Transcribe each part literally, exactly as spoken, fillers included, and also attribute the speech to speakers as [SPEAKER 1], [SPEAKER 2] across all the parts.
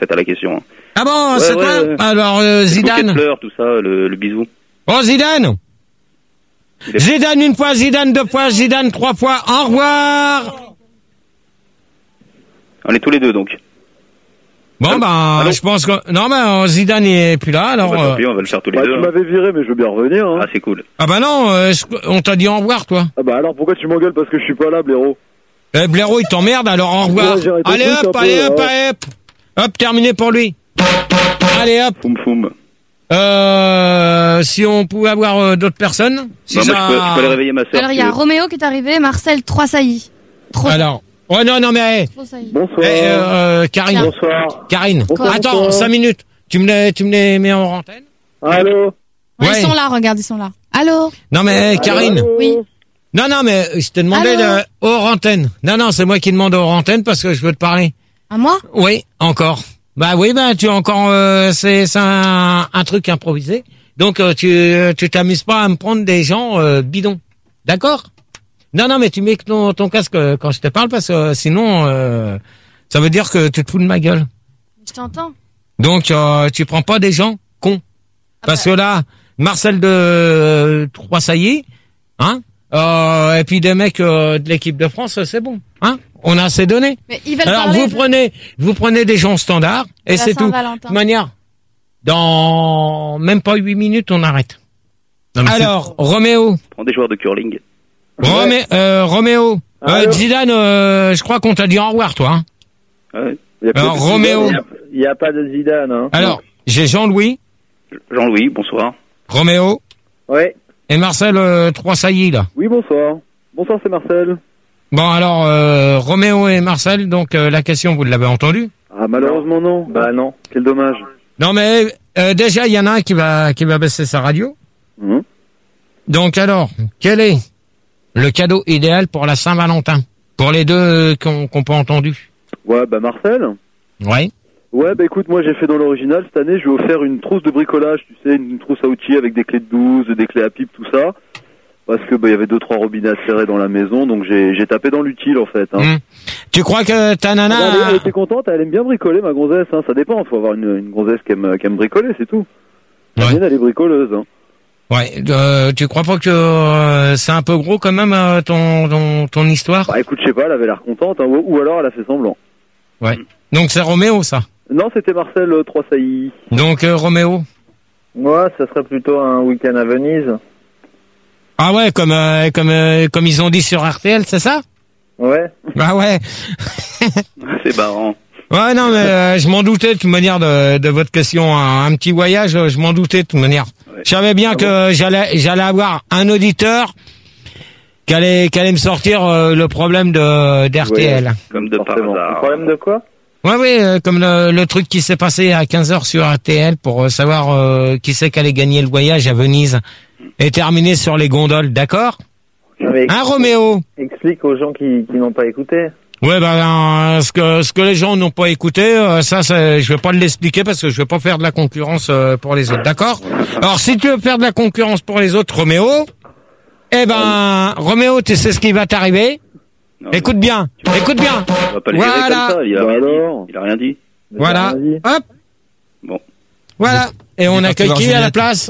[SPEAKER 1] fait à la question. Hein.
[SPEAKER 2] Ah bon,
[SPEAKER 1] ouais,
[SPEAKER 2] c'est
[SPEAKER 1] ouais,
[SPEAKER 2] quoi
[SPEAKER 1] ouais.
[SPEAKER 2] Alors, euh, Zidane.
[SPEAKER 1] Le fleurs, tout ça, le, le bisou.
[SPEAKER 2] Oh, Zidane. Est... Zidane une fois, Zidane deux fois, Zidane trois fois. Au revoir.
[SPEAKER 1] On est tous les deux, donc.
[SPEAKER 2] Bon, allô, bah, allô je pense que... Non, mais Zidane n'est plus là, alors...
[SPEAKER 1] Bah, tant pis, on va le faire tous les
[SPEAKER 3] bah,
[SPEAKER 1] deux.
[SPEAKER 3] Tu
[SPEAKER 1] hein.
[SPEAKER 3] m'avais viré, mais je veux bien revenir. Hein.
[SPEAKER 1] Ah, c'est cool.
[SPEAKER 2] Ah bah non, euh, on t'a dit au revoir, toi.
[SPEAKER 3] Ah bah alors, pourquoi tu m'engueules parce que je suis pas là, blaireau?
[SPEAKER 2] Eh, blaireau, il t'emmerde, alors au revoir. Ouais, allez hop, peu, allez hop, allez hop. Hop, terminé pour lui. Allez hop.
[SPEAKER 1] Foum foum.
[SPEAKER 2] Euh, si on pouvait avoir euh, d'autres personnes. Si
[SPEAKER 1] bah,
[SPEAKER 2] ça...
[SPEAKER 1] moi, je peux, je peux aller réveiller ma sœur.
[SPEAKER 4] Alors, il y a Roméo qui est arrivé, Marcel, trois saillies. Trop
[SPEAKER 2] alors... Ouais, non, non, mais...
[SPEAKER 3] Bonsoir.
[SPEAKER 2] Eh, euh, Karine.
[SPEAKER 3] Bonsoir.
[SPEAKER 2] Karine.
[SPEAKER 3] Bonsoir.
[SPEAKER 2] Attends,
[SPEAKER 3] Bonsoir.
[SPEAKER 2] cinq minutes. Tu me les, tu me les mets en antenne?
[SPEAKER 3] Allô?
[SPEAKER 4] Ouais,
[SPEAKER 2] ouais.
[SPEAKER 4] Ils sont là, regarde, ils sont là. Allô?
[SPEAKER 2] Non, mais, Karine.
[SPEAKER 3] Allô?
[SPEAKER 4] Oui.
[SPEAKER 2] Non, non, mais je t'ai demandé de, hors antenne. Non, non, c'est moi qui demande hors antenne parce que je veux te parler.
[SPEAKER 4] À moi?
[SPEAKER 2] Oui, encore. Bah oui, bah tu as encore, euh, c'est, c'est un, un truc improvisé. Donc, euh, tu, tu t'amuses pas à me prendre des gens euh, bidons. D'accord? Non, non, mais tu mets ton, ton casque quand je te parle parce que euh, sinon, euh, ça veut dire que tu te fous de ma gueule.
[SPEAKER 4] Je t'entends.
[SPEAKER 2] Donc, euh, tu prends pas des gens cons. Ah parce bah. que là, Marcel de euh, Trois Saillies, hein, euh, et puis des mecs euh, de l'équipe de France, c'est bon, hein. On a assez donné.
[SPEAKER 4] Mais ils veulent
[SPEAKER 2] Alors vous de... prenez, vous prenez des gens standards et c'est tout. De toute manière, dans même pas huit minutes, on arrête. Non, alors, Roméo.
[SPEAKER 1] Prends des joueurs de curling.
[SPEAKER 2] Romé, euh, Roméo. Euh, Zidane, euh, je crois qu'on t'a dit au revoir, toi. Hein.
[SPEAKER 1] Ouais.
[SPEAKER 2] Alors, Roméo.
[SPEAKER 3] Il n'y a, a pas de Zidane. Hein.
[SPEAKER 2] Alors, j'ai Jean-Louis.
[SPEAKER 1] Jean-Louis, bonsoir.
[SPEAKER 2] Roméo.
[SPEAKER 3] Oui.
[SPEAKER 2] Et Marcel euh, Trois Saillies, là.
[SPEAKER 3] Oui, bonsoir. Bonsoir, c'est Marcel.
[SPEAKER 2] Bon, alors, euh, Roméo et Marcel, donc euh, la question, vous l'avez entendue?
[SPEAKER 3] Ah, malheureusement non. Bah non, quel dommage.
[SPEAKER 2] Non, mais euh, déjà, il y en a un qui va qui va baisser sa radio.
[SPEAKER 3] Mmh.
[SPEAKER 2] Donc alors, quel est le cadeau idéal pour la Saint-Valentin? Pour les deux euh, qu'on qu'on pas entendu.
[SPEAKER 3] Ouais, bah Marcel.
[SPEAKER 2] Ouais.
[SPEAKER 3] Ouais, bah écoute, moi j'ai fait dans l'original, cette année je vais offrir une trousse de bricolage, tu sais, une trousse à outils avec des clés de douze, des clés à pipe, tout ça. Parce que bah il y avait deux trois robinets à serrer dans la maison, donc j'ai j'ai tapé dans l'utile en fait. Hein.
[SPEAKER 2] Mmh. Tu crois que ta nana...
[SPEAKER 3] Ah, elle, elle était contente, elle aime bien bricoler ma gonzesse, hein. Ça dépend, faut avoir une, une gonzesse qui aime, qui aime bricoler, c'est tout. La mienne, elle est bricoleuse. Hein.
[SPEAKER 2] Ouais, euh, tu crois pas que euh, c'est un peu gros quand même euh, ton, ton ton histoire?
[SPEAKER 3] Bah écoute, je sais pas, elle avait l'air contente, hein, ou, ou alors elle a fait semblant.
[SPEAKER 2] Ouais. Donc c'est Roméo ça?
[SPEAKER 3] Non, c'était Marcel euh, Trois Saillies.
[SPEAKER 2] Donc euh, Roméo?
[SPEAKER 3] Moi, ça serait plutôt un week-end à Venise.
[SPEAKER 2] Ah ouais, comme euh, comme euh, comme ils ont dit sur R T L, c'est ça?
[SPEAKER 3] Ouais.
[SPEAKER 2] Bah ouais.
[SPEAKER 1] C'est marrant.
[SPEAKER 2] Ouais, non, mais euh, je m'en doutais de toute manière de, de votre question. Un, un petit voyage, je m'en doutais de toute manière. Ouais. Je savais bien ah que bon j'allais j'allais avoir un auditeur qui allait, qui allait me sortir euh, le problème de d'R T L.
[SPEAKER 1] Ouais, comme de par hasard.
[SPEAKER 3] Le problème de quoi?
[SPEAKER 2] Ouais, oui, euh, comme le, le truc qui s'est passé à quinze heures sur R T L pour euh, savoir euh, qui c'est qui allait gagner le voyage à Venise et terminer sur les gondoles, d'accord?
[SPEAKER 3] Hein,
[SPEAKER 2] Roméo?
[SPEAKER 3] Explique aux gens qui, qui n'ont pas écouté.
[SPEAKER 2] Ouais, ben, ce que ce que les gens n'ont pas écouté, euh, ça, c'est, je vais pas l'expliquer parce que je vais pas faire de la concurrence euh, pour les autres, d'accord? Alors, si tu veux faire de la concurrence pour les autres, Roméo, eh ben, Roméo, tu sais ce qui va t'arriver? Non, écoute bien, écoute bien.
[SPEAKER 1] On va pas le gérer
[SPEAKER 2] voilà.
[SPEAKER 1] Comme ça. Il a,
[SPEAKER 3] bah
[SPEAKER 1] rien
[SPEAKER 3] alors.
[SPEAKER 1] dit. Il a rien dit.
[SPEAKER 2] Voilà.
[SPEAKER 3] Rien dit.
[SPEAKER 2] Hop.
[SPEAKER 1] Bon.
[SPEAKER 2] Voilà. Et on accueille qui à la place?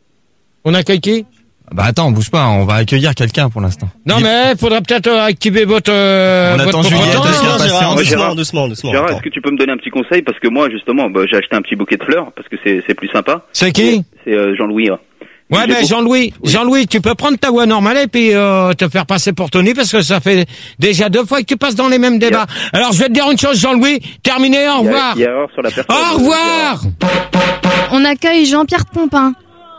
[SPEAKER 2] On accueille qui?
[SPEAKER 5] Bah attends, bouge pas, on va accueillir quelqu'un pour l'instant.
[SPEAKER 2] Non il... mais faudrait peut-être euh, activer votre. Euh,
[SPEAKER 5] on
[SPEAKER 2] votre
[SPEAKER 5] attend Juliette,
[SPEAKER 1] Gérard, doucement, doucement, doucement. Gérard, est-ce que tu peux me donner un petit conseil parce que moi justement, bah, j'ai acheté un petit bouquet de fleurs parce que c'est c'est plus sympa.
[SPEAKER 2] C'est qui?
[SPEAKER 1] C'est euh, Jean-Louis. Hein.
[SPEAKER 2] Ouais, ben Jean-Louis, oui. Jean-Louis, tu peux prendre ta voix normale et puis euh, te faire passer pour Tony parce que ça fait déjà deux fois que tu passes dans les mêmes débats. A... Alors je vais te dire une chose, Jean-Louis, terminé, au revoir.
[SPEAKER 1] Il y a erreur sur la personne.
[SPEAKER 2] Au revoir.
[SPEAKER 4] On accueille Jean-Pierre Pompin.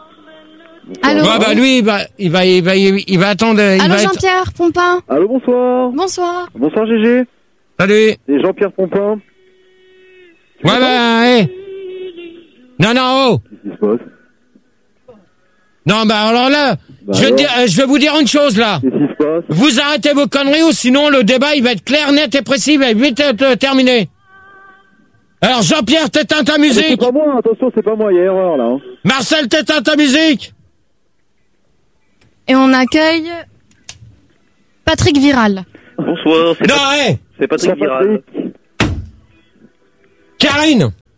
[SPEAKER 4] Allô.
[SPEAKER 2] Ouais, bah lui, il va, il va, il va, il va attendre. Il
[SPEAKER 4] Allô
[SPEAKER 2] va
[SPEAKER 4] Jean-Pierre être... Pompin.
[SPEAKER 3] Allô, bonsoir.
[SPEAKER 4] Bonsoir.
[SPEAKER 3] Bonsoir G G.
[SPEAKER 2] Salut.
[SPEAKER 3] C'est Jean-Pierre Pompin.
[SPEAKER 2] Tu ouais, bah, hé. Hey. Non, non, oh.
[SPEAKER 3] Qu'est-ce qui se passe?
[SPEAKER 2] Non, bah alors là, bah je, alors. Vais dire, euh, je vais vous dire une chose là.
[SPEAKER 3] Qu'est-ce qui se passe?
[SPEAKER 2] Vous arrêtez vos conneries ou sinon le débat il va être clair, net et précis, il va vite être terminé. Alors Jean-Pierre, t'éteins ta musique.
[SPEAKER 3] C'est pas moi, attention, c'est pas moi, il y a erreur là. Hein.
[SPEAKER 2] Marcel, t'éteins ta musique.
[SPEAKER 4] Et on accueille Patrick Viral.
[SPEAKER 1] Bonsoir.
[SPEAKER 2] C'est non, hé.
[SPEAKER 1] Hey. C'est Patrick Viral.
[SPEAKER 2] Karine.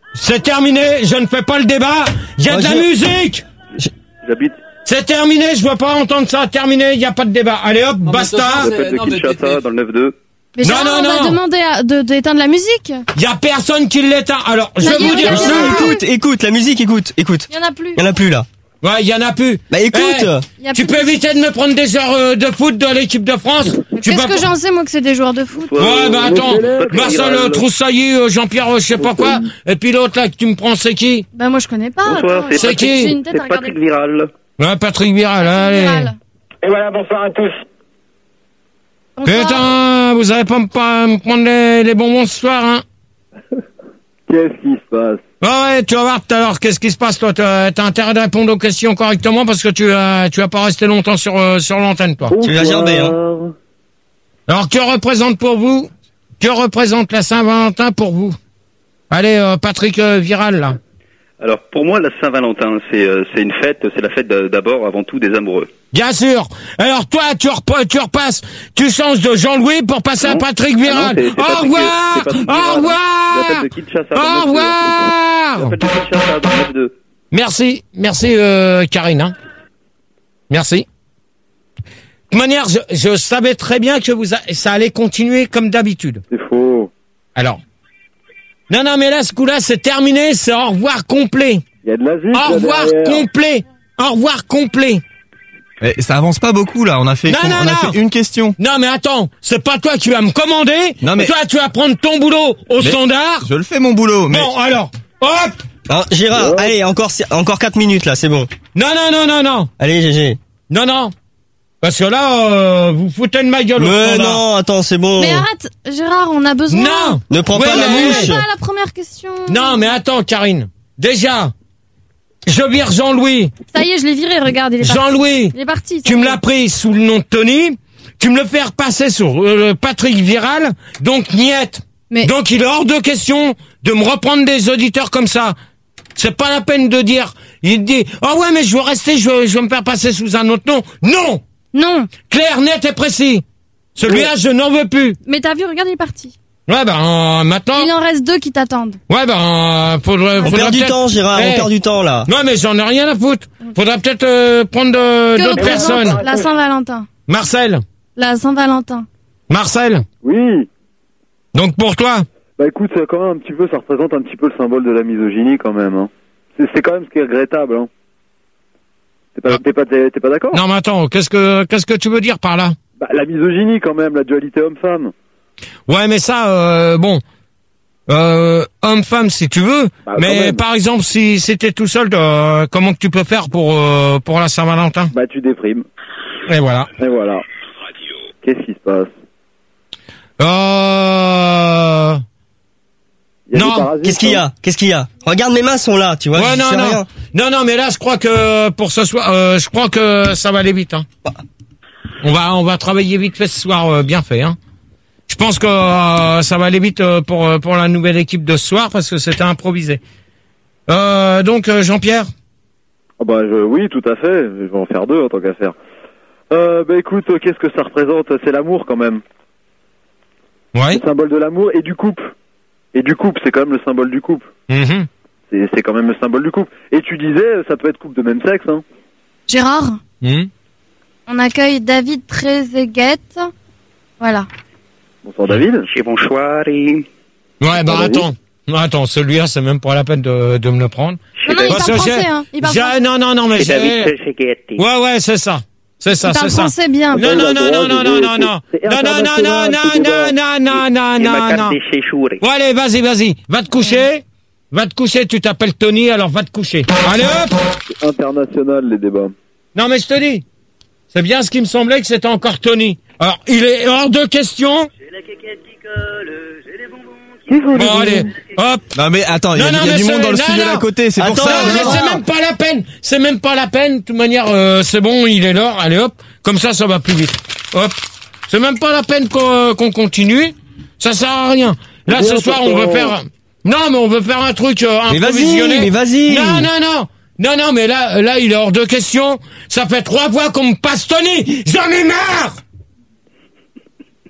[SPEAKER 2] C'est terminé, je ne fais pas le débat. Il y a
[SPEAKER 5] Moi,
[SPEAKER 2] de la
[SPEAKER 5] je-
[SPEAKER 2] musique.
[SPEAKER 3] J'habite.
[SPEAKER 2] C'est terminé, je veux pas entendre ça. Terminé, il y a pas de débat. Allez hop,
[SPEAKER 6] Non, mais
[SPEAKER 2] basta.
[SPEAKER 6] attention,
[SPEAKER 3] J'appelle de
[SPEAKER 6] non, mais
[SPEAKER 3] Kinshasa
[SPEAKER 6] t'es-
[SPEAKER 3] dans le neuf deux.
[SPEAKER 4] Mais
[SPEAKER 2] Non,
[SPEAKER 4] Gérard,
[SPEAKER 2] non,
[SPEAKER 4] on va
[SPEAKER 2] non.
[SPEAKER 4] demander à- de- d'éteindre la musique.
[SPEAKER 2] Il y a personne qui l'éteint. Alors, je
[SPEAKER 4] Ça
[SPEAKER 2] vais
[SPEAKER 4] y est,
[SPEAKER 2] vous dire
[SPEAKER 4] regarde,
[SPEAKER 2] ça.
[SPEAKER 4] il y en a plus.
[SPEAKER 5] Écoute, écoute, la musique, écoute, écoute.
[SPEAKER 4] Il y en a plus.
[SPEAKER 5] Il y en a plus là.
[SPEAKER 2] Ouais, il y en a plus.
[SPEAKER 5] Bah écoute.
[SPEAKER 2] Eh,
[SPEAKER 4] Il y a
[SPEAKER 2] tu
[SPEAKER 4] plus
[SPEAKER 2] peux
[SPEAKER 4] de-
[SPEAKER 2] éviter de me prendre des heures euh, de foot de l'équipe de France. Tu
[SPEAKER 4] Qu'est-ce
[SPEAKER 2] peux
[SPEAKER 4] que
[SPEAKER 2] pas-
[SPEAKER 4] j'en sais, moi, que c'est des joueurs de foot?
[SPEAKER 2] Ouais, bah attends,
[SPEAKER 3] Patrick
[SPEAKER 2] Marcel
[SPEAKER 3] Viral.
[SPEAKER 2] Troussailly, euh, Jean-Pierre, euh, je sais pas quoi. Et puis l'autre là que tu me prends, c'est qui?
[SPEAKER 4] Bah, moi, je connais pas.
[SPEAKER 1] Bonsoir,
[SPEAKER 4] Attends,
[SPEAKER 1] c'est
[SPEAKER 2] C'est
[SPEAKER 4] j'ai-
[SPEAKER 2] qui
[SPEAKER 4] j'ai une tête à
[SPEAKER 1] C'est
[SPEAKER 4] regarder.
[SPEAKER 1] Patrick Viral.
[SPEAKER 2] Ouais, Patrick Viral, allez.
[SPEAKER 4] Viral.
[SPEAKER 7] Et voilà, bonsoir à tous.
[SPEAKER 4] Bonsoir.
[SPEAKER 2] Putain, vous allez pas me, pas me prendre les, les bonbons ce soir, hein?
[SPEAKER 3] Qu'est-ce qui se passe?
[SPEAKER 2] Ouais, ouais, tu vas voir tout à l'heure qu'est-ce qui se passe, toi. T'as t'as intérêt de répondre aux questions correctement parce que tu vas, tu vas pas rester longtemps sur, euh, sur l'antenne, toi.
[SPEAKER 5] Tu vas gerber, hein.
[SPEAKER 3] Bonsoir.
[SPEAKER 2] Alors, que représente pour vous, que représente la Saint-Valentin pour vous? Allez, euh, Patrick euh, Viral, là.
[SPEAKER 1] Alors pour moi, la Saint-Valentin, c'est euh, c'est une fête, c'est la fête d'a- d'abord, avant tout, des amoureux.
[SPEAKER 2] Bien sûr. Alors toi, tu, repa- tu repasses, tu changes de Jean-Louis pour passer à
[SPEAKER 1] Non.
[SPEAKER 2] Patrick
[SPEAKER 1] Ah
[SPEAKER 2] Viral.
[SPEAKER 1] non, c'est- c'est
[SPEAKER 2] Au
[SPEAKER 1] Patrick-
[SPEAKER 2] revoir.
[SPEAKER 1] c'est Patrick
[SPEAKER 2] Au
[SPEAKER 1] Viral.
[SPEAKER 2] revoir.
[SPEAKER 1] J'appelle de Kinshasa dans le
[SPEAKER 2] Au
[SPEAKER 1] neuf deux.
[SPEAKER 2] revoir.
[SPEAKER 1] J'appelle de Kinshasa dans le neuf deux.
[SPEAKER 2] Merci, merci euh, Karine. hein. Merci. De toute manière, je, je savais très bien que vous a- ça allait continuer comme d'habitude.
[SPEAKER 3] C'est faux.
[SPEAKER 2] Alors. Non, non, mais là, ce coup-là, c'est terminé, c'est au revoir complet.
[SPEAKER 3] Il y a de la zik.
[SPEAKER 2] Au
[SPEAKER 3] là,
[SPEAKER 2] revoir
[SPEAKER 3] derrière.
[SPEAKER 2] complet. Au revoir complet.
[SPEAKER 5] Eh, ça avance pas beaucoup là. On a fait,
[SPEAKER 2] Non,
[SPEAKER 5] on
[SPEAKER 2] non,
[SPEAKER 5] a
[SPEAKER 2] non.
[SPEAKER 5] fait une question.
[SPEAKER 2] Non, mais attends, c'est pas toi qui vas me commander.
[SPEAKER 5] Non, mais-
[SPEAKER 2] Toi, tu vas prendre ton boulot au standard.
[SPEAKER 5] Je le fais mon boulot, mais.
[SPEAKER 2] Bon, alors, hop.
[SPEAKER 5] Alors, Gérard, allez, encore, encore quatre minutes là, c'est bon.
[SPEAKER 2] Non, non, non, non, non.
[SPEAKER 5] Allez, G G.
[SPEAKER 2] Non, non. Parce que là, euh, vous foutez de ma gueule au
[SPEAKER 5] Mais
[SPEAKER 2] standard.
[SPEAKER 5] non, attends, c'est bon.
[SPEAKER 4] Mais arrête, Gérard, on a besoin.
[SPEAKER 2] Non.
[SPEAKER 5] Ne prends
[SPEAKER 2] Ouais,
[SPEAKER 5] pas la
[SPEAKER 2] mais-
[SPEAKER 5] mouche.
[SPEAKER 4] Pas la première question.
[SPEAKER 2] Non, mais attends, Karine. Déjà, je vire Jean-Louis.
[SPEAKER 4] Ça y est, je l'ai viré, regarde, il est parti.
[SPEAKER 2] Jean-Louis,
[SPEAKER 4] Il est parti. ça
[SPEAKER 2] tu
[SPEAKER 4] y
[SPEAKER 2] me
[SPEAKER 4] est.
[SPEAKER 2] l'as pris sous le nom de Tony. Tu me le fais repasser sur euh, Patrick Viral. Donc, niette.
[SPEAKER 4] Mais-
[SPEAKER 2] Donc, il est hors de question de me reprendre des auditeurs comme ça. C'est pas la peine de dire. Il dit, ah ouais, mais je veux rester, je veux, je veux me faire passer sous un autre nom. Non!
[SPEAKER 4] Non.
[SPEAKER 2] Clair, net et précis. Celui-là, je n'en veux plus.
[SPEAKER 4] Mais t'as vu, regarde, il est parti.
[SPEAKER 2] Ouais, ben, euh, maintenant.
[SPEAKER 4] Il en reste deux qui t'attendent.
[SPEAKER 2] Ouais, ben, euh, faudrait,
[SPEAKER 5] On
[SPEAKER 2] faudrait
[SPEAKER 5] perd du
[SPEAKER 2] peut-être-
[SPEAKER 5] temps, Gérard,
[SPEAKER 2] Eh,
[SPEAKER 5] on perd du temps là.
[SPEAKER 2] Non, mais j'en ai rien à foutre. Faudrait peut-être euh, prendre de-
[SPEAKER 4] Que
[SPEAKER 2] d'autres
[SPEAKER 4] représente
[SPEAKER 2] personnes.
[SPEAKER 4] la Saint-Valentin.
[SPEAKER 2] Marcel.
[SPEAKER 4] La Saint-Valentin.
[SPEAKER 2] Marcel.
[SPEAKER 3] Oui.
[SPEAKER 2] Donc pour toi.
[SPEAKER 3] Bah écoute, ça, quand même un petit peu, ça représente un petit peu le symbole de la misogynie quand même. Hein. C'est, c'est quand même ce qui est regrettable. Hein. T'es pas,
[SPEAKER 2] Ah.
[SPEAKER 3] t'es pas, t'es, t'es pas d'accord?
[SPEAKER 2] Non, mais attends, qu'est-ce que qu'est-ce que tu veux dire par là?
[SPEAKER 3] Bah la misogynie quand même, la dualité homme-femme.
[SPEAKER 2] Ouais, mais ça, euh, bon, euh, homme-femme si tu veux.
[SPEAKER 3] Bah, quand
[SPEAKER 2] mais
[SPEAKER 3] même.
[SPEAKER 2] par exemple, si c'était tout seul, euh, comment que tu peux faire pour euh, pour la Saint-Valentin?
[SPEAKER 3] Bah tu déprimes.
[SPEAKER 2] Et voilà.
[SPEAKER 3] Et voilà. Qu'est-ce qui se passe?
[SPEAKER 2] Euh...
[SPEAKER 3] Il y a
[SPEAKER 2] Non,
[SPEAKER 3] des parasites,
[SPEAKER 5] Qu'est-ce qu'il y a? Qu'est-ce qu'il y a? Regarde, mes mains sont là, tu vois.
[SPEAKER 2] Ouais,
[SPEAKER 5] je
[SPEAKER 2] non,
[SPEAKER 5] sais
[SPEAKER 2] non,
[SPEAKER 5] rien.
[SPEAKER 2] non, non, mais là, je crois que pour ce soir, euh, je crois que ça va aller vite. Hein. On va, on va travailler vite fait ce soir, euh, bien fait. Hein. Je pense que euh, ça va aller vite euh, pour euh, pour la nouvelle équipe de ce soir parce que c'était improvisé. Euh, donc euh, Jean-Pierre.
[SPEAKER 3] Ah bah je, oui, tout à fait. Je vais en faire deux en tant qu'à faire. Euh, bah écoute, euh, qu'est-ce que ça représente? C'est l'amour quand même.
[SPEAKER 2] Ouais.
[SPEAKER 3] Le symbole de l'amour et du couple. Et du couple, c'est quand même le symbole du couple.
[SPEAKER 2] Mhm.
[SPEAKER 3] C'est, c'est quand même le symbole du couple. Et tu disais, ça peut être couple de même sexe. Hein.
[SPEAKER 4] Gérard,
[SPEAKER 2] Mhm.
[SPEAKER 4] on accueille David Trezeguet. Voilà.
[SPEAKER 3] Bonsoir David.
[SPEAKER 1] Chez bonsoir et...
[SPEAKER 2] Ouais, bah
[SPEAKER 3] Ah, vas-y.
[SPEAKER 2] attends, attends, celui-là, c'est même pas la peine de de me le prendre.
[SPEAKER 4] Non, non, il
[SPEAKER 2] Parce
[SPEAKER 4] parle
[SPEAKER 2] que j'ai-
[SPEAKER 4] français, hein. Il parle
[SPEAKER 2] j'ai-
[SPEAKER 4] français.
[SPEAKER 2] non, non, non, mais
[SPEAKER 1] Chez David
[SPEAKER 2] j'ai.
[SPEAKER 1] Trezeguet.
[SPEAKER 2] Ouais, ouais, c'est ça, c'est ça,
[SPEAKER 4] Il
[SPEAKER 2] c'est
[SPEAKER 4] parle
[SPEAKER 2] ça.
[SPEAKER 4] français bien.
[SPEAKER 2] Non, non, non, non, non, non, non, non.
[SPEAKER 3] C'est
[SPEAKER 2] Non, non, non, non, non, non, non, non, non,
[SPEAKER 1] Et ma
[SPEAKER 2] non,
[SPEAKER 1] carte
[SPEAKER 2] non.
[SPEAKER 1] des séjours.
[SPEAKER 2] Bon, allez, vas-y, vas-y. Va te coucher. Va te coucher, tu t'appelles Tony, alors va te coucher. Allez, hop.
[SPEAKER 3] C'est international les débats.
[SPEAKER 2] Non, mais je te dis. C'est bien ce qui me semblait que c'était encore Tony. Alors, il est hors de question. Bon, allez, hop.
[SPEAKER 5] Non, mais attends, il y a,
[SPEAKER 2] Non, non,
[SPEAKER 5] il y a
[SPEAKER 2] mais
[SPEAKER 5] du
[SPEAKER 2] c'est-
[SPEAKER 5] monde dans le
[SPEAKER 2] non,
[SPEAKER 5] studio
[SPEAKER 2] non.
[SPEAKER 5] d'à côté, c'est pour
[SPEAKER 2] Attends,
[SPEAKER 5] ça.
[SPEAKER 2] mais
[SPEAKER 5] non.
[SPEAKER 2] c'est même pas la peine. C'est même pas la peine. De toute manière, euh, c'est bon, il est là. Allez, hop. Comme ça, ça va plus vite. Hop. C'est même pas la peine qu'on qu'on continue. Ça sert à rien. Là, ce soir, on veut faire... Non, mais on veut faire un truc euh,
[SPEAKER 5] Mais vas-y,
[SPEAKER 2] improvisionné.
[SPEAKER 5] mais vas-y.
[SPEAKER 2] Non, non, non. Non, non, mais là, là, il est hors de question. Ça fait trois fois qu'on me passe Tony. J'en ai marre.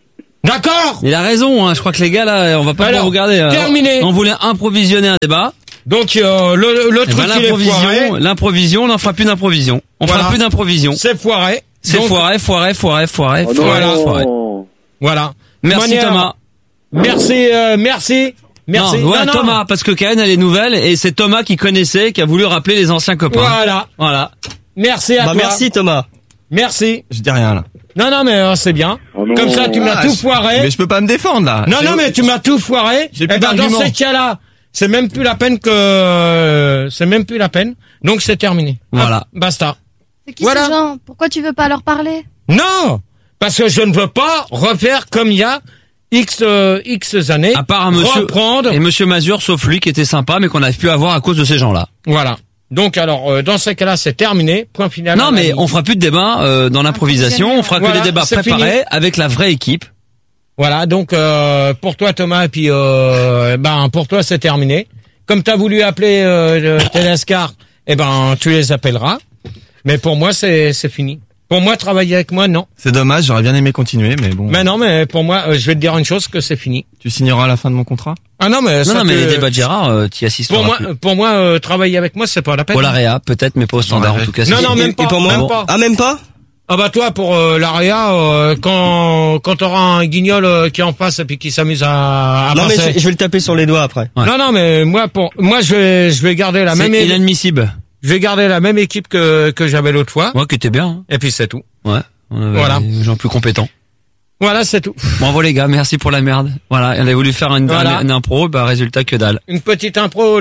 [SPEAKER 2] D'accord?
[SPEAKER 6] Il a raison, hein. Je crois que les gars là, on va pas
[SPEAKER 2] Alors,
[SPEAKER 6] pouvoir regarder.
[SPEAKER 2] terminé.
[SPEAKER 6] On voulait improvisionner un débat.
[SPEAKER 2] Donc euh, le, le
[SPEAKER 6] Eh
[SPEAKER 2] truc
[SPEAKER 6] ben,
[SPEAKER 2] il est foiré.
[SPEAKER 6] l'improvision, l'improvision, on n'en fera plus d'improvision. On
[SPEAKER 2] Voilà.
[SPEAKER 6] fera plus d'improvision.
[SPEAKER 2] C'est foiré.
[SPEAKER 6] C'est
[SPEAKER 2] Donc,
[SPEAKER 6] foiré, foiré, foiré, foiré,
[SPEAKER 3] Oh
[SPEAKER 6] foiré,
[SPEAKER 2] non.
[SPEAKER 6] foiré.
[SPEAKER 2] Voilà.
[SPEAKER 6] Merci
[SPEAKER 2] Manière-
[SPEAKER 6] Thomas.
[SPEAKER 2] Merci, euh, merci, merci.
[SPEAKER 6] Non, ouais,
[SPEAKER 2] Non, non.
[SPEAKER 6] Thomas, parce que Karen, elle est nouvelle et c'est Thomas qui connaissait, qui a voulu rappeler les anciens copains.
[SPEAKER 2] Voilà.
[SPEAKER 6] Voilà.
[SPEAKER 2] Merci à
[SPEAKER 5] Bah,
[SPEAKER 2] toi.
[SPEAKER 5] merci Thomas.
[SPEAKER 2] Merci.
[SPEAKER 8] Je dis rien là.
[SPEAKER 2] Non, non, mais euh, c'est bien.
[SPEAKER 3] Oh non.
[SPEAKER 2] Comme ça, tu m'as
[SPEAKER 8] Ah,
[SPEAKER 2] tout
[SPEAKER 8] je-
[SPEAKER 2] foiré.
[SPEAKER 8] Mais je peux pas me défendre là.
[SPEAKER 2] Non,
[SPEAKER 8] J'ai-
[SPEAKER 2] non, mais tu m'as tout foiré.
[SPEAKER 8] J'ai
[SPEAKER 2] Eh
[SPEAKER 8] plus
[SPEAKER 2] ben, dans
[SPEAKER 8] d'arguments.
[SPEAKER 2] ces cas-là, c'est même plus la peine que, euh, c'est même plus la peine. Donc, c'est terminé.
[SPEAKER 6] Voilà.
[SPEAKER 2] Hop, basta.
[SPEAKER 4] C'est qui
[SPEAKER 2] Voilà.
[SPEAKER 4] ces gens? Pourquoi tu veux pas leur parler?
[SPEAKER 2] Non! Parce que je ne veux pas refaire comme il y a X, euh, X années.
[SPEAKER 6] À part un monsieur
[SPEAKER 2] Reprendre.
[SPEAKER 6] et monsieur Mazur, sauf lui qui était sympa, mais qu'on n'arrive plus à voir à cause de ces gens-là.
[SPEAKER 2] Voilà. Donc, alors, euh, dans ces cas-là, c'est terminé. Point final.
[SPEAKER 6] Non,
[SPEAKER 2] à la
[SPEAKER 6] mais
[SPEAKER 2] ligne.
[SPEAKER 6] on fera plus de débats euh, dans l'improvisation. On fera que
[SPEAKER 2] Voilà,
[SPEAKER 6] des débats
[SPEAKER 2] c'est
[SPEAKER 6] préparés
[SPEAKER 2] fini.
[SPEAKER 6] avec la vraie équipe.
[SPEAKER 2] Voilà, donc euh, pour toi Thomas et puis euh, ben pour toi c'est terminé. Comme t'as voulu appeler euh, Télescar, eh ben tu les appelleras. Mais pour moi c'est c'est fini. Pour moi travailler avec moi non.
[SPEAKER 8] C'est dommage, j'aurais bien aimé continuer, mais bon.
[SPEAKER 2] Mais non, mais pour moi euh, je vais te dire une chose que c'est fini.
[SPEAKER 8] Tu signeras à la fin de mon contrat?
[SPEAKER 2] Ah non mais
[SPEAKER 6] Non,
[SPEAKER 2] ça
[SPEAKER 6] non, mais
[SPEAKER 2] te-
[SPEAKER 6] les débats de Gérard, euh, t'y assisteras
[SPEAKER 2] pour moi
[SPEAKER 6] plus.
[SPEAKER 2] pour moi euh, travailler avec moi c'est pas la peine.
[SPEAKER 6] Pour l'A R E A, peut-être, mais pas au standard,
[SPEAKER 8] Ouais.
[SPEAKER 6] en tout cas.
[SPEAKER 2] Non
[SPEAKER 6] c'est-
[SPEAKER 2] non même
[SPEAKER 5] Et-
[SPEAKER 2] pas.
[SPEAKER 5] et pour moi
[SPEAKER 2] même
[SPEAKER 6] bon.
[SPEAKER 2] pas.
[SPEAKER 5] Ah, même pas?
[SPEAKER 2] Ah bah toi pour euh, l'Aria euh, quand quand t'auras un guignol euh, qui est en face et puis qui s'amuse à, à
[SPEAKER 5] Non, mais
[SPEAKER 2] passer.
[SPEAKER 5] je, je vais le taper sur les doigts après.
[SPEAKER 6] Ouais.
[SPEAKER 2] Non non mais moi pour moi je vais je vais garder la
[SPEAKER 6] C'est
[SPEAKER 2] même é-
[SPEAKER 6] inadmissible.
[SPEAKER 2] je vais garder la même équipe que que j'avais l'autre fois
[SPEAKER 6] Moi, qui était bien. hein.
[SPEAKER 2] et puis c'est tout.
[SPEAKER 6] Ouais. On avait
[SPEAKER 2] Voilà.
[SPEAKER 6] des gens plus compétents.
[SPEAKER 2] Voilà, c'est tout.
[SPEAKER 6] Bravo les gars, merci pour la merde. Voilà, on avait voulu faire une,
[SPEAKER 2] Voilà.
[SPEAKER 6] une, une impro, bah résultat que dalle.
[SPEAKER 2] Une petite impro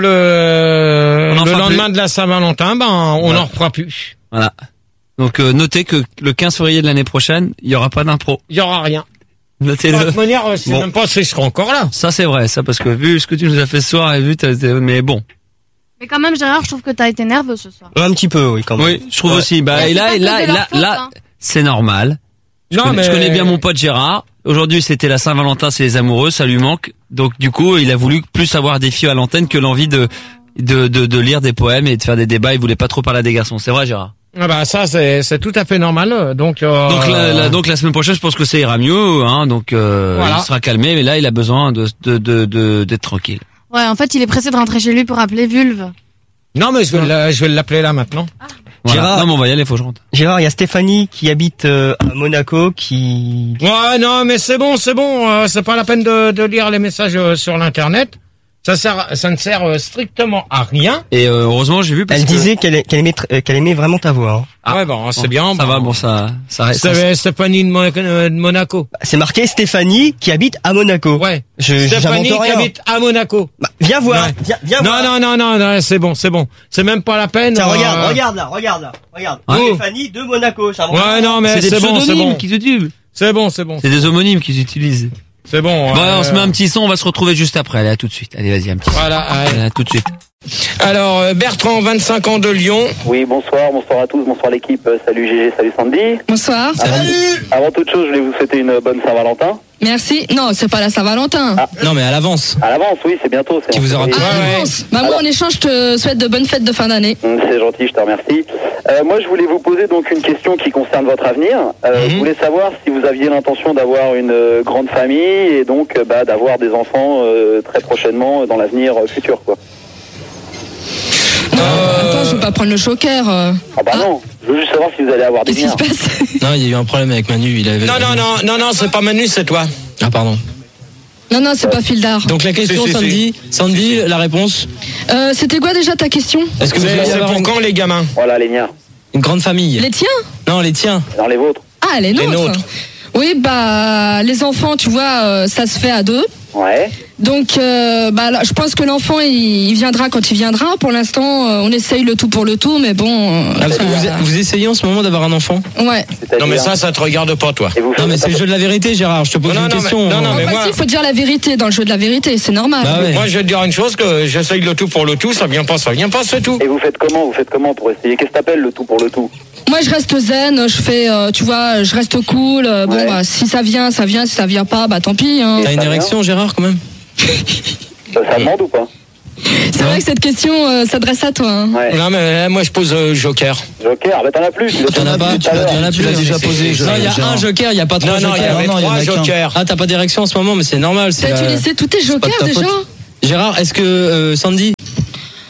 [SPEAKER 2] le,
[SPEAKER 6] On en
[SPEAKER 2] le
[SPEAKER 6] fera
[SPEAKER 2] lendemain
[SPEAKER 6] plus.
[SPEAKER 2] de la Saint-Valentin, ben on
[SPEAKER 6] Voilà.
[SPEAKER 2] n'en refera plus.
[SPEAKER 6] Voilà. Donc euh, notez que le quinze février de l'année prochaine, il y aura pas d'impro.
[SPEAKER 2] Il y aura rien. De
[SPEAKER 6] Notez-le.
[SPEAKER 2] toute manière, je sais
[SPEAKER 6] Bon.
[SPEAKER 2] même pas si je serai encore là.
[SPEAKER 6] Ça c'est vrai, ça parce que vu ce que tu nous as fait ce soir et vu, t'as- t'as- mais bon.
[SPEAKER 4] Mais quand même, Gérard, je trouve que t'as été nerveux ce soir.
[SPEAKER 5] Un petit peu, oui, quand même.
[SPEAKER 6] Oui, je trouve
[SPEAKER 5] Ouais.
[SPEAKER 6] aussi. Bah
[SPEAKER 4] Mais
[SPEAKER 6] et
[SPEAKER 4] c'est
[SPEAKER 6] là,
[SPEAKER 4] pas
[SPEAKER 6] et
[SPEAKER 4] que
[SPEAKER 6] là,
[SPEAKER 4] de
[SPEAKER 6] et
[SPEAKER 4] leur
[SPEAKER 6] là,
[SPEAKER 4] faute,
[SPEAKER 6] là,
[SPEAKER 4] hein.
[SPEAKER 6] c'est normal. Je,
[SPEAKER 2] Non,
[SPEAKER 6] connais,
[SPEAKER 2] mais
[SPEAKER 6] je connais bien mon pote Gérard. Aujourd'hui, c'était la Saint-Valentin, c'est les amoureux, ça lui manque. Donc du coup, il a voulu plus avoir des filles à l'antenne que l'envie de, de de de lire des poèmes et de faire des débats. Il voulait pas trop parler à des garçons. C'est vrai, Gérard.
[SPEAKER 2] Ah bah ça c'est c'est tout à fait normal. Donc euh,
[SPEAKER 6] Donc la, la- donc la semaine prochaine, je pense que ça ira mieux, hein. Donc euh,
[SPEAKER 2] Voilà.
[SPEAKER 6] il sera calmé, mais là, il a besoin de de de de- d'être tranquille.
[SPEAKER 4] Ouais, en fait, il est pressé de rentrer chez lui pour appeler Vulve.
[SPEAKER 2] non mais je vais la- je vais l'appeler là maintenant.
[SPEAKER 6] Voilà.
[SPEAKER 5] Gérard-
[SPEAKER 6] Non, mais on va y aller, faut que je rentre.
[SPEAKER 5] Gérard, il y a Stéphanie qui habite euh, à Monaco qui...
[SPEAKER 2] Ouais non mais c'est bon c'est bon. euh, c'est pas la peine de de lire les messages euh, sur l'internet. Ça sert ça ne sert euh, strictement à rien.
[SPEAKER 6] Et euh, heureusement, j'ai vu parce
[SPEAKER 5] Elle
[SPEAKER 6] que
[SPEAKER 5] disait qu'elle qu'elle aimait, tr- euh, qu'elle aimait vraiment ta voix. Hein.
[SPEAKER 2] Ah ouais bon c'est bien.
[SPEAKER 6] ça
[SPEAKER 2] bon.
[SPEAKER 6] va, bon ça ça reste. ça-
[SPEAKER 2] C'est Stéphanie de Monaco. de Monaco.
[SPEAKER 5] C'est marqué Stéphanie qui habite à Monaco.
[SPEAKER 2] Ouais.
[SPEAKER 5] Je,
[SPEAKER 2] Stéphanie
[SPEAKER 5] j'invente
[SPEAKER 2] qui
[SPEAKER 5] rien.
[SPEAKER 2] habite à Monaco.
[SPEAKER 5] Bah, viens voir,
[SPEAKER 2] Ouais.
[SPEAKER 5] viens, viens
[SPEAKER 2] Non,
[SPEAKER 5] voir.
[SPEAKER 2] non, non, non, non, c'est bon, c'est bon. C'est même pas la peine.
[SPEAKER 5] Tiens,
[SPEAKER 2] euh,
[SPEAKER 5] regarde, regarde là, regarde là, regarde.
[SPEAKER 6] Ouais.
[SPEAKER 5] Stéphanie de Monaco. j'invente
[SPEAKER 2] Ouais,
[SPEAKER 5] rien.
[SPEAKER 2] non, mais
[SPEAKER 6] C'est des
[SPEAKER 2] c'est bon, c'est
[SPEAKER 6] pseudonymes
[SPEAKER 2] bon.
[SPEAKER 6] qu'ils utilisent.
[SPEAKER 2] C'est bon, c'est bon.
[SPEAKER 6] C'est des homonymes qu'ils utilisent.
[SPEAKER 2] C'est bon.
[SPEAKER 6] Bon,
[SPEAKER 2] euh,
[SPEAKER 6] on se met un petit son, on va se retrouver juste après. Allez, à tout de suite. Allez, vas-y, un petit son.
[SPEAKER 2] Voilà, allez.
[SPEAKER 6] Allez, à tout de suite.
[SPEAKER 2] Alors, euh, Bertrand, vingt-cinq ans de Lyon.
[SPEAKER 1] Oui, bonsoir, bonsoir à tous, bonsoir l'équipe. Euh, Salut G G, salut Sandy.
[SPEAKER 9] Bonsoir.
[SPEAKER 1] Salut. Avant toute chose, je voulais vous souhaiter une bonne Saint-Valentin.
[SPEAKER 9] Merci. Non, c'est pas la Saint-Valentin.
[SPEAKER 1] Ah.
[SPEAKER 10] Non, mais à l'avance.
[SPEAKER 1] À l'avance, oui, c'est bientôt. C'est
[SPEAKER 10] Qui vous aura
[SPEAKER 1] Oui.
[SPEAKER 10] plu.
[SPEAKER 9] Ah,
[SPEAKER 2] ouais.
[SPEAKER 9] avance. Bah, moi, en échange, je te souhaite de bonnes fêtes de fin d'année.
[SPEAKER 1] Hum, C'est gentil, je te remercie. Euh, moi, je voulais vous poser donc une question qui concerne votre avenir. Euh,
[SPEAKER 2] Mhm.
[SPEAKER 1] Je voulais savoir si vous aviez l'intention d'avoir une euh, grande famille et donc euh, bah, d'avoir des enfants euh, très prochainement euh, dans l'avenir euh, futur, quoi.
[SPEAKER 9] Non, attends, je veux pas prendre le choker. euh.
[SPEAKER 1] Ah bah non, je veux juste savoir si vous allez avoir des
[SPEAKER 9] Qu'est-ce qui
[SPEAKER 1] liens.
[SPEAKER 9] se passe?
[SPEAKER 10] Non, il y a eu un problème avec Manu. Il avait.
[SPEAKER 2] Non, non, non, non, non, c'est pas Manu, c'est toi.
[SPEAKER 10] Ah, pardon.
[SPEAKER 9] Non, non, c'est pas fil d'art.
[SPEAKER 10] Donc la question,
[SPEAKER 2] Si, si,
[SPEAKER 10] Sandy. Sandy, la réponse.
[SPEAKER 9] Euh, c'était quoi déjà ta question?
[SPEAKER 10] Est-ce que vous
[SPEAKER 2] C'est
[SPEAKER 10] allez
[SPEAKER 2] c'est
[SPEAKER 10] avoir
[SPEAKER 2] pour
[SPEAKER 10] une,
[SPEAKER 2] quand les gamins?
[SPEAKER 1] Voilà, les miens,
[SPEAKER 10] une grande famille?
[SPEAKER 9] Les tiens?
[SPEAKER 10] Non, les tiens.
[SPEAKER 1] dans les vôtres.
[SPEAKER 9] Ah, les
[SPEAKER 10] Les
[SPEAKER 9] nôtres.
[SPEAKER 10] nôtres.
[SPEAKER 9] Oui, bah, les enfants, tu vois, euh, ça se fait à deux.
[SPEAKER 1] Ouais.
[SPEAKER 9] Donc, euh, bah, là, je pense que l'enfant, il, il viendra quand il viendra. Pour l'instant, euh, on essaye le tout pour le tout, mais bon. euh,
[SPEAKER 10] Ah, parce que
[SPEAKER 9] ça-
[SPEAKER 10] vous, vous essayez en ce moment d'avoir un enfant?
[SPEAKER 9] Ouais.
[SPEAKER 1] C'est-à-dire-
[SPEAKER 2] Non, mais ça, ça te regarde pas, toi.
[SPEAKER 1] Et vous
[SPEAKER 10] Non, mais c'est le jeu de la vérité, Gérard. Je te pose
[SPEAKER 2] Non,
[SPEAKER 10] une
[SPEAKER 2] non, mais-
[SPEAKER 10] question.
[SPEAKER 2] non, non,
[SPEAKER 9] En
[SPEAKER 2] mais
[SPEAKER 9] principe,
[SPEAKER 2] moi-
[SPEAKER 9] il faut dire la vérité dans le jeu de la vérité, c'est normal.
[SPEAKER 10] Bah ouais.
[SPEAKER 2] Moi, je vais te dire une chose, que j'essaye le tout pour le tout, ça vient pas, ça vient pas, c'est tout.
[SPEAKER 1] Et vous faites comment Vous faites comment pour essayer Qu'est-ce que t'appelles le tout pour le tout
[SPEAKER 9] Moi, je reste zen, je fais, euh, tu vois, je reste cool. euh, Bon,
[SPEAKER 1] Ouais.
[SPEAKER 9] bah, si ça vient, ça vient. Si ça vient pas, bah, tant pis. Hein.
[SPEAKER 10] T'as une
[SPEAKER 1] Ça vient
[SPEAKER 10] érection, Gérard, quand même?
[SPEAKER 1] ça, ça demande ou pas
[SPEAKER 9] C'est vrai que cette question euh, s'adresse à toi. Hein.
[SPEAKER 1] Ouais.
[SPEAKER 2] Non, mais euh, moi, je pose euh, Joker.
[SPEAKER 1] Joker, bah t'en as plus. Tu l'as
[SPEAKER 10] T'en as
[SPEAKER 1] dit
[SPEAKER 10] pas,
[SPEAKER 1] tout
[SPEAKER 10] tu
[SPEAKER 1] à
[SPEAKER 10] l'as
[SPEAKER 1] l'heure.
[SPEAKER 10] t'en as plus.
[SPEAKER 8] l'as déjà
[SPEAKER 10] C'est-
[SPEAKER 8] posé,
[SPEAKER 10] Non, il y a
[SPEAKER 8] Gérard.
[SPEAKER 10] un joker, il y a pas trois
[SPEAKER 2] Non, non, il y
[SPEAKER 10] jokers.
[SPEAKER 2] avait
[SPEAKER 8] non, il y en
[SPEAKER 2] trois
[SPEAKER 8] a qu'un.
[SPEAKER 2] Jokers.
[SPEAKER 10] Ah, t'as pas d'érection en ce moment, mais c'est normal. c'est
[SPEAKER 9] T'as
[SPEAKER 10] la-
[SPEAKER 9] utilisé tous tes
[SPEAKER 10] pas de
[SPEAKER 9] jokers
[SPEAKER 10] ta
[SPEAKER 9] déjà?
[SPEAKER 10] faute. Gérard, est-ce que euh, Sandy,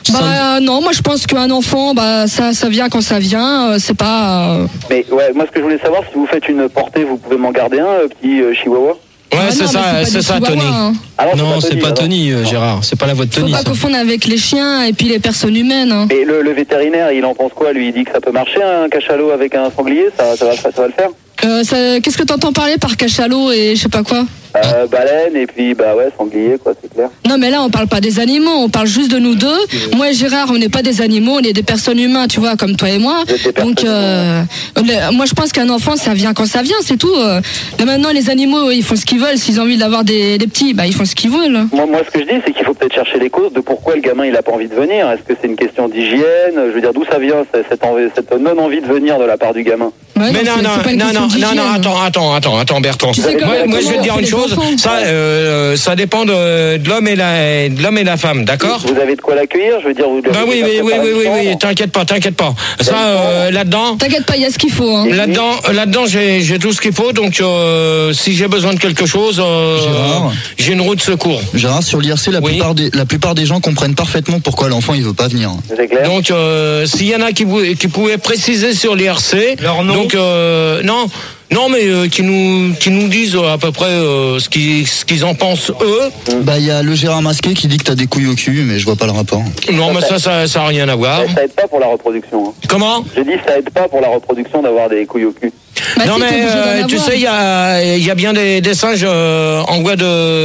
[SPEAKER 9] Bah euh, non, moi je pense qu'un enfant, bah ça, ça vient quand ça vient. Euh, c'est pas. Euh...
[SPEAKER 1] Mais ouais, moi ce que je voulais savoir, si vous faites une portée, vous pouvez m'en garder un, euh, petit euh, chihuahua.
[SPEAKER 2] Ouais,
[SPEAKER 9] Ah
[SPEAKER 2] c'est
[SPEAKER 9] non,
[SPEAKER 2] ça,
[SPEAKER 9] mais
[SPEAKER 2] c'est
[SPEAKER 9] pas
[SPEAKER 2] ça,
[SPEAKER 9] du
[SPEAKER 2] Tony.
[SPEAKER 9] chihuahua, hein.
[SPEAKER 1] Alors,
[SPEAKER 10] Non, c'est pas
[SPEAKER 1] alors.
[SPEAKER 10] Tony, euh, Gérard. C'est pas la voix de
[SPEAKER 9] Faut
[SPEAKER 10] Tony.
[SPEAKER 9] pas
[SPEAKER 10] ça.
[SPEAKER 9] confondre avec les chiens et puis les personnes humaines. Hein.
[SPEAKER 1] Et le, le vétérinaire, il en pense quoi? Lui, il dit que ça peut marcher un cachalot avec un sanglier, ça, ça, va, ça va le faire.
[SPEAKER 9] Euh, ça- Qu'est-ce que t'entends parler par cachalot et je sais pas quoi?
[SPEAKER 1] Euh, baleine et puis bah ouais, sanglier quoi, c'est clair.
[SPEAKER 9] Non mais là on parle pas des animaux, on parle juste de nous deux. Moi et Gérard, on n'est pas des animaux, on est des personnes humaines, tu vois, comme toi et moi.
[SPEAKER 1] Vous êtes des personnes
[SPEAKER 9] Donc euh, le- moi je pense qu'un enfant ça vient quand ça vient, c'est tout. Euh, Là maintenant les animaux ils font ce qu'ils veulent, s'ils ont envie d'avoir des, des petits, bah ils font ce qu'ils veulent.
[SPEAKER 1] Moi, moi, ce que je dis, c'est qu'il faut peut-être chercher les causes de pourquoi le gamin il a pas envie de venir. Est-ce que c'est une question d'hygiène? Je veux dire, d'où ça vient cette, cette, envie- cette non-envie de venir de la part du gamin?
[SPEAKER 9] Ouais,
[SPEAKER 2] Mais non,
[SPEAKER 9] c'est-
[SPEAKER 2] non,
[SPEAKER 9] c'est pas une
[SPEAKER 2] non,
[SPEAKER 9] question
[SPEAKER 2] non, non,
[SPEAKER 9] d'hygiène.
[SPEAKER 2] non, attends, attends, attends, attends, Bertrand.
[SPEAKER 9] Tu sais
[SPEAKER 2] Moi,
[SPEAKER 9] comment-
[SPEAKER 2] moi, je vais te
[SPEAKER 9] comment
[SPEAKER 2] dire
[SPEAKER 9] on
[SPEAKER 2] une
[SPEAKER 9] fait les
[SPEAKER 2] chose.
[SPEAKER 9] enfants
[SPEAKER 2] Ça, euh, ça dépend de, de l'homme et la, de l'homme et la femme, d'accord?
[SPEAKER 1] Vous avez de quoi l'accueillir? Je veux dire, vous.
[SPEAKER 2] Bah oui, oui, oui, oui, oui, oui, t'inquiète pas, t'inquiète pas. Ça, euh, là-dedans,
[SPEAKER 9] T'inquiète pas, il y a ce qu'il faut. Hein.
[SPEAKER 2] là-dedans, là-dedans, j'ai, j'ai tout ce qu'il faut. Donc, euh, si j'ai besoin de quelque chose, euh,
[SPEAKER 11] Gérard.
[SPEAKER 2] j'ai une roue de secours.
[SPEAKER 11] Gérard, sur l'I R C, la,
[SPEAKER 2] Oui.
[SPEAKER 11] plupart des, la plupart des gens comprennent parfaitement pourquoi l'enfant il veut pas venir.
[SPEAKER 1] C'est clair.
[SPEAKER 2] Donc, euh, s'il y en a qui, pou- qui pouvaient préciser sur l'I R C,
[SPEAKER 5] Leur nom.
[SPEAKER 2] donc euh, non, non, mais euh, qui nous, qui nous disent euh, à peu près euh, ce qu'ils, ce qu'ils en pensent eux.
[SPEAKER 11] Bah il y a le Gérard masqué qui dit que t'as des couilles au cul, mais je vois pas le rapport.
[SPEAKER 2] Non, mais ça, ça, ça a rien à voir.
[SPEAKER 1] Ça, ça aide pas pour la reproduction. Hein.
[SPEAKER 2] Comment?
[SPEAKER 1] J'ai dit, ça aide pas pour la reproduction d'avoir des couilles au cul.
[SPEAKER 9] Bah,
[SPEAKER 2] Non
[SPEAKER 9] si, t'es
[SPEAKER 2] mais
[SPEAKER 9] obligé d'en
[SPEAKER 2] euh, tu
[SPEAKER 9] avoir.
[SPEAKER 2] sais, il y a, il y a bien des, des singes euh, en voie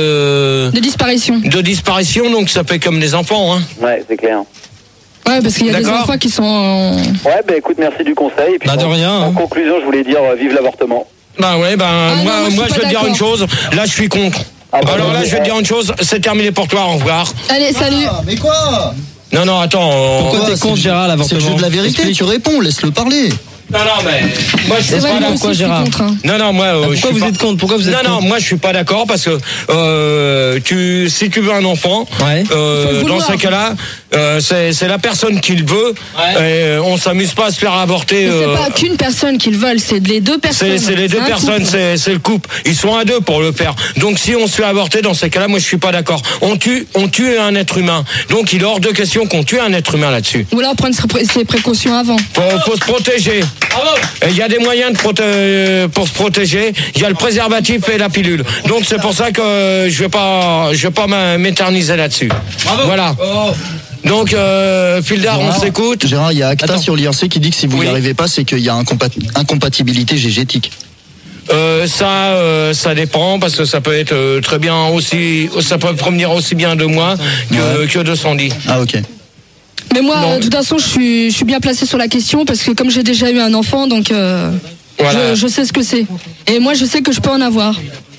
[SPEAKER 2] de,
[SPEAKER 9] De disparition.
[SPEAKER 2] de disparition, donc ça fait comme les enfants. Hein.
[SPEAKER 1] Ouais, c'est clair.
[SPEAKER 9] Ouais, parce qu'il y a des
[SPEAKER 2] D'accord.
[SPEAKER 9] enfants qui sont. en-
[SPEAKER 1] Ouais, bah écoute, merci du conseil. Et puis,
[SPEAKER 10] Bah, de
[SPEAKER 1] en,
[SPEAKER 10] rien,
[SPEAKER 1] en
[SPEAKER 10] hein.
[SPEAKER 1] conclusion, je voulais dire, euh, vive l'avortement.
[SPEAKER 2] Bah ouais, ben
[SPEAKER 9] Ah, non,
[SPEAKER 2] moi,
[SPEAKER 9] moi, je suis
[SPEAKER 2] moi je
[SPEAKER 9] pas
[SPEAKER 2] vais te dire
[SPEAKER 9] d'accord.
[SPEAKER 2] une chose. Là, je suis contre.
[SPEAKER 1] Ah, bah,
[SPEAKER 2] Alors là,
[SPEAKER 1] vas-y,
[SPEAKER 2] je vais te dire une chose. C'est terminé pour toi. Au revoir.
[SPEAKER 9] Allez, salut.
[SPEAKER 11] Ah, mais quoi?
[SPEAKER 2] Non, non, attends. euh,
[SPEAKER 10] Pourquoi
[SPEAKER 11] Quoi,
[SPEAKER 10] t'es
[SPEAKER 11] c'est
[SPEAKER 10] contre,
[SPEAKER 11] le-
[SPEAKER 10] Gérard,
[SPEAKER 11] C'est le
[SPEAKER 10] l'avortement?
[SPEAKER 11] jeu de la vérité,
[SPEAKER 10] Explique.
[SPEAKER 11] tu réponds, laisse-le parler.
[SPEAKER 2] Non, non, mais moi, je
[SPEAKER 9] C'est
[SPEAKER 2] suis
[SPEAKER 9] vrai,
[SPEAKER 2] pas
[SPEAKER 9] moi
[SPEAKER 2] d'accord.
[SPEAKER 9] aussi, je suis
[SPEAKER 10] Gérard.
[SPEAKER 9] contre. hein.
[SPEAKER 2] Non, non, moi, euh, je
[SPEAKER 10] Pourquoi
[SPEAKER 2] suis
[SPEAKER 10] vous
[SPEAKER 2] pas-
[SPEAKER 10] êtes contre? Pourquoi vous êtes
[SPEAKER 2] Non, non,
[SPEAKER 10] contre?
[SPEAKER 2] moi je suis pas d'accord parce que euh, tu, si tu veux un enfant,
[SPEAKER 10] Ouais.
[SPEAKER 2] euh,
[SPEAKER 9] Faut le
[SPEAKER 2] dans
[SPEAKER 9] vouloir.
[SPEAKER 2] ces cas-là, euh, c'est, c'est la personne qui le veut.
[SPEAKER 10] Ouais.
[SPEAKER 2] Et euh, on s'amuse pas à se faire avorter.
[SPEAKER 9] Mais
[SPEAKER 2] euh,
[SPEAKER 9] c'est pas qu'une personne qu'ils veulent, c'est les deux personnes.
[SPEAKER 2] c'est, c'est les deux
[SPEAKER 9] un
[SPEAKER 2] personnes,
[SPEAKER 9] couple.
[SPEAKER 2] c'est, c'est le couple. Ils sont à deux pour le faire. Donc si on se fait avorter dans ces cas-là, moi je suis pas d'accord. On tue, on tue un être humain. Donc il est hors de question qu'on tue un être humain là-dessus.
[SPEAKER 9] Ou alors prendre ses pré- ses précautions avant.
[SPEAKER 2] Faut, faut se protéger. Et il y a des moyens de proté- pour se protéger. Il y a le préservatif et la pilule. Donc c'est pour ça que euh, je vais pas, je vais pas m'in- m'éterniser là-dessus. Voilà. Donc euh, Fildar, on
[SPEAKER 11] Gérard,
[SPEAKER 2] s'écoute.
[SPEAKER 11] Gérard, il y a Acta
[SPEAKER 2] Attends.
[SPEAKER 11] sur l'I R C qui dit que si vous
[SPEAKER 2] Oui.
[SPEAKER 11] n'y arrivez pas, c'est qu'il y a incompat- incompatibilité génétique.
[SPEAKER 2] Euh, ça, euh, ça dépend parce que ça peut être euh, très bien aussi, ça peut provenir aussi bien de moi que, que de Sandy.
[SPEAKER 11] Ah ok.
[SPEAKER 9] Mais moi,
[SPEAKER 2] Non.
[SPEAKER 9] euh, de toute façon, je suis, je suis bien placée sur la question parce que comme j'ai déjà eu un enfant, donc euh,
[SPEAKER 2] Voilà.
[SPEAKER 9] je, je sais ce que c'est. Et moi, je sais que je peux en avoir.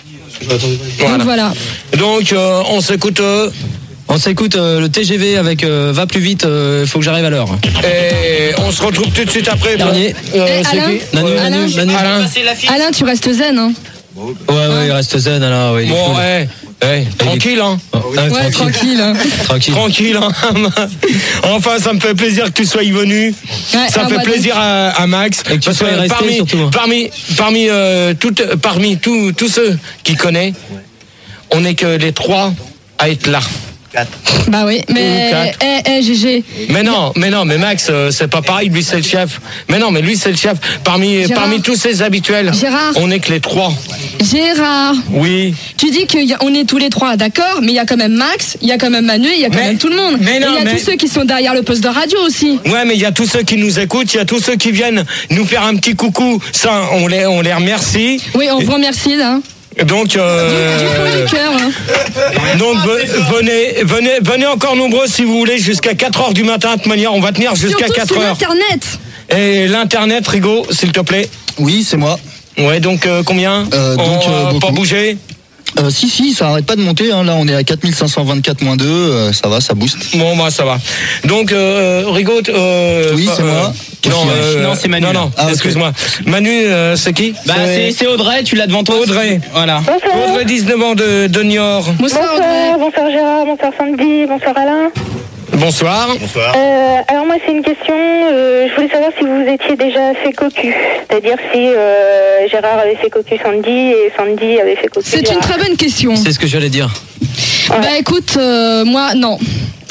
[SPEAKER 2] Voilà.
[SPEAKER 9] Donc voilà.
[SPEAKER 2] Donc euh, on s'écoute. euh,
[SPEAKER 10] On s'écoute euh, le T G V avec euh, Va plus vite, il faut que j'arrive à l'heure.
[SPEAKER 2] et on se retrouve tout de suite après.
[SPEAKER 10] Dernier.
[SPEAKER 2] Euh,
[SPEAKER 9] Eh,
[SPEAKER 2] c'est
[SPEAKER 9] Alain
[SPEAKER 2] qui
[SPEAKER 10] Manu,
[SPEAKER 9] Alain
[SPEAKER 10] Manu, Manu.
[SPEAKER 2] Alain.
[SPEAKER 9] Alain, tu restes zen, hein.
[SPEAKER 10] Ouais, ouais, il reste zen, Alain. Ouais, il est
[SPEAKER 2] Bon,
[SPEAKER 10] cool.
[SPEAKER 2] ouais, ouais, tranquille, hein.
[SPEAKER 10] Ah,
[SPEAKER 9] Ouais, tranquille. hein.
[SPEAKER 10] Tranquille.
[SPEAKER 2] Tranquille, hein. Enfin, ça me fait plaisir que tu sois venu.
[SPEAKER 9] Ouais,
[SPEAKER 2] Ça
[SPEAKER 9] ah,
[SPEAKER 2] fait
[SPEAKER 9] bah,
[SPEAKER 2] plaisir à, à Max.
[SPEAKER 10] Et que tu
[SPEAKER 2] Parce
[SPEAKER 10] sois resté,
[SPEAKER 2] parmi,
[SPEAKER 10] surtout.
[SPEAKER 2] parmi, parmi, euh, toutes- parmi tous tous ceux qui connaissent, on n'est que les trois à être là.
[SPEAKER 9] Bah oui, mais
[SPEAKER 2] Quatre.
[SPEAKER 9] eh, eh, G G.
[SPEAKER 2] Mais non, mais non, mais Max, euh, c'est pas pareil. Lui, c'est le chef. Mais non, mais lui, c'est le chef. Parmi,
[SPEAKER 9] Gérard.
[SPEAKER 2] parmi tous ces habituels,
[SPEAKER 9] Gérard.
[SPEAKER 2] on n'est que les trois.
[SPEAKER 9] Gérard,
[SPEAKER 2] Oui.
[SPEAKER 9] tu dis qu'on est tous les trois, d'accord, mais il y a quand même Max, il y a quand même Manu, il y a quand
[SPEAKER 2] Mais-
[SPEAKER 9] même tout le monde.
[SPEAKER 2] mais non,
[SPEAKER 9] Et il y a
[SPEAKER 2] mais-
[SPEAKER 9] tous ceux qui sont derrière le poste de radio aussi.
[SPEAKER 2] Ouais, mais il y a tous ceux qui nous écoutent, il y a tous ceux qui viennent nous faire un petit coucou. Ça, on les, on les remercie.
[SPEAKER 9] Oui, on vous remercie, là.
[SPEAKER 2] Donc, euh,
[SPEAKER 9] Du fond du cœur. hein.
[SPEAKER 2] donc ve- venez, venez, venez encore nombreux si vous voulez jusqu'à quatre heures du matin. De toute manière, on va tenir jusqu'à
[SPEAKER 9] Surtout
[SPEAKER 2] quatre
[SPEAKER 9] sur
[SPEAKER 2] heures.
[SPEAKER 9] Internet.
[SPEAKER 2] Et l'internet, Rigo, s'il te plaît.
[SPEAKER 11] Oui, c'est moi.
[SPEAKER 2] Ouais, donc euh, combien
[SPEAKER 11] Euh, donc,
[SPEAKER 2] On,
[SPEAKER 11] euh,
[SPEAKER 2] euh,
[SPEAKER 11] beaucoup.
[SPEAKER 2] Pas bouger.
[SPEAKER 11] Euh, si, si, ça arrête pas de monter. Hein. Là, on est à quatre mille cinq cent vingt-quatre moins deux. euh, ça va, ça booste.
[SPEAKER 2] Bon, bah ça va. Donc, euh, Rigo, euh,
[SPEAKER 11] Oui, c'est
[SPEAKER 2] euh,
[SPEAKER 11] moi. Qu'est-ce
[SPEAKER 2] Non,
[SPEAKER 11] qu'il y a
[SPEAKER 2] euh,
[SPEAKER 5] Non, c'est Manu,
[SPEAKER 2] Non,
[SPEAKER 5] là.
[SPEAKER 2] non,
[SPEAKER 11] Ah, ok.
[SPEAKER 2] excuse-moi. Manu, euh, c'est qui
[SPEAKER 5] Bah, c'est, c'est Audrey, tu l'as devant toi.
[SPEAKER 2] Audrey.
[SPEAKER 5] Voilà.
[SPEAKER 2] Audrey, dix-neuf ans de, de Niort.
[SPEAKER 9] Bonsoir, Audrey.
[SPEAKER 12] Bonsoir, bonsoir Gérard, bonsoir Sandy, bonsoir Alain.
[SPEAKER 2] Bonsoir.
[SPEAKER 12] Euh, alors moi c'est une question, euh, je voulais savoir si vous étiez déjà fait cocu, c'est-à-dire si euh, Gérard avait fait cocu Sandy et Sandy avait fait cocu
[SPEAKER 9] C'est une
[SPEAKER 12] Gérard.
[SPEAKER 9] très bonne question.
[SPEAKER 10] C'est ce que j'allais dire.
[SPEAKER 9] Bah écoute, euh, moi, non. Je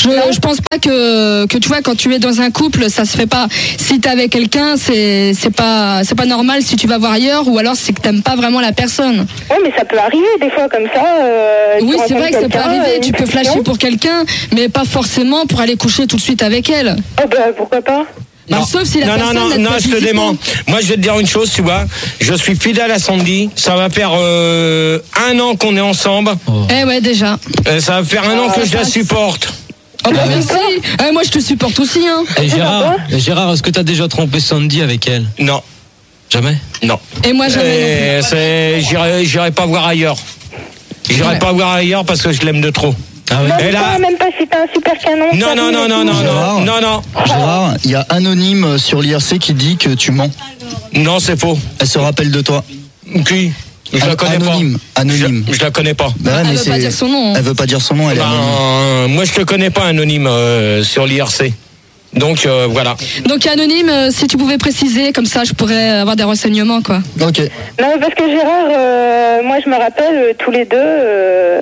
[SPEAKER 9] Je, je pense pas que, que tu vois, quand tu es dans un couple, ça se fait pas. Si t'es avec quelqu'un, c'est, c'est pas, c'est pas normal si tu vas voir ailleurs, ou alors c'est que t'aimes pas vraiment la personne.
[SPEAKER 12] Ouais, mais ça peut arriver des fois comme ça. Euh,
[SPEAKER 9] oui, c'est vrai que ça peut
[SPEAKER 12] quelqu'un,
[SPEAKER 9] arriver.
[SPEAKER 12] euh,
[SPEAKER 9] Tu
[SPEAKER 12] une
[SPEAKER 9] peux flasher
[SPEAKER 12] fiction.
[SPEAKER 9] pour quelqu'un, mais pas forcément pour aller coucher tout de suite avec elle.
[SPEAKER 12] Oh bah pourquoi pas.
[SPEAKER 9] Bah, sauf si la
[SPEAKER 13] non, non,
[SPEAKER 9] personne
[SPEAKER 13] non,
[SPEAKER 9] n'aide
[SPEAKER 13] non,
[SPEAKER 9] pas
[SPEAKER 13] je te
[SPEAKER 9] physiquement.
[SPEAKER 13] dément. Moi, je vais te dire une chose, tu vois. Je suis fidèle à Sandy. Ça va faire euh, un an qu'on est ensemble.
[SPEAKER 9] Eh ouais, déjà.
[SPEAKER 13] Euh, ça va faire un an que je la supporte.
[SPEAKER 9] Oh bah merci. Eh, moi, je te supporte aussi, hein.
[SPEAKER 10] Et Gérard, Gérard, est-ce que t'as déjà trompé Sandy avec elle?
[SPEAKER 13] Non.
[SPEAKER 10] Jamais?
[SPEAKER 13] Non.
[SPEAKER 9] Et moi, jamais.
[SPEAKER 13] Et c'est- J'irai j'irai pas voir ailleurs. J'irai
[SPEAKER 9] Ouais.
[SPEAKER 13] pas voir ailleurs parce que je l'aime de trop.
[SPEAKER 10] Ah ouais.
[SPEAKER 12] Non,
[SPEAKER 13] Et
[SPEAKER 12] mais
[SPEAKER 13] là-
[SPEAKER 12] pas, même pas si t'as un super canon.
[SPEAKER 13] Non,
[SPEAKER 12] ça
[SPEAKER 13] non,
[SPEAKER 12] arrive
[SPEAKER 13] non,
[SPEAKER 12] et
[SPEAKER 13] non,
[SPEAKER 12] tout,
[SPEAKER 13] non,
[SPEAKER 12] je-
[SPEAKER 13] non, non, non.
[SPEAKER 11] Gérard, il y a Anonyme sur l'I R C qui dit que tu mens.
[SPEAKER 13] Non, c'est faux.
[SPEAKER 11] Elle se rappelle de toi.
[SPEAKER 13] Qui? Je la
[SPEAKER 11] An-
[SPEAKER 13] connais
[SPEAKER 11] anonyme,
[SPEAKER 13] pas.
[SPEAKER 11] Anonyme.
[SPEAKER 13] Je, je la connais pas.
[SPEAKER 11] Bah ouais,
[SPEAKER 9] Elle
[SPEAKER 11] mais
[SPEAKER 9] veut
[SPEAKER 11] c'est-
[SPEAKER 9] pas dire son nom.
[SPEAKER 11] Elle veut pas dire son nom, elle est
[SPEAKER 13] Ben,
[SPEAKER 11] anonyme.
[SPEAKER 13] euh, moi, je te connais pas, Anonyme, euh, sur l'I R C. Donc, euh, voilà.
[SPEAKER 9] Donc, anonyme, euh, si tu pouvais préciser, comme ça, je pourrais avoir des renseignements, quoi.
[SPEAKER 11] Ok.
[SPEAKER 12] Non, parce que Gérard, euh, moi je me rappelle euh, tous les deux. Euh,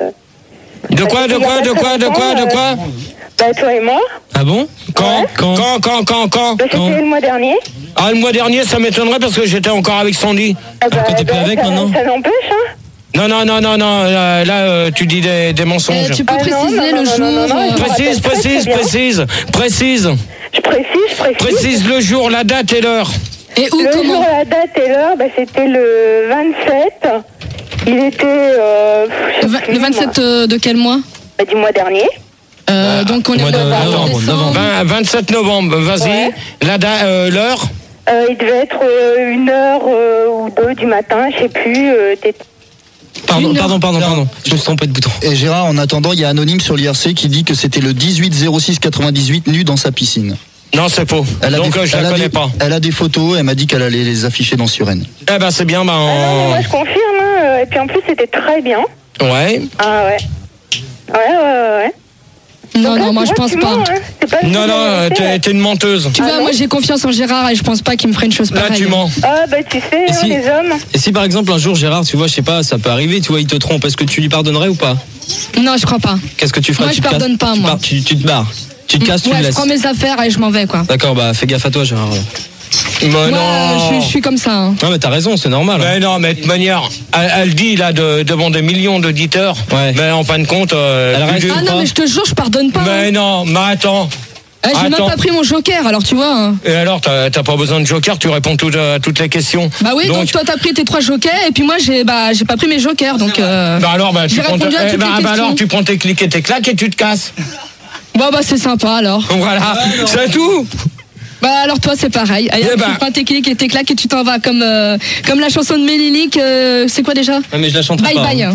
[SPEAKER 13] De quoi, de quoi, de quoi, de quoi, de quoi?
[SPEAKER 12] bah toi et moi.
[SPEAKER 10] Ah bon?
[SPEAKER 13] Quand?
[SPEAKER 12] Ouais.
[SPEAKER 10] Quand?
[SPEAKER 13] Quand, quand, quand, quand?
[SPEAKER 12] Bah, c'était le mois dernier.
[SPEAKER 13] Ah, le mois dernier, ça m'étonnerait parce que j'étais encore avec Sandy.
[SPEAKER 12] Ah bah,
[SPEAKER 10] que t'es plus
[SPEAKER 12] bah,
[SPEAKER 10] avec
[SPEAKER 12] ça,
[SPEAKER 10] maintenant
[SPEAKER 12] ça n'empêche, hein.
[SPEAKER 13] Non, non, non, non, non, là, là, euh, tu dis des, des mensonges.
[SPEAKER 9] Eh, tu peux
[SPEAKER 12] Ah, non,
[SPEAKER 9] préciser
[SPEAKER 12] non,
[SPEAKER 9] le
[SPEAKER 12] non,
[SPEAKER 9] jour.
[SPEAKER 12] non, non, non,
[SPEAKER 9] euh,
[SPEAKER 12] je me
[SPEAKER 13] Précise,
[SPEAKER 12] rappelle très,
[SPEAKER 13] précise,
[SPEAKER 12] très bien.
[SPEAKER 13] précise, précise.
[SPEAKER 12] Je précise, je précise.
[SPEAKER 13] Précise le jour, la date et l'heure.
[SPEAKER 9] Et où,
[SPEAKER 12] Le
[SPEAKER 9] comment?
[SPEAKER 12] jour, la date et l'heure, bah, c'était le vingt-sept. Il était... Euh, je sais
[SPEAKER 9] Le
[SPEAKER 12] plus,
[SPEAKER 9] le vingt-sept
[SPEAKER 12] moi.
[SPEAKER 9] euh, de quel mois?
[SPEAKER 12] Bah, du mois dernier.
[SPEAKER 9] Euh, donc on est
[SPEAKER 10] mois
[SPEAKER 9] au
[SPEAKER 10] de
[SPEAKER 9] mois de
[SPEAKER 10] novembre,
[SPEAKER 9] décembre.
[SPEAKER 10] novembre.
[SPEAKER 13] vingt, vingt-sept novembre, vas-y.
[SPEAKER 12] Ouais.
[SPEAKER 13] La date, euh, l'heure.
[SPEAKER 12] Euh, il devait être euh, une heure euh, ou deux du matin, je sais plus. Euh, t'es-
[SPEAKER 10] Pardon,
[SPEAKER 9] Une heure.
[SPEAKER 10] pardon, pardon, pardon. Je me suis trompé de bouton.
[SPEAKER 11] Et Gérard, en attendant, il y a Anonyme sur l'I R C qui dit que c'était le dix-huit zéro six quatre-vingt-dix-huit nu dans sa piscine.
[SPEAKER 13] Non, c'est faux.
[SPEAKER 11] Elle a
[SPEAKER 13] Donc,
[SPEAKER 11] des,
[SPEAKER 13] euh, je
[SPEAKER 11] elle
[SPEAKER 13] la
[SPEAKER 11] a
[SPEAKER 13] connais
[SPEAKER 11] des-
[SPEAKER 13] pas.
[SPEAKER 11] Elle a des photos, elle m'a dit qu'elle allait les afficher dans Suresnes.
[SPEAKER 13] Eh ben, c'est bien, ben,
[SPEAKER 12] Ah non, mais
[SPEAKER 13] on-
[SPEAKER 12] moi je confirme. Hein. Et puis en plus, c'était très bien.
[SPEAKER 13] ouais.
[SPEAKER 12] Ah ouais. Ouais, ouais, ouais. ouais.
[SPEAKER 9] Non,
[SPEAKER 12] Donc,
[SPEAKER 9] non,
[SPEAKER 12] là,
[SPEAKER 9] moi
[SPEAKER 12] tu
[SPEAKER 9] je
[SPEAKER 12] vois,
[SPEAKER 9] pense
[SPEAKER 12] tu
[SPEAKER 9] pas.
[SPEAKER 12] mens, hein. C'est pas
[SPEAKER 13] Non,
[SPEAKER 12] juste
[SPEAKER 13] non,
[SPEAKER 12] la
[SPEAKER 13] euh,
[SPEAKER 12] vérité,
[SPEAKER 13] t'es,
[SPEAKER 12] hein.
[SPEAKER 13] t'es une menteuse.
[SPEAKER 9] Tu
[SPEAKER 12] Ah
[SPEAKER 9] vois,
[SPEAKER 12] non.
[SPEAKER 9] moi j'ai confiance en Gérard et je pense pas qu'il me ferait une chose
[SPEAKER 13] Là,
[SPEAKER 9] pareille.
[SPEAKER 13] tu mens.
[SPEAKER 12] Ah bah tu sais,
[SPEAKER 10] Et
[SPEAKER 12] hein,
[SPEAKER 10] si-
[SPEAKER 12] les hommes.
[SPEAKER 10] Et si par exemple un jour Gérard, tu vois, je sais pas, ça peut arriver, tu vois, il te trompe, est-ce que tu lui pardonnerais ou pas?
[SPEAKER 9] Non, je crois pas.
[SPEAKER 10] Qu'est-ce que tu feras?
[SPEAKER 9] Moi,
[SPEAKER 10] tu
[SPEAKER 9] je
[SPEAKER 10] te casses-
[SPEAKER 9] pardonne pas,
[SPEAKER 10] tu
[SPEAKER 9] moi.
[SPEAKER 10] pars- tu, tu te barres. Tu te casses, tu
[SPEAKER 9] Ouais,
[SPEAKER 10] le
[SPEAKER 9] je
[SPEAKER 10] laisses.
[SPEAKER 9] prends mes affaires et je m'en vais, quoi.
[SPEAKER 10] D'accord, bah fais gaffe à toi, Gérard.
[SPEAKER 13] Mais
[SPEAKER 9] Moi,
[SPEAKER 13] non.
[SPEAKER 9] je, je suis comme ça. hein.
[SPEAKER 10] Non, mais t'as raison, c'est normal. hein.
[SPEAKER 13] Mais non, mais de toute manière, elle, elle dit là de, devant des millions d'auditeurs.
[SPEAKER 10] Ouais.
[SPEAKER 13] Mais en fin de compte, euh,
[SPEAKER 10] Elle
[SPEAKER 13] plus
[SPEAKER 10] reste-
[SPEAKER 13] du-
[SPEAKER 9] Ah non, mais je te jure, je pardonne pas.
[SPEAKER 13] Mais
[SPEAKER 9] hein.
[SPEAKER 13] non, mais attends.
[SPEAKER 9] Eh, j'ai même
[SPEAKER 13] attends.
[SPEAKER 9] pas pris mon joker, alors tu vois. hein.
[SPEAKER 13] Et alors, t'as, t'as pas besoin de joker, tu réponds tout- à toutes les questions.
[SPEAKER 9] Bah oui, donc, toi t'as pris tes trois jokers et puis moi j'ai bah j'ai pas pris mes jokers, donc. euh,
[SPEAKER 13] Bah alors, bah, tu
[SPEAKER 9] j'ai
[SPEAKER 13] prends,
[SPEAKER 9] répondu à
[SPEAKER 13] eh
[SPEAKER 9] toutes
[SPEAKER 13] bah,
[SPEAKER 9] les
[SPEAKER 13] bah
[SPEAKER 9] questions.
[SPEAKER 13] alors, tu prends tes clics et tes claques et tu te casses.
[SPEAKER 9] Bon bah c'est sympa alors.
[SPEAKER 13] Voilà, c'est tout.
[SPEAKER 9] Bah alors toi c'est pareil. Allez,
[SPEAKER 13] Eh
[SPEAKER 9] tu
[SPEAKER 13] ben.
[SPEAKER 9] prends tes clics et tes claques et tu t'en vas comme euh, comme la chanson de Mélilik. euh, c'est quoi déjà?
[SPEAKER 10] Ouais, mais je la chanterai
[SPEAKER 9] Bye
[SPEAKER 10] pas.
[SPEAKER 9] bye.
[SPEAKER 10] hein.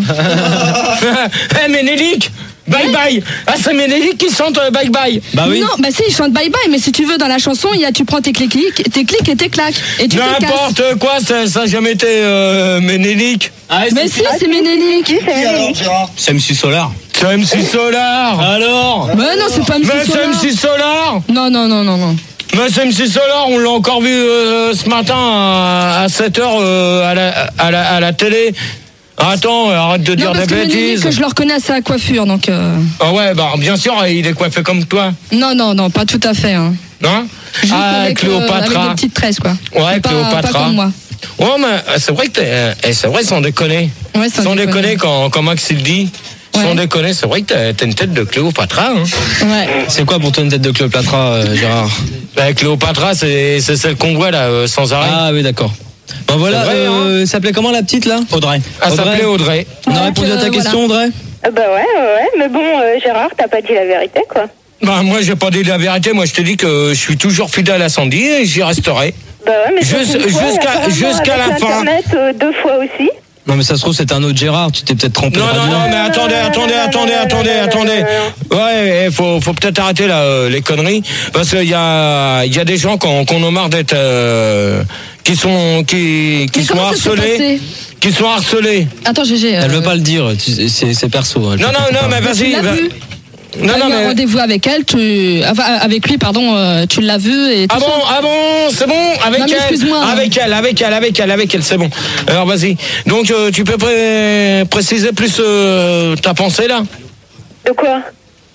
[SPEAKER 13] Eh, Ménélique, bye bye. Ah, c'est Ménélique qui chante euh, bye bye.
[SPEAKER 10] Bah oui.
[SPEAKER 9] Non, bah si, il chante bye bye, mais si tu veux dans la chanson, il y a tu prends tes clics, tes clics et tes claques et tu te casses.
[SPEAKER 13] N'importe quoi, ça n'a jamais été euh, Ménélique.
[SPEAKER 9] Mais si, c'est Ménélique.
[SPEAKER 12] Si, c'est Ménélique.
[SPEAKER 10] C'est M C Solar.
[SPEAKER 13] C'est M C Solar.
[SPEAKER 10] Alors?
[SPEAKER 9] Mais non, c'est pas M C
[SPEAKER 13] Mais c'est
[SPEAKER 9] Solar.
[SPEAKER 13] M C Solar.
[SPEAKER 9] Non, non, non, non, non.
[SPEAKER 13] Mais c'est M C Solar, on l'a encore vu euh, ce matin à, à sept heures euh, à, la, à, la, à la télé. Attends, arrête de
[SPEAKER 9] Non,
[SPEAKER 13] dire
[SPEAKER 9] parce
[SPEAKER 13] des
[SPEAKER 9] que Ménélique,
[SPEAKER 13] bêtises.
[SPEAKER 9] que je le reconnais à sa coiffure, donc. euh,
[SPEAKER 13] Ah ouais, bah bien sûr, il est coiffé comme toi.
[SPEAKER 9] Non, non, non, pas tout à fait. Hein.
[SPEAKER 13] Hein
[SPEAKER 9] Juste
[SPEAKER 13] Ah,
[SPEAKER 9] avec, euh,
[SPEAKER 13] Cléopatra.
[SPEAKER 9] avec des petites tresses, quoi.
[SPEAKER 13] Ouais,
[SPEAKER 9] Mais pas,
[SPEAKER 13] Cléopatra.
[SPEAKER 9] pas comme moi.
[SPEAKER 13] Ouais, mais euh, c'est vrai que t'es, euh, eh, c'est vrai, sans déconner.
[SPEAKER 9] Ouais, sans
[SPEAKER 13] sans
[SPEAKER 9] déconner.
[SPEAKER 13] déconner, quand, quand Max il dit. Sans déconner, c'est vrai que t'as, t'as une tête de Cléopatra. Hein.
[SPEAKER 9] Ouais.
[SPEAKER 10] C'est quoi pour toi une tête de Cléopatra, euh, Gérard?
[SPEAKER 13] Bah, Cléopatra, c'est, c'est celle qu'on voit là, euh, sans arrêt.
[SPEAKER 10] Ah oui, d'accord. Bon voilà,
[SPEAKER 13] C'est vrai,
[SPEAKER 10] euh, s'appelait comment la petite là? Audrey.
[SPEAKER 13] Elle s'appelait Audrey.
[SPEAKER 10] On a
[SPEAKER 9] Donc,
[SPEAKER 10] répondu à ta
[SPEAKER 9] euh,
[SPEAKER 10] question, Audrey?
[SPEAKER 12] Ah bah ouais, ouais, ouais. Mais bon, euh, Gérard, t'as pas dit la vérité, quoi.
[SPEAKER 13] Bah, moi, j'ai pas dit la vérité. Moi, je te dis que je suis toujours fidèle à Sandy et j'y resterai.
[SPEAKER 12] Bah ouais, mais
[SPEAKER 13] Juste-
[SPEAKER 12] sauf une fois,
[SPEAKER 13] jusqu'à-
[SPEAKER 12] apparemment,
[SPEAKER 13] jusqu'à
[SPEAKER 12] avec
[SPEAKER 13] la fin.
[SPEAKER 12] Internet, euh, deux fois aussi.
[SPEAKER 10] Non mais ça se trouve c'était un autre Gérard, tu t'es peut-être trompé.
[SPEAKER 13] Non,
[SPEAKER 10] de
[SPEAKER 13] non,
[SPEAKER 10] radio.
[SPEAKER 13] non, mais attendez, attendez, attendez, attendez, attendez. Ouais, il faut, faut peut-être arrêter là, euh, les conneries. Parce qu'il y a, il y a des gens qui en qui en ont marre d'être, euh, qui sont, qui, qui
[SPEAKER 9] Mais
[SPEAKER 13] sont
[SPEAKER 9] comment ça s'est
[SPEAKER 13] harcelés.
[SPEAKER 9] passé
[SPEAKER 13] Qui sont harcelés.
[SPEAKER 9] Attends, Gégé. euh,
[SPEAKER 10] Elle veut pas le dire, tu- c'est c'est perso. elle
[SPEAKER 13] Non,
[SPEAKER 10] peut
[SPEAKER 13] non,
[SPEAKER 10] pas
[SPEAKER 13] non,
[SPEAKER 10] parler.
[SPEAKER 13] mais
[SPEAKER 9] tu
[SPEAKER 13] vas-y.
[SPEAKER 9] l'as
[SPEAKER 13] va-
[SPEAKER 9] vu?
[SPEAKER 13] Non,
[SPEAKER 9] T'as
[SPEAKER 13] non,
[SPEAKER 9] eu un
[SPEAKER 13] mais.
[SPEAKER 9] rendez-vous avec elle, tu, enfin, avec lui, pardon, euh, tu l'as vu et tout
[SPEAKER 13] Ah bon,
[SPEAKER 9] ça.
[SPEAKER 13] ah bon, c'est bon, avec
[SPEAKER 9] Non, mais
[SPEAKER 13] elle,
[SPEAKER 9] excuse-moi.
[SPEAKER 13] avec elle, avec elle, avec elle, avec elle, c'est bon. Alors vas-y. Donc euh, tu peux pré- préciser plus euh, ta pensée là.
[SPEAKER 12] De quoi?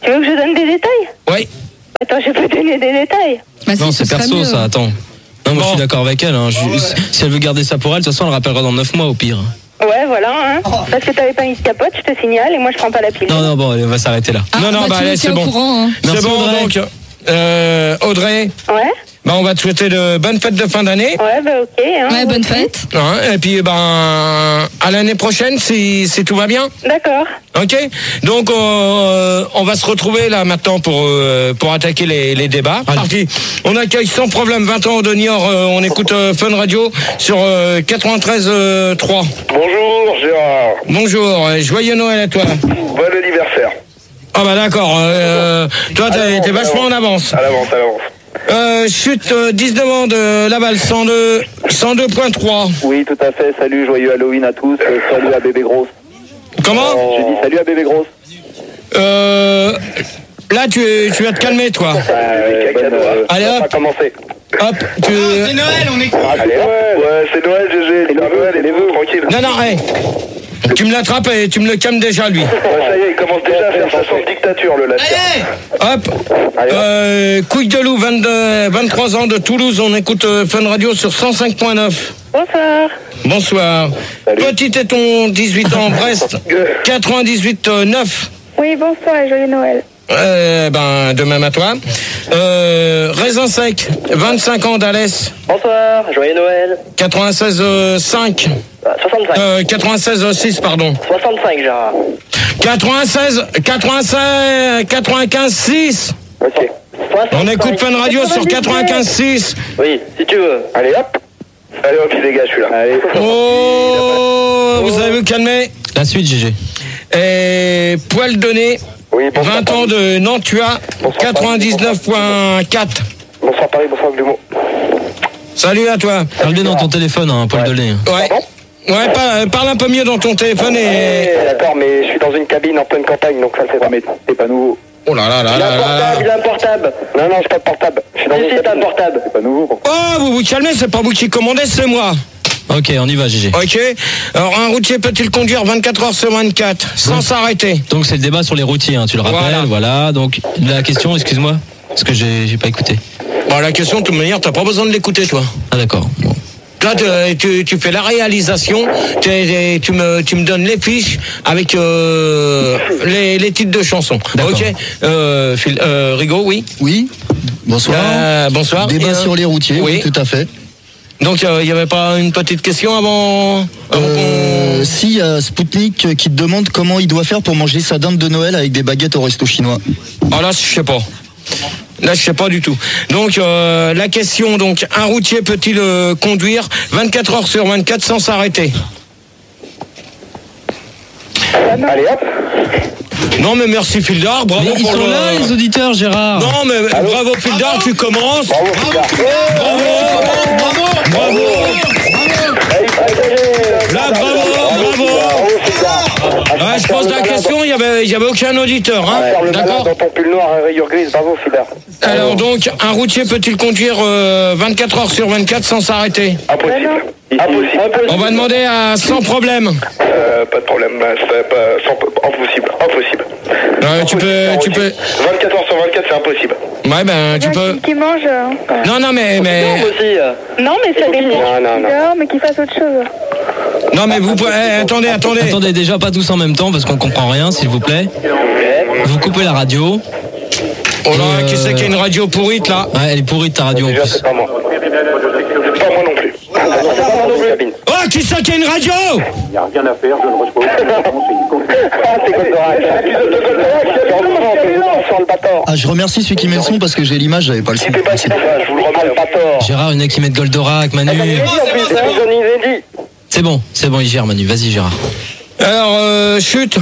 [SPEAKER 12] Tu veux que je donne des détails?
[SPEAKER 13] Oui.
[SPEAKER 12] Attends, je peux donner des détails.
[SPEAKER 9] Bah,
[SPEAKER 10] Non,
[SPEAKER 9] si,
[SPEAKER 10] c'est
[SPEAKER 9] ce serait
[SPEAKER 10] perso
[SPEAKER 9] mieux.
[SPEAKER 10] ça, attends. Non, moi je suis d'accord avec elle. Hein. Je- Si elle veut garder ça pour elle, de toute façon, elle le rappellera dans neuf mois au pire.
[SPEAKER 12] Ouais, voilà, hein. Parce que t'avais pas mis de capote, je te signale, et moi je prends pas la pilule.
[SPEAKER 10] Non, non, bon, allez, on va s'arrêter là.
[SPEAKER 9] Ah,
[SPEAKER 13] non, non,
[SPEAKER 9] bah,
[SPEAKER 13] bah
[SPEAKER 9] tu
[SPEAKER 13] allez,
[SPEAKER 9] nous
[SPEAKER 13] c'est
[SPEAKER 9] tiens au
[SPEAKER 13] bon.
[SPEAKER 9] courant, hein.
[SPEAKER 13] C'est
[SPEAKER 10] Merci,
[SPEAKER 13] bon,
[SPEAKER 10] Audrey.
[SPEAKER 13] donc, euh, Audrey,
[SPEAKER 12] Ouais,
[SPEAKER 13] bah, on va te souhaiter de bonnes fêtes de fin d'année.
[SPEAKER 12] ouais, bah ok. Hein,
[SPEAKER 9] Ouais, bonne
[SPEAKER 12] ok.
[SPEAKER 9] fête.
[SPEAKER 13] Hein, et puis, ben, à l'année prochaine, si, si tout va bien.
[SPEAKER 12] D'accord.
[SPEAKER 13] Ok, donc euh, on va se retrouver là maintenant pour euh, pour attaquer les, les débats. Parti. On accueille sans problème Vingt ans de Niort. Euh, on écoute euh, Fun Radio sur euh, quatre-vingt-treize trois.
[SPEAKER 14] Bonjour Gérard.
[SPEAKER 13] Bonjour, euh, joyeux Noël à toi.
[SPEAKER 14] Bon anniversaire.
[SPEAKER 13] Ah bah d'accord. Euh, toi t'es t'es vachement en avance.
[SPEAKER 14] À l'avance, à l'avance.
[SPEAKER 13] Euh, chute euh, dix-neuf de Laval cent deux cent deux point trois.
[SPEAKER 1] Oui, tout à fait. Salut, joyeux Halloween à tous. Euh, salut à Bébé Grosse.
[SPEAKER 13] Comment?
[SPEAKER 1] J'ai dit salut à Bébé Grosse.
[SPEAKER 13] Euh, là tu tu vas te calmer toi.
[SPEAKER 1] Euh, bonne, euh,
[SPEAKER 13] Allez
[SPEAKER 14] On va
[SPEAKER 13] hop,
[SPEAKER 14] commencer.
[SPEAKER 13] hop. Tu...
[SPEAKER 5] Noël, on est
[SPEAKER 14] Allez, hop. Ouais, c'est Noël, G G. C'est Noël, et les vœux, tranquille.
[SPEAKER 13] Non non, hey. Tu me l'attrapes et tu me le calmes déjà lui.
[SPEAKER 14] Ouais, ça y est, il commence déjà à faire sa sorte de dictature, le latin.
[SPEAKER 13] Hop. Euh, Couille de Loup, vingt-deux, vingt-trois ans de Toulouse, on écoute euh, Fun Radio sur cent cinq point neuf.
[SPEAKER 12] Bonsoir.
[SPEAKER 13] Bonsoir. Petit Téton, dix-huit ans, Brest, quatre-vingt-dix-huit neuf.
[SPEAKER 12] Oui, bonsoir et joyeux Noël.
[SPEAKER 13] Euh, ben, de même à toi. Euh, Raisin Sec, vingt-cinq ans d'Alès,
[SPEAKER 7] Bonsoir, joyeux Noël.
[SPEAKER 13] quatre-vingt-seize cinq.
[SPEAKER 7] soixante-cinq.
[SPEAKER 13] Euh, quatre-vingt-seize six, pardon.
[SPEAKER 7] soixante-cinq, Gérard.
[SPEAKER 13] quatre-vingt-seize, quatre-vingt-seize, quatre-vingt-quinze six.
[SPEAKER 14] Ok.
[SPEAKER 13] On écoute Fun Radio sur quatre-vingt-quinze six.
[SPEAKER 7] Oui, si tu veux.
[SPEAKER 14] Allez, hop. Allez, hop, les gars, je suis là.
[SPEAKER 1] Allez.
[SPEAKER 13] Oh, vous allez vous calmer.
[SPEAKER 10] La suite, G G.
[SPEAKER 13] Et Poil de nez,
[SPEAKER 14] Oui, bonsoir.
[SPEAKER 13] vingt ans de Nantua, quatre-vingt-dix-neuf point quatre.
[SPEAKER 14] Bonsoir Paris, bonsoir Glumeau.
[SPEAKER 13] Salut à toi.
[SPEAKER 10] Parle bien dans ton téléphone, hein, Paul Delay.
[SPEAKER 13] Ouais. Ouais, pa- parle un peu mieux dans ton téléphone et...
[SPEAKER 14] Eh, D'accord, mais je suis dans une cabine en pleine campagne, donc ça le fait pas.
[SPEAKER 1] Mais t'es pas nouveau.
[SPEAKER 13] Oh là là là
[SPEAKER 7] Il a
[SPEAKER 13] là
[SPEAKER 7] un
[SPEAKER 13] là.
[SPEAKER 7] portable, il a un portable.
[SPEAKER 14] Non, non, j'ai pas de portable. Je suis dans
[SPEAKER 7] Si,
[SPEAKER 14] une
[SPEAKER 7] si, t'as un
[SPEAKER 14] cabine.
[SPEAKER 7] portable.
[SPEAKER 1] T'es pas nouveau. Pourquoi?
[SPEAKER 13] Oh, vous vous calmez, c'est pas vous qui commandez, c'est moi.
[SPEAKER 10] Ok, on y va, G G.
[SPEAKER 13] Ok. Alors, un routier peut-il conduire vingt-quatre heures sur vingt-quatre, sans s'arrêter?
[SPEAKER 10] Donc c'est le débat sur les routiers, hein, tu le rappelles,
[SPEAKER 13] Voilà.
[SPEAKER 10] voilà. Donc la question, excuse-moi, parce que j'ai j'ai pas écouté.
[SPEAKER 13] Bon, la question, de toute manière, t'as pas besoin de l'écouter, toi.
[SPEAKER 10] Ah d'accord. Bon.
[SPEAKER 13] Là, tu, tu, tu fais la réalisation, tu, tu, me, tu me donnes les fiches avec euh, les, les titres de chansons.
[SPEAKER 10] D'accord.
[SPEAKER 13] Ok. Euh, Phil- euh, Rigaud, oui.
[SPEAKER 11] Oui, bonsoir.
[SPEAKER 13] Euh, bonsoir.
[SPEAKER 11] Débat
[SPEAKER 13] Et, euh,
[SPEAKER 11] sur les routiers, oui,
[SPEAKER 13] oui.
[SPEAKER 11] tout à fait.
[SPEAKER 13] Donc, il euh, n'y avait pas une petite question avant, avant
[SPEAKER 11] Euh, si, il y a Spoutnik qui te demande comment il doit faire pour manger sa dinde de Noël avec des baguettes au resto chinois.
[SPEAKER 13] qu'on... Ah là, je sais pas. Là, je sais pas du tout. Donc, euh, la question, donc, un routier peut-il euh, conduire vingt-quatre heures sur vingt-quatre sans s'arrêter?
[SPEAKER 14] Allez, hop.
[SPEAKER 13] Non, mais merci Fildar, bravo
[SPEAKER 10] Mais ils
[SPEAKER 13] pour
[SPEAKER 10] sont
[SPEAKER 13] le...
[SPEAKER 10] là, les auditeurs, Gérard.
[SPEAKER 13] Non, mais bravo Fildar, tu commences.
[SPEAKER 14] Bravo, Fildar.
[SPEAKER 13] Bravo, bravo, là, bravo, bravo. Ouais, je pose la question, il y avait, il y avait aucun auditeur, hein.
[SPEAKER 14] Faire le malin
[SPEAKER 13] D'accord.
[SPEAKER 14] dans ton pull noir et rayure grise, bravo Fildar.
[SPEAKER 13] Alors donc, un routier peut-il conduire euh, vingt-quatre heures sur vingt-quatre sans s'arrêter?
[SPEAKER 14] Impossible. Impossible.
[SPEAKER 13] On va demander à sans problème.
[SPEAKER 14] Euh, pas de problème, bah, c'est pas, sans- impossible, impossible.
[SPEAKER 13] Ouais, tu peux, tu peux.
[SPEAKER 14] vingt-quatre heures sur vingt-quatre, c'est impossible.
[SPEAKER 13] Ouais, ben, tu peux.
[SPEAKER 12] Qui mange hein.
[SPEAKER 13] Non, non, mais, mais,
[SPEAKER 7] Aussi. euh,
[SPEAKER 12] Non, mais ça dépend.
[SPEAKER 14] Non, non, non.
[SPEAKER 12] Dehors, mais qu'il fasse autre chose.
[SPEAKER 13] non, mais vous pouvez. eh, attendez, attendez.
[SPEAKER 10] Attendez, déjà pas tous en même temps parce qu'on comprend rien, s'il vous plaît. Vous coupez la radio.
[SPEAKER 13] Oh là,
[SPEAKER 10] Euh,
[SPEAKER 13] qui c'est qui a une radio pourrite là?
[SPEAKER 10] Ouais, elle est pourrie ta radio en
[SPEAKER 14] Déjà,
[SPEAKER 10] plus.
[SPEAKER 14] c'est pas moi. C'est pas moi non plus. C'est pas moi non plus.
[SPEAKER 13] Oh, qui c'est qui a une radio?
[SPEAKER 14] Il n'y a rien à faire, je ne reçois aucune réponse, c'est une Ah, c'est Goldorak. Épisode de Goldorak, il y a longtemps, sur le Bator.
[SPEAKER 11] Ah, je remercie celui qui met le son parce que j'ai l'image, j'avais pas le son.
[SPEAKER 14] C'était pas
[SPEAKER 11] Merci.
[SPEAKER 14] je vous le remets le Bator.
[SPEAKER 10] Gérard, une qui met de Goldorak, Manu.
[SPEAKER 14] Il est dit en plus, hein, Johnny Zeddy.
[SPEAKER 10] C'est bon, c'est bon, il gère Manu. Vas-y Gérard.
[SPEAKER 13] Alors, euh, chute.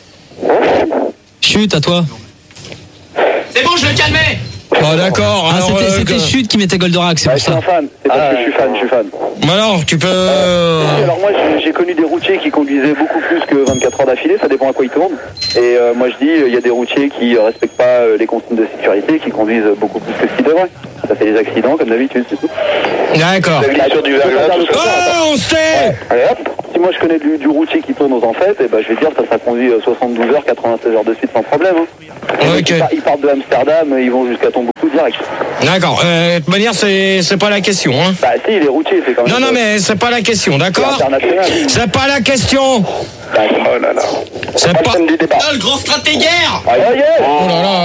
[SPEAKER 10] Chute à toi.
[SPEAKER 5] C'est bon, je le calmais.
[SPEAKER 13] Oh, d'accord.
[SPEAKER 10] Ah,
[SPEAKER 13] alors,
[SPEAKER 10] c'était
[SPEAKER 13] euh,
[SPEAKER 10] c'était
[SPEAKER 13] que-
[SPEAKER 10] Chute qui mettait Goldorak, c'est
[SPEAKER 1] Ouais,
[SPEAKER 10] pour
[SPEAKER 1] je suis
[SPEAKER 10] ça.
[SPEAKER 1] un fan. C'est parce que je suis fan, je suis fan.
[SPEAKER 13] Bah alors, tu peux.
[SPEAKER 1] Alors moi j'ai- j'ai connu des routiers qui conduisaient beaucoup plus que vingt-quatre heures d'affilée, ça dépend à quoi ils tournent. Et euh, moi je dis, il y a des routiers qui euh, respectent pas euh, les consignes de sécurité, qui conduisent beaucoup plus que ce qu'ils devraient. ça fait des accidents comme d'habitude, c'est tout.
[SPEAKER 13] D'accord.
[SPEAKER 14] La glissure du verglas, tout ça.
[SPEAKER 13] Oh, on sait.
[SPEAKER 1] Allez hop, si moi je connais du, du routier qui tourne aux Enfêtes, et ben je vais dire ça, ça conduit euh, soixante-douze heures, quatre-vingt-seize heures de suite sans problème. Hein.
[SPEAKER 13] Ok.
[SPEAKER 1] Ils, partent, ils partent de Amsterdam, ils vont jusqu'à Tombouctou direct.
[SPEAKER 13] D'accord. Euh, de toute manière, c'est c'est pas la question, hein.
[SPEAKER 1] Bah si, les routiers, c'est quand même...
[SPEAKER 13] Non, non, mais c'est pas la question, d'accord?
[SPEAKER 1] international.
[SPEAKER 13] C'est pas la question.
[SPEAKER 1] Bah, oh là là.
[SPEAKER 13] C'est pas...
[SPEAKER 1] Du débat.
[SPEAKER 5] Ah, le grand stratégaire.
[SPEAKER 1] Ah, yeah, yeah.
[SPEAKER 13] Oh là là.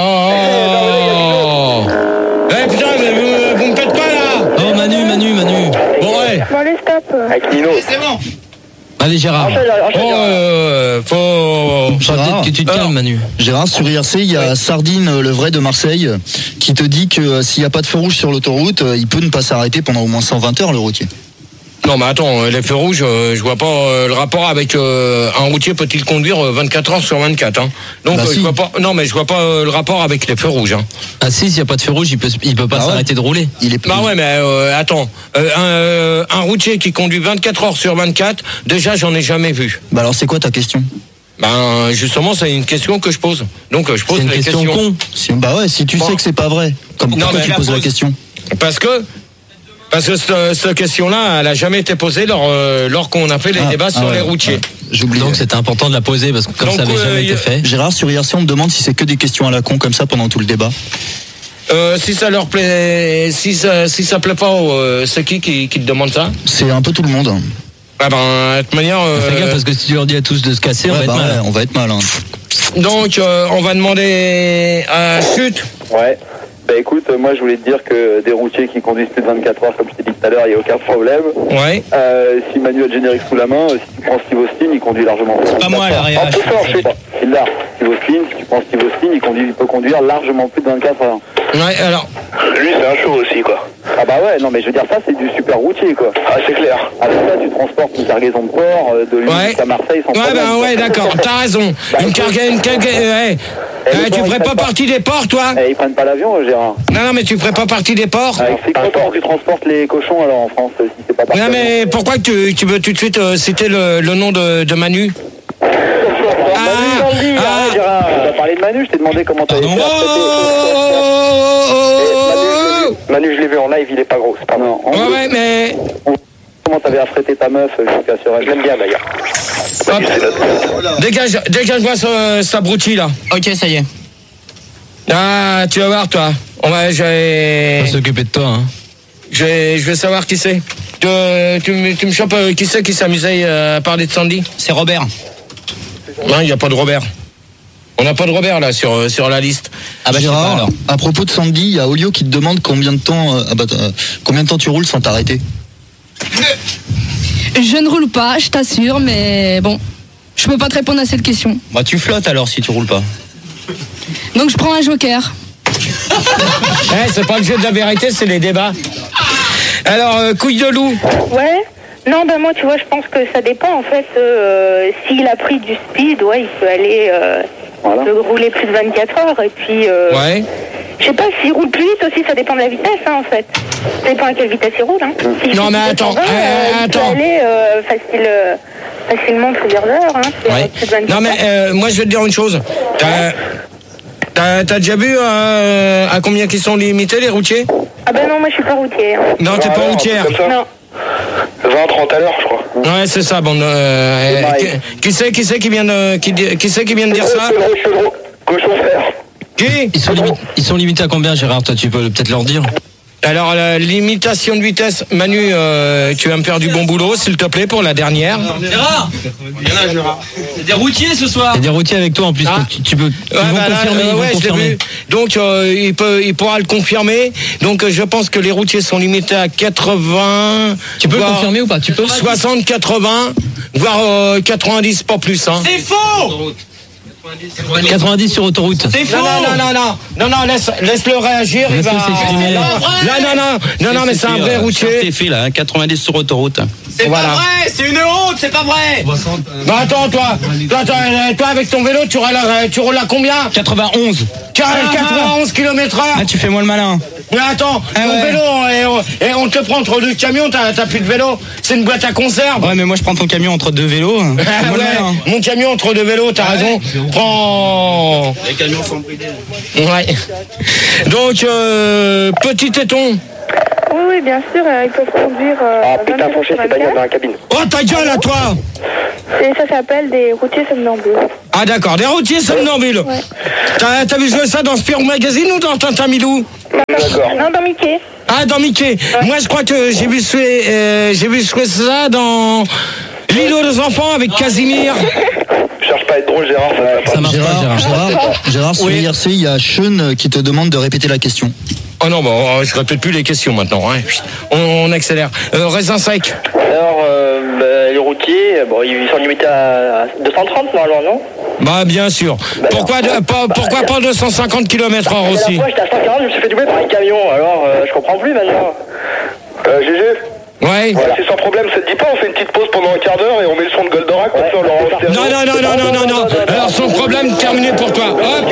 [SPEAKER 13] Eh putain, mais vous, vous me faites pas là.
[SPEAKER 10] Oh, Manu, Manu, Manu.
[SPEAKER 13] Bon, ouais.
[SPEAKER 12] Bon, allez, stop.
[SPEAKER 1] Avec Nino.
[SPEAKER 5] C'est bon.
[SPEAKER 10] Allez, Gérard.
[SPEAKER 13] Oh, euh, faut...
[SPEAKER 10] Peut-être que tu te calmes, Manu.
[SPEAKER 11] Gérard, sur I R C, il y a Sardine, le vrai de Marseille, qui te dit que euh, s'il n'y a pas de feu rouge sur l'autoroute, euh, il peut ne pas s'arrêter pendant au moins cent vingt heures, le routier.
[SPEAKER 13] Non, mais attends, les feux rouges, euh, je vois pas euh, le rapport avec euh, un routier peut-il conduire euh, vingt-quatre heures sur vingt-quatre, hein. Donc
[SPEAKER 11] Bah
[SPEAKER 13] euh,
[SPEAKER 11] si.
[SPEAKER 13] je vois pas. Non, mais je vois pas euh, le rapport avec les feux rouges, hein.
[SPEAKER 10] Ah si, s'il n'y a pas de feu rouge, il peut, il peut pas
[SPEAKER 11] Ah ouais.
[SPEAKER 10] s'arrêter de rouler.
[SPEAKER 11] Il est plus...
[SPEAKER 13] Bah ouais, mais euh, attends, euh, un, euh, un routier qui conduit vingt-quatre heures sur vingt-quatre, déjà j'en ai jamais vu.
[SPEAKER 11] Bah alors c'est quoi ta question?
[SPEAKER 13] Ben justement, c'est une question que je pose. Donc euh, je pose
[SPEAKER 10] C'est une
[SPEAKER 13] les
[SPEAKER 10] question
[SPEAKER 13] questions.
[SPEAKER 10] con.
[SPEAKER 11] Si, bah ouais, si tu
[SPEAKER 13] Bon.
[SPEAKER 11] sais que c'est pas vrai, comme,
[SPEAKER 13] Non,
[SPEAKER 11] pourquoi
[SPEAKER 13] mais
[SPEAKER 11] tu
[SPEAKER 13] la
[SPEAKER 11] poses la
[SPEAKER 13] pose-
[SPEAKER 11] question?
[SPEAKER 13] Parce que parce que cette, cette question-là, elle a jamais été posée lors euh, lors qu'on a fait les
[SPEAKER 11] Ah,
[SPEAKER 13] débats
[SPEAKER 11] ah
[SPEAKER 13] sur
[SPEAKER 11] ouais,
[SPEAKER 13] les routiers.
[SPEAKER 11] ouais. J'oublie.
[SPEAKER 10] Donc c'était important de la poser parce que comme
[SPEAKER 13] Donc,
[SPEAKER 10] ça avait
[SPEAKER 13] euh,
[SPEAKER 10] jamais
[SPEAKER 13] y-
[SPEAKER 10] été fait.
[SPEAKER 11] Gérard, sur I R C, on me demande si c'est que des questions à la con comme ça pendant tout le débat.
[SPEAKER 13] Euh, si ça leur plaît, si ça si ça plaît pas, euh, c'est qui, qui qui te demande ça?
[SPEAKER 11] C'est un peu tout le monde.
[SPEAKER 13] Ah ben de toute manière. Euh,
[SPEAKER 10] Fais gaffe parce que si tu leur dis à tous de se casser, on
[SPEAKER 11] Ouais,
[SPEAKER 10] va être
[SPEAKER 11] bah
[SPEAKER 10] mal.
[SPEAKER 11] ouais, on va être mal. Hein.
[SPEAKER 13] Donc euh, on va demander à Chute.
[SPEAKER 1] Ouais. Bah écoute, euh, moi je voulais te dire que des routiers qui conduisent plus de vingt-quatre heures, comme je t'ai dit tout à l'heure, il n'y a aucun problème.
[SPEAKER 13] Ouais.
[SPEAKER 1] Euh, si Manu a le générique sous la main, euh, si tu prends Steve Austin, il conduit largement plus de
[SPEAKER 5] pas moi,
[SPEAKER 1] vingt-quatre
[SPEAKER 5] la
[SPEAKER 1] heures.
[SPEAKER 5] réa,
[SPEAKER 1] Ah, tout ça, je sais pas. C'est là. Steve Austin, si tu prends Steve Austin, il, conduit, il peut conduire largement plus de vingt-quatre heures.
[SPEAKER 13] Ouais. Alors.
[SPEAKER 14] Lui, c'est un show aussi, quoi.
[SPEAKER 1] Ah bah ouais, non mais je veux dire, ça c'est du super routier quoi.
[SPEAKER 14] Ah, c'est clair.
[SPEAKER 1] Avec ça, tu transportes une cargaison de porc euh, de Lyon
[SPEAKER 13] Ouais.
[SPEAKER 1] jusqu'à Marseille sans
[SPEAKER 13] Ouais,
[SPEAKER 1] problème.
[SPEAKER 13] ben ouais, d'accord, t'as raison. Une cargaison, une cargaison, ouais.
[SPEAKER 1] Eh,
[SPEAKER 13] Euh,
[SPEAKER 1] les
[SPEAKER 13] tu
[SPEAKER 1] porcs,
[SPEAKER 13] ferais
[SPEAKER 1] ils
[SPEAKER 13] pas
[SPEAKER 1] prennent
[SPEAKER 13] partie des ports, toi?
[SPEAKER 1] Eh, ils prennent pas l'avion, euh, Gérard.
[SPEAKER 13] Non, non, mais tu ferais pas partie des ports?
[SPEAKER 1] Ah, explique-moi comment tu transportes les cochons alors en France, euh, si c'est pas par
[SPEAKER 13] Non, mais pourquoi tu, tu veux tout de suite euh, citer le, le nom de, de Manu?
[SPEAKER 1] Manu, dans le lit,
[SPEAKER 13] ah.
[SPEAKER 1] arrête, Gérard. On va parler de Manu, je t'ai demandé comment t'avais fait.
[SPEAKER 13] Oh,
[SPEAKER 1] à
[SPEAKER 13] oh,
[SPEAKER 1] traiter- Manu, je l'ai vu en live, il est pas gros, c'est pas non.
[SPEAKER 13] oh. Ouais, ouais, mais.
[SPEAKER 1] Comment t'avais affrété ta meuf jusqu'à sur elle? Je l'aime bien d'ailleurs.
[SPEAKER 13] Hop. Dégage, dégage-moi ce, ce abruti là.
[SPEAKER 5] Ok, ça y est.
[SPEAKER 13] Ah, tu vas voir, toi. On va, je
[SPEAKER 10] On
[SPEAKER 13] vais,
[SPEAKER 10] va s'occuper de toi. Hein.
[SPEAKER 13] je vais, je vais savoir qui c'est. Tu, tu, me- tu me chopes euh, qui c'est qui s'amusait euh, à parler de Sandy?
[SPEAKER 5] C'est Robert.
[SPEAKER 13] Non, il n'y a pas de Robert. On n'a pas de Robert là sur, euh, sur la liste.
[SPEAKER 5] Ah bah je sais pas
[SPEAKER 11] Gérard,
[SPEAKER 5] alors.
[SPEAKER 11] à propos de Sandy, il y a Olio qui te demande combien de temps, euh, ah bah, euh, combien de temps tu roules sans t'arrêter.
[SPEAKER 9] Je ne roule pas, je t'assure, mais bon, je peux pas te répondre à cette question.
[SPEAKER 5] Bah tu flottes alors si tu roules pas.
[SPEAKER 9] Donc je prends un joker.
[SPEAKER 13] Eh, c'est pas le jeu de la vérité, c'est les débats. Alors, euh, couille de loup.
[SPEAKER 12] Ouais. Non, ben moi, tu vois, je pense que ça dépend. En fait, euh, s'il a pris du speed, ouais, il peut aller euh,
[SPEAKER 1] Voilà.
[SPEAKER 12] il peut rouler plus de vingt-quatre heures. Et puis, euh,
[SPEAKER 13] Ouais.
[SPEAKER 12] je sais pas, s'il roule plus vite aussi, ça dépend de la vitesse, hein, en fait. Ça dépend à quelle vitesse il roule. Hein. S'il
[SPEAKER 13] Non,
[SPEAKER 12] fait
[SPEAKER 13] mais
[SPEAKER 12] plus de
[SPEAKER 13] attends,
[SPEAKER 12] cent vingt,
[SPEAKER 13] euh,
[SPEAKER 12] euh, il peut
[SPEAKER 13] attends.
[SPEAKER 12] aller euh, facile, euh, facilement plusieurs heures. Hein, c'est,
[SPEAKER 13] Ouais.
[SPEAKER 12] euh, plus de vingt-quatre
[SPEAKER 13] Non, mais
[SPEAKER 12] heures.
[SPEAKER 13] euh, moi, je vais te dire une chose. T'as, t'as, t'as déjà vu euh, à combien qu'ils sont limités, les routiers?
[SPEAKER 12] Ah ben non, moi, je suis pas routière.
[SPEAKER 13] Non, t'es
[SPEAKER 14] Ah,
[SPEAKER 13] pas
[SPEAKER 14] non,
[SPEAKER 13] routière.
[SPEAKER 14] comme ça.
[SPEAKER 12] Non.
[SPEAKER 14] vingt trente à l'heure, je crois.
[SPEAKER 13] Ouais, c'est ça, bon. Euh,
[SPEAKER 1] C'est
[SPEAKER 13] qui,
[SPEAKER 1] pareil.
[SPEAKER 13] qui c'est, qui c'est qui vient de, qui, di- qui c'est qui vient de dire ça?
[SPEAKER 14] Chevreau, chevreau, cochon fer.
[SPEAKER 13] Qui?
[SPEAKER 10] Ils sont, limi- ils sont limités à combien, Gérard? Toi, tu peux peut-être leur dire.
[SPEAKER 13] Alors, la limitation de vitesse, Manu, euh, tu vas me faire du bon boulot, s'il te plaît, pour la dernière.
[SPEAKER 5] Gérard. Il y en a Gérard. Il y a des routiers ce soir.
[SPEAKER 10] Il y a des routiers avec toi en plus.
[SPEAKER 13] Ah.
[SPEAKER 10] Tu, tu peux. Ils
[SPEAKER 13] Ouais,
[SPEAKER 10] vont
[SPEAKER 13] bah là,
[SPEAKER 10] confirmer.
[SPEAKER 13] euh,
[SPEAKER 10] ils vont
[SPEAKER 13] ouais, je l'ai
[SPEAKER 10] confirmer.
[SPEAKER 13] vu. Donc, euh, il, peut, il pourra le confirmer. Donc, euh, je pense que les routiers sont limités à quatre-vingts.
[SPEAKER 10] Tu peux le
[SPEAKER 13] voire
[SPEAKER 10] confirmer ou pas? Tu peux?
[SPEAKER 13] soixante, quatre-vingts, voire euh, quatre-vingt-dix, pas plus. Hein.
[SPEAKER 5] C'est faux.
[SPEAKER 10] quatre-vingt-dix sur autoroute.
[SPEAKER 5] C'est faux.
[SPEAKER 13] Non, non, non, non, non, non, non, laisse, laisse-le réagir. Il
[SPEAKER 10] Laisse-le
[SPEAKER 13] va...
[SPEAKER 10] s'exprimer.
[SPEAKER 13] Non, non, non, non, non, mais c'est un vrai routier.
[SPEAKER 5] fait là, quatre-vingt-dix sur autoroute. C'est
[SPEAKER 13] Voilà.
[SPEAKER 5] pas vrai, c'est une honte, c'est pas vrai.
[SPEAKER 13] Bah attends, toi, toi, toi, euh, toi, avec ton vélo, tu roules à, tu roules à combien?
[SPEAKER 5] quatre-vingt-onze.
[SPEAKER 13] quatre-vingt-onze kilomètres heure.
[SPEAKER 5] Ah, tu fais moi le malin.
[SPEAKER 13] Mais attends,
[SPEAKER 10] Ah
[SPEAKER 13] ton
[SPEAKER 10] ouais.
[SPEAKER 13] vélo, et on, et on te prend entre deux camions, t'as t'as plus de vélo. C'est une boîte à conserve.
[SPEAKER 10] Ouais, mais moi je prends ton camion entre deux vélos.
[SPEAKER 13] Ah
[SPEAKER 10] C'est moi le
[SPEAKER 13] ouais,
[SPEAKER 10] malin.
[SPEAKER 13] mon camion entre deux vélos, t'as raison. Prends.
[SPEAKER 10] Les camions sont bridés.
[SPEAKER 13] Ouais. Donc, euh, petit téton.
[SPEAKER 12] Oui, oui, bien sûr, euh, ils peuvent conduire. Euh,
[SPEAKER 7] Ah putain,
[SPEAKER 12] vingt-quatre
[SPEAKER 7] faut chier
[SPEAKER 12] sur
[SPEAKER 7] ces bagnoles dans la
[SPEAKER 12] vingt-quatre.
[SPEAKER 7] cabine.
[SPEAKER 13] Oh, ta gueule à toi.
[SPEAKER 12] Et ça s'appelle des routiers somnambules.
[SPEAKER 13] Ah d'accord, des routiers somnambules.
[SPEAKER 12] Ouais.
[SPEAKER 13] T'as t'as vu jouer ça dans Spirou Magazine ou dans Tintin Milou?
[SPEAKER 12] Non, dans Mickey.
[SPEAKER 13] Ah, dans Mickey. Moi, je crois que j'ai vu jouer, euh, j'ai vu jouer ça dans L'îlot des enfants avec Casimir.
[SPEAKER 1] Cherche pas à être drôle, Gérard. Ça,
[SPEAKER 10] Ça marche
[SPEAKER 11] Gérard,
[SPEAKER 10] pas, Gérard.
[SPEAKER 11] Gérard, Gérard, sur
[SPEAKER 13] Oui.
[SPEAKER 11] I R C, il y a Sean qui te demande de répéter la question.
[SPEAKER 13] Oh non, bon, je répète plus les questions maintenant. Hein. On, on accélère. Euh, raisin sec.
[SPEAKER 7] Alors, euh, bah, les routiers, bon, ils sont limités à deux cent trente normalement, non?
[SPEAKER 13] Bah bien sûr. Pourquoi, de- pas, pourquoi pas deux cent cinquante kilomètres heure
[SPEAKER 7] La
[SPEAKER 13] aussi?
[SPEAKER 7] fois, j'étais à cent quarante, je me suis fait doubler par un camion, alors euh, je comprends plus maintenant.
[SPEAKER 1] Euh, G G,
[SPEAKER 13] Ouais.
[SPEAKER 1] voilà, c'est sans problème, ça te dit pas, on fait une petite pause pendant un quart d'heure et on met le son de Goldorak, comme ça on leur en
[SPEAKER 13] Non, non, non, non, non, non, non. Alors son problème terminé pour toi. Hop.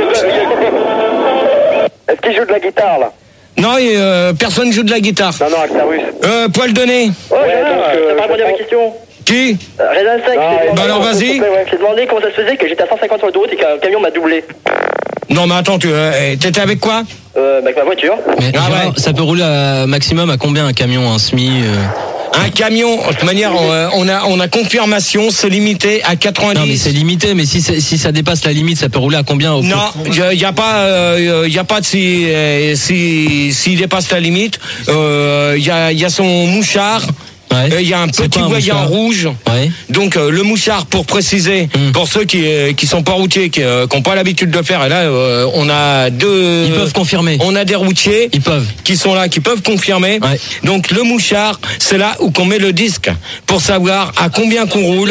[SPEAKER 7] Est-ce qu'il joue de la guitare là?
[SPEAKER 13] Non, et, euh, personne joue de la guitare.
[SPEAKER 7] Non, non, avec la russe.
[SPEAKER 13] Euh, poil de nez.
[SPEAKER 7] Ouais, donc, euh, t'as pas répondu à ma question.
[SPEAKER 13] Qui?
[SPEAKER 7] Euh, Raisin sec, j'ai
[SPEAKER 13] bah alors, vas-y.
[SPEAKER 7] Ouais, j'ai demandé comment ça se faisait que j'étais à cent cinquante sur l'autoroute et qu'un camion m'a doublé.
[SPEAKER 13] Non, mais attends, tu euh, t'étais avec quoi?
[SPEAKER 7] Euh, bah, avec ma voiture.
[SPEAKER 10] Mais
[SPEAKER 13] Ah
[SPEAKER 10] Gérard,
[SPEAKER 13] ouais.
[SPEAKER 10] ça peut rouler à maximum à combien un camion, un semi euh
[SPEAKER 13] Un camion, de toute manière, on, on a, on a confirmation, c'est limité à quatre-vingt-dix.
[SPEAKER 10] Non, mais c'est limité, mais si, c'est- si ça dépasse la limite, ça peut rouler à combien au
[SPEAKER 13] Non, il y a pas, euh, y a pas de si, euh, si, s'il dépasse la limite. Il euh, y a, y a son mouchard. Il
[SPEAKER 10] Ouais.
[SPEAKER 13] y a un
[SPEAKER 10] C'est
[SPEAKER 13] petit
[SPEAKER 10] quoi un
[SPEAKER 13] voyant
[SPEAKER 10] mouchard
[SPEAKER 13] rouge.
[SPEAKER 10] Ouais.
[SPEAKER 13] Donc euh, le mouchard, pour préciser,
[SPEAKER 10] Mm.
[SPEAKER 13] pour ceux qui euh, qui sont pas routiers, qui euh, qui ont pas l'habitude de le faire, et là euh, on a deux.
[SPEAKER 10] Ils peuvent confirmer.
[SPEAKER 13] On a des routiers
[SPEAKER 10] Ils peuvent.
[SPEAKER 13] qui sont là, qui peuvent confirmer.
[SPEAKER 10] Ouais.
[SPEAKER 13] Donc le mouchard, c'est là où qu'on met le disque pour savoir à combien qu'on roule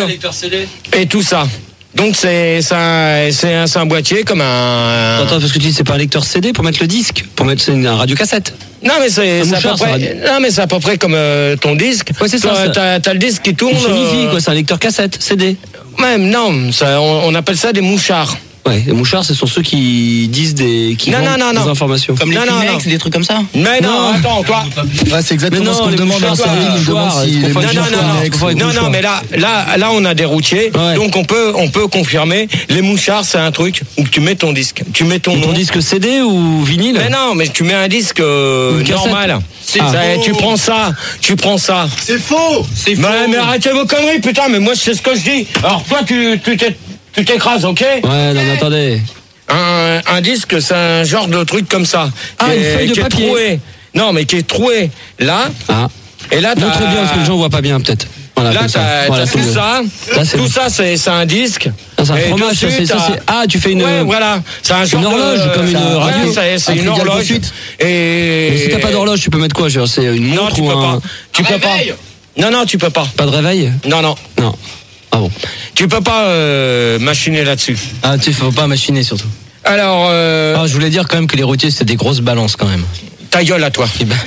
[SPEAKER 13] et tout ça. Donc c'est c'est un, c'est un, c'est un boîtier comme un.
[SPEAKER 10] Attends, parce que tu dis c'est pas un lecteur C D pour mettre le disque, pour mettre c'est une- un radiocassette.
[SPEAKER 13] Non mais c'est
[SPEAKER 10] Un
[SPEAKER 13] c'est à peu
[SPEAKER 10] mouchard, ça
[SPEAKER 13] près. Non mais c'est à peu près comme euh, ton disque.
[SPEAKER 10] Ouais, c'est ça,
[SPEAKER 13] Toi,
[SPEAKER 10] ça.
[SPEAKER 13] T'as t'as le disque qui tourne.
[SPEAKER 10] Une chenille,
[SPEAKER 13] euh,
[SPEAKER 10] quoi, c'est un lecteur cassette, C D.
[SPEAKER 13] Même non, ça, on, on appelle ça des mouchards.
[SPEAKER 10] Ouais, les mouchards, ce sont ceux qui disent des, qui
[SPEAKER 13] Non,
[SPEAKER 10] vendent
[SPEAKER 13] non, non,
[SPEAKER 10] des
[SPEAKER 13] non.
[SPEAKER 10] informations.
[SPEAKER 13] Comme les Non, non, Kleenex, non.
[SPEAKER 10] des trucs comme ça.
[SPEAKER 13] Mais non,
[SPEAKER 10] Non.
[SPEAKER 13] attends, toi.
[SPEAKER 11] Ouais, c'est exactement
[SPEAKER 10] Mais non,
[SPEAKER 11] ce qu'on
[SPEAKER 10] les
[SPEAKER 11] demande à
[SPEAKER 10] mouchoirs,
[SPEAKER 11] Céline, il me demande
[SPEAKER 10] mouchoirs,
[SPEAKER 11] si
[SPEAKER 10] il
[SPEAKER 11] les
[SPEAKER 10] faut pas-
[SPEAKER 13] Non,
[SPEAKER 11] mouchoirs
[SPEAKER 13] non, non,
[SPEAKER 11] Kleenex,
[SPEAKER 13] non,
[SPEAKER 11] les
[SPEAKER 13] non, non,
[SPEAKER 11] mouchoirs.
[SPEAKER 13] mais là, là, là, on a des routiers,
[SPEAKER 10] Ouais.
[SPEAKER 13] donc on peut, on peut confirmer. Les mouchards, c'est un truc où tu mets ton disque, tu mets ton
[SPEAKER 10] Ton
[SPEAKER 13] nom.
[SPEAKER 10] disque C D ou vinyle?
[SPEAKER 13] Mais non, mais tu mets un disque euh,
[SPEAKER 10] Une cassette.
[SPEAKER 13] normal.
[SPEAKER 10] C'est
[SPEAKER 13] Ça,
[SPEAKER 10] faux.
[SPEAKER 13] tu prends ça, tu prends ça.
[SPEAKER 11] C'est faux.
[SPEAKER 10] C'est
[SPEAKER 13] Mais, mais arrêtez vos conneries, putain. Mais moi, c'est ce que je dis. Alors toi, tu, tu t'es- tu t'écrases, ok?
[SPEAKER 10] Ouais, non, mais attendez.
[SPEAKER 13] Un, un disque, c'est un genre de truc comme ça.
[SPEAKER 10] Ah,
[SPEAKER 13] qui
[SPEAKER 10] une
[SPEAKER 13] est-
[SPEAKER 10] feuille de
[SPEAKER 13] qui est
[SPEAKER 10] papier.
[SPEAKER 13] troué. Non, mais qui est troué là.
[SPEAKER 10] Ah.
[SPEAKER 13] Et là, t'as-
[SPEAKER 10] Montre bien, parce que les gens voient pas bien, peut-être. Voilà,
[SPEAKER 13] Là,
[SPEAKER 10] comme ça.
[SPEAKER 13] t'as
[SPEAKER 10] Voilà,
[SPEAKER 13] t'as
[SPEAKER 10] c'est
[SPEAKER 13] tout
[SPEAKER 10] mieux.
[SPEAKER 13] ça.
[SPEAKER 10] Là, c'est
[SPEAKER 13] tout
[SPEAKER 10] bon.
[SPEAKER 13] ça, c'est c'est un disque.
[SPEAKER 10] Ah, c'est un
[SPEAKER 13] Et
[SPEAKER 10] fromage, ça,
[SPEAKER 13] dessus,
[SPEAKER 10] c'est ça,
[SPEAKER 13] t'as-
[SPEAKER 10] c'est- ah, tu fais une-
[SPEAKER 13] Ouais, voilà. C'est un genre
[SPEAKER 10] Une
[SPEAKER 13] de-
[SPEAKER 10] horloge, comme une
[SPEAKER 13] Ouais,
[SPEAKER 10] radio.
[SPEAKER 13] c'est- C'est
[SPEAKER 11] Un
[SPEAKER 13] une
[SPEAKER 11] trivial
[SPEAKER 13] horloge.
[SPEAKER 11] pursuit.
[SPEAKER 13] Et.
[SPEAKER 10] Mais si t'as pas d'horloge, tu peux mettre quoi? genre, C'est une montre
[SPEAKER 13] Non, tu
[SPEAKER 10] ou
[SPEAKER 13] peux
[SPEAKER 10] un...
[SPEAKER 13] pas. Tu peux pas. Non, non, tu peux pas.
[SPEAKER 10] Pas de réveil?
[SPEAKER 13] Non, non.
[SPEAKER 10] Non. Ah bon.
[SPEAKER 13] Tu peux pas euh, machiner là-dessus.
[SPEAKER 10] Ah, tu faut pas machiner surtout.
[SPEAKER 13] Alors, euh,
[SPEAKER 10] Ah, je voulais dire quand même que les routiers c'était des grosses balances quand même.
[SPEAKER 13] ta gueule à toi.
[SPEAKER 10] Eh ben,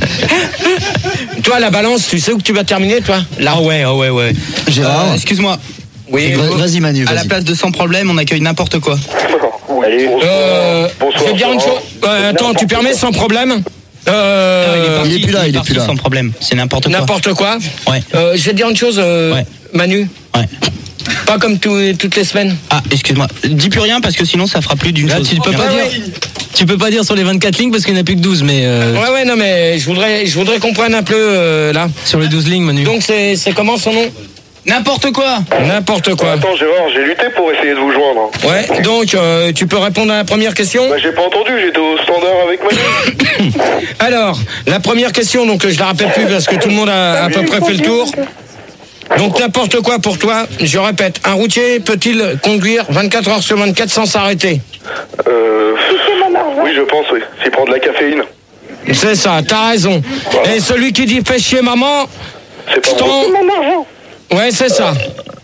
[SPEAKER 13] Toi, la balance, tu sais où tu vas terminer, toi? Là.
[SPEAKER 10] Ah ouais, ah ouais, ouais.
[SPEAKER 11] Gérard,
[SPEAKER 15] Euh, Excuse-moi.
[SPEAKER 13] Oui.
[SPEAKER 11] va- vas-y Manu,
[SPEAKER 15] À la
[SPEAKER 11] vas-y.
[SPEAKER 15] place de sans problème, on accueille n'importe quoi.
[SPEAKER 1] Allez,
[SPEAKER 13] Euh, je vais te dire une chose. Euh, attends, tu permets sans problème? Euh,
[SPEAKER 11] Il est plus là, il est
[SPEAKER 15] parti
[SPEAKER 11] plus là.
[SPEAKER 15] sans problème. C'est n'importe quoi.
[SPEAKER 13] N'importe quoi.
[SPEAKER 15] Ouais.
[SPEAKER 13] Euh, je vais te dire une chose, euh,
[SPEAKER 15] Ouais.
[SPEAKER 13] Manu.
[SPEAKER 15] Ouais.
[SPEAKER 13] Pas comme tous- toutes les semaines.
[SPEAKER 15] Ah, excuse-moi. Dis plus rien parce que sinon ça fera plus d'une
[SPEAKER 10] Là,
[SPEAKER 15] chose.
[SPEAKER 10] tu peux pas
[SPEAKER 13] Ouais,
[SPEAKER 10] dire. Tu peux pas dire sur les vingt-quatre lignes parce qu'il n'y en a plus que douze, mais euh,
[SPEAKER 13] Ouais, ouais, non, mais je voudrais, je voudrais qu'on prenne un peu euh, là.
[SPEAKER 10] sur les douze lignes, Manu.
[SPEAKER 13] Donc, c'est c'est comment son nom?
[SPEAKER 15] N'importe quoi.
[SPEAKER 13] N'importe quoi.
[SPEAKER 1] Attends, Gérard, j'ai lutté pour essayer de vous joindre.
[SPEAKER 13] Ouais, donc euh, tu peux répondre à la première question?
[SPEAKER 1] Bah, j'ai pas entendu, j'étais au standard avec Manu.
[SPEAKER 13] Alors, la première question, donc je la rappelle plus parce que tout le monde a à peu près fait le tour. Donc n'importe quoi pour toi, je répète, un routier peut-il conduire vingt-quatre heures sur vingt-quatre sans s'arrêter?
[SPEAKER 1] Euh. Oui, je pense, oui. S'il prend de la caféine.
[SPEAKER 13] C'est ça, t'as raison. Et celui qui dit fais chier maman,
[SPEAKER 1] C'est pas
[SPEAKER 13] ton...
[SPEAKER 1] bon.
[SPEAKER 13] Ouais, c'est ça.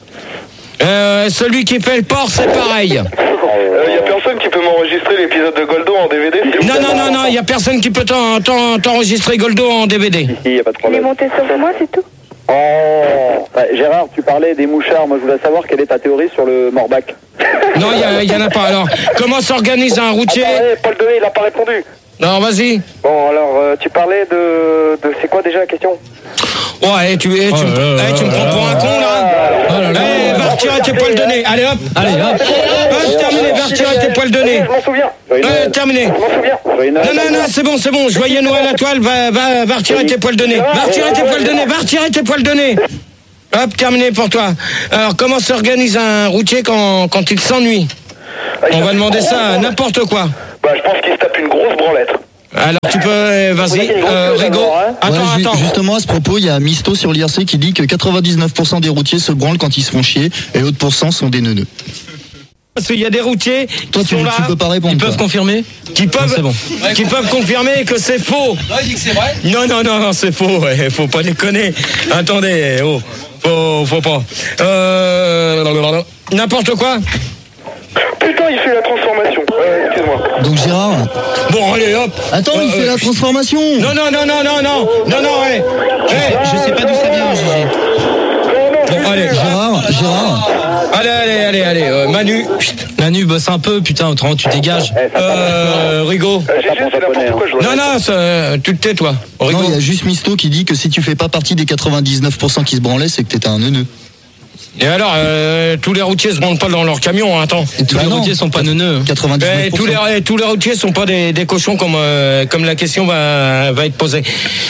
[SPEAKER 13] Euh, celui qui fait le porc, c'est pareil.
[SPEAKER 1] Euh, y a personne qui peut m'enregistrer l'épisode de Goldo en D V D, s'il vous
[SPEAKER 13] Non,
[SPEAKER 1] plaît?
[SPEAKER 13] non, non, non, il y a personne qui peut t'en- t'en- t'enregistrer Goldo en D V D.
[SPEAKER 1] Si, y a pas de
[SPEAKER 12] Il est
[SPEAKER 1] problème.
[SPEAKER 12] monté sur moi, c'est tout.
[SPEAKER 1] Oh. Ouais, Gérard, tu parlais des mouchards. Moi, je voulais savoir quelle est ta théorie sur le Morbac.
[SPEAKER 13] Non, il y, a- il y en a pas. Alors, comment s'organise un routier?
[SPEAKER 1] Attends, hey, Paul Dehaye, il a pas répondu.
[SPEAKER 13] Non, vas-y.
[SPEAKER 7] Bon, alors, euh, tu parlais de, de... C'est quoi déjà la question?
[SPEAKER 13] Ouais, tu, eh, tu,
[SPEAKER 10] Oh là
[SPEAKER 13] me-
[SPEAKER 10] là
[SPEAKER 13] eh, tu me
[SPEAKER 10] là
[SPEAKER 13] prends
[SPEAKER 10] là
[SPEAKER 13] pour un
[SPEAKER 10] là
[SPEAKER 13] con, là. Eh, va retirer tes poils de nez. Allez, hop.
[SPEAKER 10] Allez, hop.
[SPEAKER 13] Hop, terminé, va retirer tes poils de nez.
[SPEAKER 7] Je m'en souviens.
[SPEAKER 13] Ouais, terminé.
[SPEAKER 7] Je m'en souviens.
[SPEAKER 13] Non, non, non, c'est bon, c'est bon. Joyeux Noël à toi, va, va, va retirer tes poils de nez. Va retirer tes poils de nez, va retirer tes poils de nez. Hop, terminé pour toi. Alors, comment s'organise un routier quand, quand il s'ennuie? On va demander ça à n'importe quoi.
[SPEAKER 7] Bah, je pense qu'il se tape une grosse branlette.
[SPEAKER 13] Alors, tu peux, euh, vas-y, euh, Rigo. Attends,
[SPEAKER 11] Ouais, ju-
[SPEAKER 13] attends.
[SPEAKER 11] Justement, à ce propos, il y a Misto sur l'I R C qui dit que quatre-vingt-dix-neuf pour cent des routiers se branlent quand ils se font chier et l'autre pourcent sont des neuneux.
[SPEAKER 13] Parce qu'il y a des routiers
[SPEAKER 11] Toi,
[SPEAKER 13] qui
[SPEAKER 11] tu,
[SPEAKER 13] sont là,
[SPEAKER 11] tu peux pas répondre.
[SPEAKER 10] Ils peuvent
[SPEAKER 11] toi.
[SPEAKER 10] confirmer?
[SPEAKER 13] qui peuvent,
[SPEAKER 10] c'est bon.
[SPEAKER 13] qui peuvent confirmer que c'est faux.
[SPEAKER 10] Non, il dit que c'est vrai.
[SPEAKER 13] Non, non, non, non, c'est faux. Ouais, faut pas déconner. Attendez, oh, faut, faut pas. Euh, n'importe quoi.
[SPEAKER 7] Putain, il fait la transformation. Euh, excuse-moi.
[SPEAKER 11] Donc Gérard.
[SPEAKER 13] Bon, allez, hop.
[SPEAKER 11] Attends, il
[SPEAKER 13] Euh,
[SPEAKER 11] fait
[SPEAKER 13] euh,
[SPEAKER 11] la transformation.
[SPEAKER 13] Non, non, non, non, non, non, non, non, ouais. Hey,
[SPEAKER 15] Je sais pas d'où ça vient, Gégé.
[SPEAKER 13] bon, allez,
[SPEAKER 11] Gérard, Gérard.
[SPEAKER 13] allez, allez, allez, allez, euh, Manu, chut,
[SPEAKER 10] Manu, bosse un peu, putain, autrement tu dégages.
[SPEAKER 13] euh, Rigo.
[SPEAKER 7] Euh, Gégé, c'est n'importe quoi, je le
[SPEAKER 13] Non, non, ça, tu te tais, toi. Rigo.
[SPEAKER 11] Non, il y a juste Misto qui dit que si tu fais pas partie des quatre-vingt-dix-neuf pour cent qui se branlaient, c'est que t'étais un neuneux.
[SPEAKER 13] Et alors, euh, tous les routiers se branlent pas dans leur camion, hein, attends.
[SPEAKER 10] Et tous
[SPEAKER 11] Bah
[SPEAKER 10] les
[SPEAKER 11] non.
[SPEAKER 10] routiers sont pas neuneux.
[SPEAKER 11] quatre-vingt-dix-neuf
[SPEAKER 13] Eh,
[SPEAKER 11] pour cent.
[SPEAKER 13] tous les tous les routiers sont pas des, des cochons comme euh, comme la question va va être posée.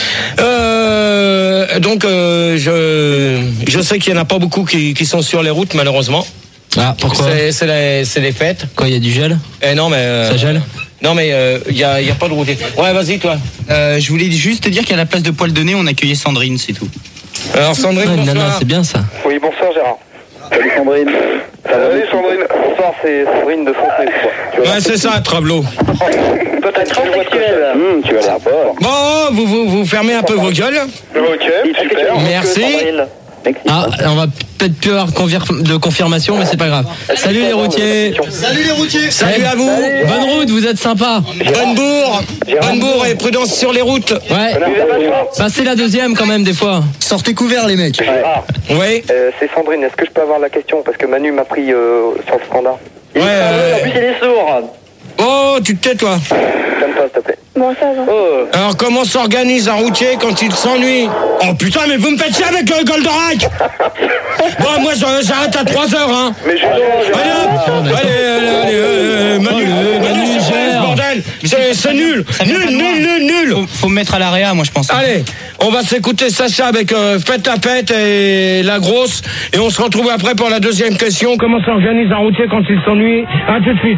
[SPEAKER 13] Euh, donc euh, je je sais qu'il y en a pas beaucoup qui, qui sont sur les routes malheureusement.
[SPEAKER 10] Ah, pourquoi?
[SPEAKER 13] C'est c'est les c'est les fêtes.
[SPEAKER 10] Quoi, il y a du gel?
[SPEAKER 13] Eh non mais euh,
[SPEAKER 10] Ça gèle?
[SPEAKER 13] non mais il y a y a pas de routier. Ouais, vas-y toi.
[SPEAKER 15] Euh, je voulais juste te dire qu'à la place de poil de nez, on accueillait Sandrine, c'est tout.
[SPEAKER 13] Alors Sandrine,
[SPEAKER 10] Ouais,
[SPEAKER 13] bonsoir.
[SPEAKER 10] nana, c'est bien ça.
[SPEAKER 7] Oui, bonsoir Gérard.
[SPEAKER 1] Salut Sandrine.
[SPEAKER 7] Salut Sandrine. Bonsoir, c'est Sandrine de Fontenay.
[SPEAKER 13] Ouais, c'est ça, Travelo.
[SPEAKER 7] Toi, t'as transsexuel.
[SPEAKER 1] Hum, tu as l'air pas.
[SPEAKER 13] Bon, vous, vous vous fermez un peu vos gueules.
[SPEAKER 7] Ok, super.
[SPEAKER 13] Merci.
[SPEAKER 10] Ah, on va peut-être plus avoir convir- de confirmation, mais c'est pas grave. Salut les routiers.
[SPEAKER 11] Salut les routiers.
[SPEAKER 13] Salut à vous.
[SPEAKER 10] Bonne route, vous êtes sympa.
[SPEAKER 13] Bonne bourre. Bonne bourre et prudence sur les routes.
[SPEAKER 10] Ouais. Passez la deuxième quand même des fois.
[SPEAKER 11] Sortez couverts les mecs.
[SPEAKER 7] Ah,
[SPEAKER 13] Oui.
[SPEAKER 7] euh, c'est Sandrine. Est-ce que je peux avoir la question? Parce que Manu m'a pris euh, sur le standard.
[SPEAKER 13] Ouais. euh,
[SPEAKER 7] En plus, il est sourd.
[SPEAKER 13] Oh, tu te tais toi.
[SPEAKER 7] Calme pas, s'il te plaît.
[SPEAKER 12] Bon, ça va.
[SPEAKER 7] Oh.
[SPEAKER 13] Alors comment s'organise un routier quand il s'ennuie? Oh putain, mais vous me faites chier avec le Goldorak. Bon, moi je- j'arrête à trois heures, hein.
[SPEAKER 7] Mais je
[SPEAKER 13] Allez hop. Allez, allez, allez, euh, Manu, Manu, c'est quoi ce bordel? C'est c'est nul. Nul, nul, nul, nul.
[SPEAKER 15] Faut, faut me mettre à l'area, moi je pense.
[SPEAKER 13] Allez, on va s'écouter Sacha avec euh, Fête à Fête et La Grosse. Et on se retrouve après pour la deuxième question. Comment s'organise un routier quand il s'ennuie? À tout de suite.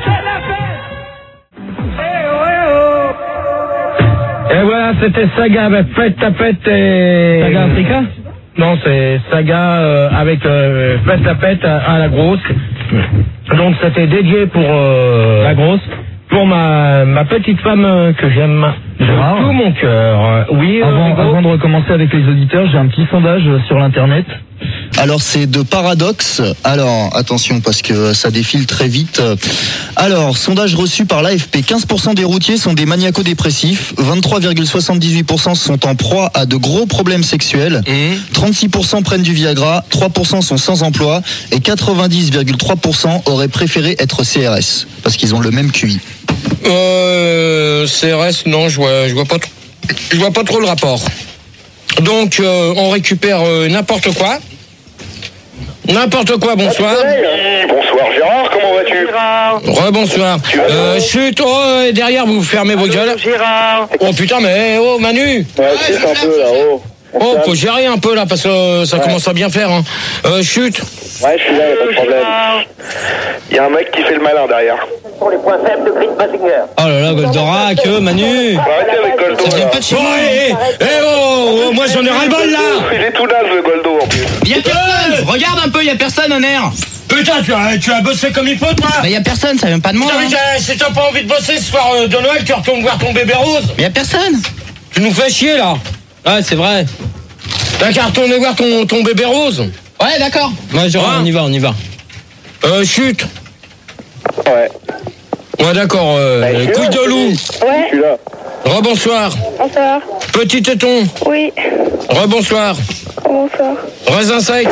[SPEAKER 13] Et voilà, c'était Saga avec Fête à Fête et...
[SPEAKER 10] Saga Africa?
[SPEAKER 13] Non, c'est Saga euh, avec euh, Fête à Fête à, à La Grosse. Donc c'était dédié pour... euh,
[SPEAKER 10] La Grosse?
[SPEAKER 13] Pour ma, ma petite femme euh, que j'aime de tout mon cœur. Euh, Oui, euh,
[SPEAKER 11] Avant,
[SPEAKER 13] Hugo
[SPEAKER 11] avant de recommencer avec les auditeurs, j'ai un petit sondage sur l'internet. Alors c'est de Paradoxe. Alors attention parce que ça défile très vite. Alors sondage reçu par l'A F P. quinze pour cent des routiers sont des maniaco-dépressifs. vingt-trois virgule soixante-dix-huit pour cent sont en proie à de gros problèmes sexuels. trente-six pour cent prennent du Viagra. trois pour cent sont sans emploi. Et quatre-vingt-dix virgule trois pour cent auraient préféré être C R S. Parce qu'ils ont le même Q I.
[SPEAKER 13] Euh, C R S, non, je vois, je vois pas, tr- je vois pas trop le rapport. Donc, euh, on récupère euh, n'importe quoi. N'importe quoi, bonsoir.
[SPEAKER 7] Oui, bonsoir Gérard, comment vas-tu?
[SPEAKER 13] Rebonsoir. Euh, chut, oh, et derrière, vous fermez vos gueules.
[SPEAKER 7] Gérard.
[SPEAKER 13] Oh putain, mais oh, Manu.
[SPEAKER 1] Ouais, c'est un peu là, oh.
[SPEAKER 13] Oh, faut gérer un peu là, parce que euh, ça commence à bien faire. Hein. Euh, chut.
[SPEAKER 1] Ouais, je suis là, y'a pas de problème.
[SPEAKER 7] Il y a un mec qui fait le malin derrière.
[SPEAKER 16] Pour les points faibles de Grid Basinger.
[SPEAKER 10] Oh là là, Goldorak, euh, Manu.
[SPEAKER 7] Arrêtez avec Goldo.
[SPEAKER 15] Ça vient
[SPEAKER 7] là.
[SPEAKER 15] pas de chez
[SPEAKER 13] Bon,
[SPEAKER 15] moi.
[SPEAKER 13] eh, eh, eh, oh, oh, moi j'en ai ras-le-bol là.
[SPEAKER 7] Il est tout naze le Goldo en plus.
[SPEAKER 15] Y a personne. Regarde un peu, y a personne en air.
[SPEAKER 13] Putain, tu as, tu as bossé comme il faut, toi.
[SPEAKER 15] Bah y a personne, ça vient pas de moi.
[SPEAKER 13] Putain, mais
[SPEAKER 15] Hein.
[SPEAKER 13] t'as- si t'as pas envie de bosser ce soir euh, de Noël, tu retournes voir ton bébé rose.
[SPEAKER 15] Mais y a personne.
[SPEAKER 13] Tu nous fais chier là.
[SPEAKER 10] Ouais, c'est vrai.
[SPEAKER 13] T'as qu'à retourner voir ton, ton bébé rose.
[SPEAKER 15] Ouais, d'accord.
[SPEAKER 10] Ouais, genre,
[SPEAKER 13] Hein
[SPEAKER 10] on y va, on y va.
[SPEAKER 13] Euh, chut.
[SPEAKER 1] Ouais.
[SPEAKER 13] Ouais, d'accord. Euh, couille de loup.
[SPEAKER 1] Je
[SPEAKER 12] Ouais,
[SPEAKER 1] suis là.
[SPEAKER 13] Rebonsoir.
[SPEAKER 12] bonsoir.
[SPEAKER 13] Petit téton.
[SPEAKER 12] Oui,
[SPEAKER 13] Rebonsoir.
[SPEAKER 12] bonsoir.
[SPEAKER 13] Raisin sec.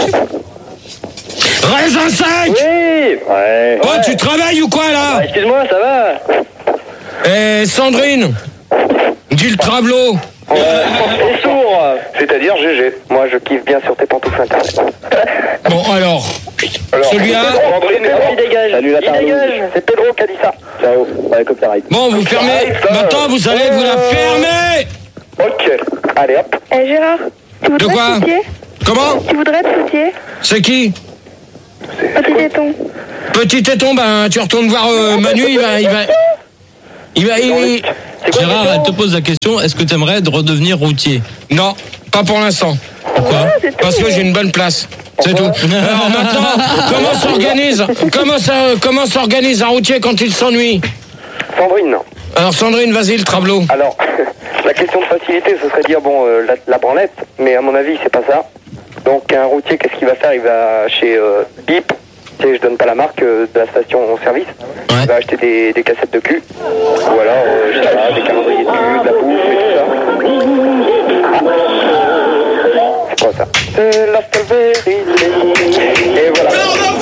[SPEAKER 13] Raisin sec.
[SPEAKER 1] Oui. Ouais.
[SPEAKER 13] Oh, tu travailles ou quoi là?
[SPEAKER 7] Excuse-moi, ça va?
[SPEAKER 13] Eh, Sandrine. Dis le travelot.
[SPEAKER 7] Et sourd, c'est-à-dire G G. Moi, je kiffe bien sur tes pantoufles internet.
[SPEAKER 13] Bon, alors,
[SPEAKER 7] Alors
[SPEAKER 13] celui-là.
[SPEAKER 7] Andrine, il dégage. Salut la Il dégage. C'est Pedro qui a dit ça. Ciao. Ouais, copyright.
[SPEAKER 13] Bon, vous fermez. Maintenant, vous allez vous la fermer.
[SPEAKER 7] Ok. Allez, hop.
[SPEAKER 12] Eh Gérard, tu voudrais
[SPEAKER 13] De quoi
[SPEAKER 12] te foutier
[SPEAKER 13] Comment
[SPEAKER 12] Tu voudrais te foutier
[SPEAKER 13] C'est qui
[SPEAKER 12] Petit téton.
[SPEAKER 13] Petit téton, ben, tu retournes voir euh, Manu, il va. Il va. Il va. Il...
[SPEAKER 10] Gérard, elle te pose la question, est-ce que tu aimerais redevenir routier?
[SPEAKER 13] Non, pas pour l'instant. Pourquoi? Parce que j'ai une bonne place. C'est tout. Alors maintenant, comment s'organise comment, ça, comment s'organise un routier quand il s'ennuie?
[SPEAKER 7] Sandrine.
[SPEAKER 13] Alors Sandrine, vas-y, le travelot.
[SPEAKER 7] Alors, la question de facilité, ce serait dire, bon, euh, la, la branlette, mais à mon avis, c'est pas ça. Donc, un routier, qu'est-ce qu'il va faire? Il va chez euh, Bip, tu sais, je donne pas la marque euh, de la station-service. Il va acheter des, des cassettes de cul, ou alors, euh, je sais pas, des calendriers de cul, de la bouffe, et tout ça. Ah. C'est quoi ça? C'est la seule vérité. Et voilà.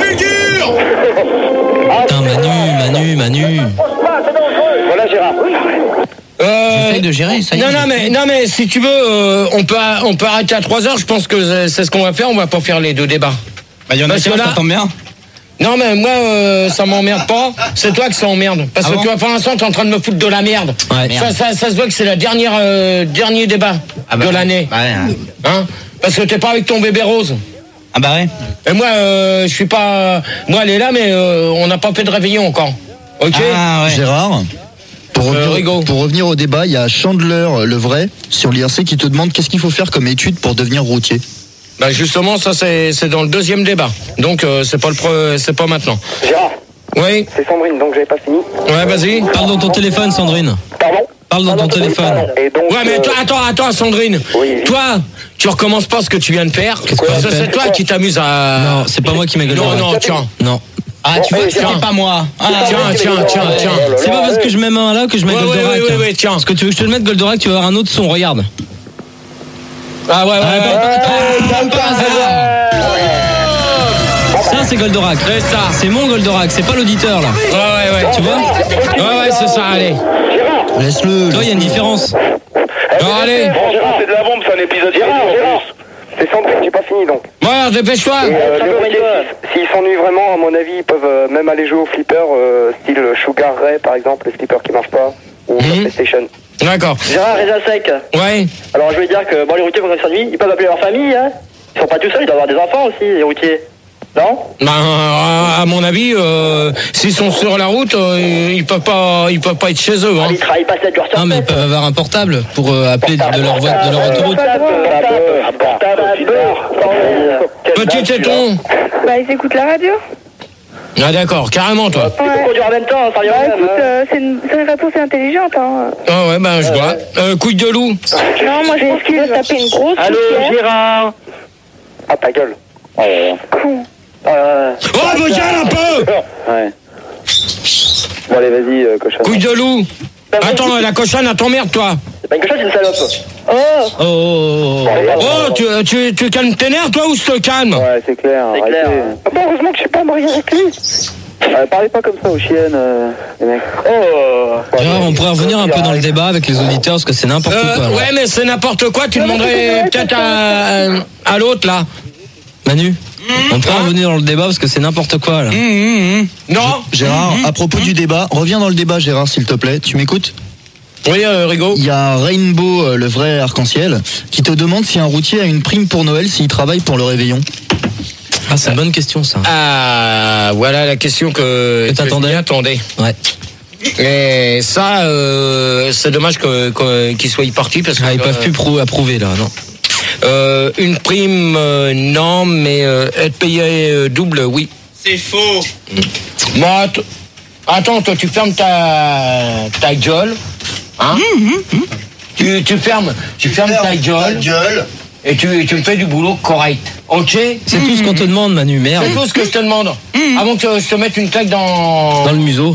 [SPEAKER 10] Putain, Manu, Manu, Manu.
[SPEAKER 7] Voilà, Gérard.
[SPEAKER 13] Euh,
[SPEAKER 15] J'essaye de gérer, ça y est.
[SPEAKER 13] non, non, mais, non, mais si tu veux, euh, on, peut, on peut arrêter à trois heures. Je pense que c'est ce qu'on va faire. On va pas faire les deux débats.
[SPEAKER 15] Bah, il y en a
[SPEAKER 13] Parce
[SPEAKER 15] qui
[SPEAKER 13] que là-
[SPEAKER 15] ça tombe bien.
[SPEAKER 13] Non, mais moi, euh, ça m'emmerde pas. C'est toi que ça emmerde. Parce
[SPEAKER 15] Ah
[SPEAKER 13] que
[SPEAKER 15] bon
[SPEAKER 13] tu vois, pour l'instant, t'es en train de me foutre de la merde.
[SPEAKER 10] Ouais.
[SPEAKER 13] Ça, ça, ça se voit que c'est le dernier, euh, dernier débat
[SPEAKER 15] Ah bah
[SPEAKER 13] de
[SPEAKER 15] ouais.
[SPEAKER 13] l'année.
[SPEAKER 15] Ouais, hein.
[SPEAKER 13] Hein? Parce que t'es pas avec ton bébé rose.
[SPEAKER 15] Ah bah ouais.
[SPEAKER 13] Et moi, euh, je suis pas. Moi, elle est là, mais euh, on n'a pas fait de réveillon encore. Ok?
[SPEAKER 15] Ah ouais.
[SPEAKER 11] Gérard, pour
[SPEAKER 13] Euh,
[SPEAKER 11] revenir,
[SPEAKER 13] Rigaud.
[SPEAKER 11] pour revenir au débat, il y a Chandler, le vrai, sur l'I R C qui te demande qu'est-ce qu'il faut faire comme étude pour devenir routier.
[SPEAKER 13] Bah justement, ça c'est c'est dans le deuxième débat. Donc euh, c'est pas le pre- c'est pas maintenant.
[SPEAKER 7] Gérard,
[SPEAKER 13] Oui.
[SPEAKER 7] c'est Sandrine, donc j'avais pas fini.
[SPEAKER 13] Ouais, vas-y.
[SPEAKER 10] Parle dans ton téléphone, Sandrine.
[SPEAKER 7] Pardon?
[SPEAKER 10] Parle dans ton téléphone.
[SPEAKER 7] Et donc,
[SPEAKER 13] Ouais, mais
[SPEAKER 7] euh,
[SPEAKER 13] toi, attends, attends, Sandrine.
[SPEAKER 7] Oui.
[SPEAKER 13] Toi, tu recommences pas ce que tu viens de faire.
[SPEAKER 10] Qu'est-ce que
[SPEAKER 13] Parce
[SPEAKER 10] j'ai
[SPEAKER 13] que
[SPEAKER 10] fait
[SPEAKER 13] c'est toi qui t'amuses à.
[SPEAKER 10] Non, c'est pas moi qui m'ai
[SPEAKER 13] Non, non, tiens.
[SPEAKER 10] Non.
[SPEAKER 15] Ah, tu
[SPEAKER 7] Bon,
[SPEAKER 15] vois
[SPEAKER 7] allez,
[SPEAKER 15] que c'était
[SPEAKER 13] tiens.
[SPEAKER 15] pas moi. Ah,
[SPEAKER 13] Tiens, tiens, tiens, tiens.
[SPEAKER 10] C'est pas parce que je mets main là que je mets
[SPEAKER 13] Ouais, ouais,
[SPEAKER 10] Goldorak.
[SPEAKER 13] ouais, ouais, ouais, tiens.
[SPEAKER 10] Parce que tu veux que je te le mette Goldorak, tu vas avoir un autre son, regarde.
[SPEAKER 13] Ah ouais, ouais, ouais.
[SPEAKER 10] Ça, c'est Goldorak.
[SPEAKER 13] C'est ça.
[SPEAKER 10] C'est mon Goldorak, c'est pas l'auditeur là.
[SPEAKER 13] Ouais, ouais, ouais.
[SPEAKER 10] Tu vois?
[SPEAKER 13] Ouais, ouais, c'est ça, allez.
[SPEAKER 11] Laisse-le.
[SPEAKER 10] Toi, il y a une différence.
[SPEAKER 13] Bon, allez.
[SPEAKER 14] Franchement, c'est de la bombe, c'est un épisode
[SPEAKER 7] Gérard, Gérard. C'est Sandrine, j'ai pas fini donc.
[SPEAKER 13] Bon, alors, dépêche-toi.
[SPEAKER 7] Et, euh, les routiers, s'ils s'ils s'ennuient vraiment, à mon avis, ils peuvent euh, même aller jouer au flipper, euh, style Sugar Ray par exemple, les flippers qui marchent pas, ou sur PlayStation.
[SPEAKER 13] D'accord.
[SPEAKER 17] Gérard Reza Sec.
[SPEAKER 13] Ouais.
[SPEAKER 17] Alors je veux dire que bon, les routiers quand ils s'ennuient, ils peuvent appeler leur famille, hein. Ils sont pas tout seuls, ils doivent avoir des enfants aussi, les routiers. Non?
[SPEAKER 13] Ben, à, à mon avis, euh, s'ils sont sur la route, euh, ils peuvent pas, ils peuvent pas être chez eux. Hein.
[SPEAKER 17] Ils travaillent pas sept jours sur
[SPEAKER 10] Non, mais ils peuvent avoir un portable pour euh, appeler de leur, voie- de leur autoroute.
[SPEAKER 13] Petit téton.
[SPEAKER 12] Bah, ils écoutent la radio.
[SPEAKER 13] Ah d'accord, carrément toi.
[SPEAKER 17] Tu peux conduire en même temps, ça revient
[SPEAKER 12] Bah,
[SPEAKER 17] au même,
[SPEAKER 12] écoute,
[SPEAKER 17] hein.
[SPEAKER 12] euh, c'est une, c'est une réponse intelligente, hein.
[SPEAKER 13] Ah ouais, ben je vois. Euh, couille de loup.
[SPEAKER 12] Non, moi, j'ai essayé de taper une grosse
[SPEAKER 17] Allô,
[SPEAKER 12] poussière.
[SPEAKER 17] Gérard.
[SPEAKER 7] Ah, ta gueule.
[SPEAKER 12] Con.
[SPEAKER 17] Euh...
[SPEAKER 13] Oh, me gêne un peu.
[SPEAKER 7] Ouais. Bon, allez, vas-y, euh, cochon.
[SPEAKER 13] Couille de loup. Attends, la cochonne, elle t'emmerde toi.
[SPEAKER 17] C'est pas une cochonne, c'est une salope.
[SPEAKER 12] Oh.
[SPEAKER 10] Oh, oh, oh, oh.
[SPEAKER 13] Oh, tu, tu, tu calmes tes nerfs toi ou je te calme?
[SPEAKER 7] Ouais, c'est clair.
[SPEAKER 17] C'est
[SPEAKER 7] arrêtez.
[SPEAKER 17] clair.
[SPEAKER 7] Ah bon, heureusement que je suis pas marié avec lui. Euh, parlez pas comme ça aux chiennes, euh, les mecs.
[SPEAKER 17] Oh.
[SPEAKER 10] Gérard, on pourrait revenir un peu dans le débat avec les auditeurs parce que c'est n'importe
[SPEAKER 13] Euh,
[SPEAKER 10] quoi. là.
[SPEAKER 13] ouais, mais c'est n'importe quoi. Tu demanderais peut-être à, à l'autre là.
[SPEAKER 10] Manu, on pourrait revenir dans le débat parce que c'est n'importe quoi là.
[SPEAKER 13] Non.
[SPEAKER 11] Gérard, à propos du débat, reviens dans le débat, Gérard, s'il te plaît. Tu m'écoutes?
[SPEAKER 13] Oui, euh, Rigaud.
[SPEAKER 11] Il y a Rainbow, euh, le vrai arc-en-ciel, qui te demande si un routier a une prime pour Noël s'il travaille pour le réveillon.
[SPEAKER 10] Ah, c'est une bonne question ça.
[SPEAKER 13] Ah, voilà la question que,
[SPEAKER 10] Que t'attendais.
[SPEAKER 13] Attendez.
[SPEAKER 10] Ouais.
[SPEAKER 13] Et ça, euh, c'est dommage que, que, qu'ils soient partis parce que
[SPEAKER 10] Ah, ils peuvent
[SPEAKER 13] euh,
[SPEAKER 10] plus prou- approuver là, non.
[SPEAKER 13] Euh, une prime, euh, non, mais euh, être payé euh, double, oui.
[SPEAKER 15] C'est faux.
[SPEAKER 13] Moi, t- attends, toi, tu fermes ta, ta gueule, hein tu, tu fermes, tu fermes ta gueule,
[SPEAKER 11] gueule.
[SPEAKER 13] et tu, tu me fais du boulot correct, ok?
[SPEAKER 10] C'est tout ce qu'on te demande, Manu, merde.
[SPEAKER 13] C'est tout ce que je te demande. Avant que je te mette une claque dans...
[SPEAKER 10] Dans le museau.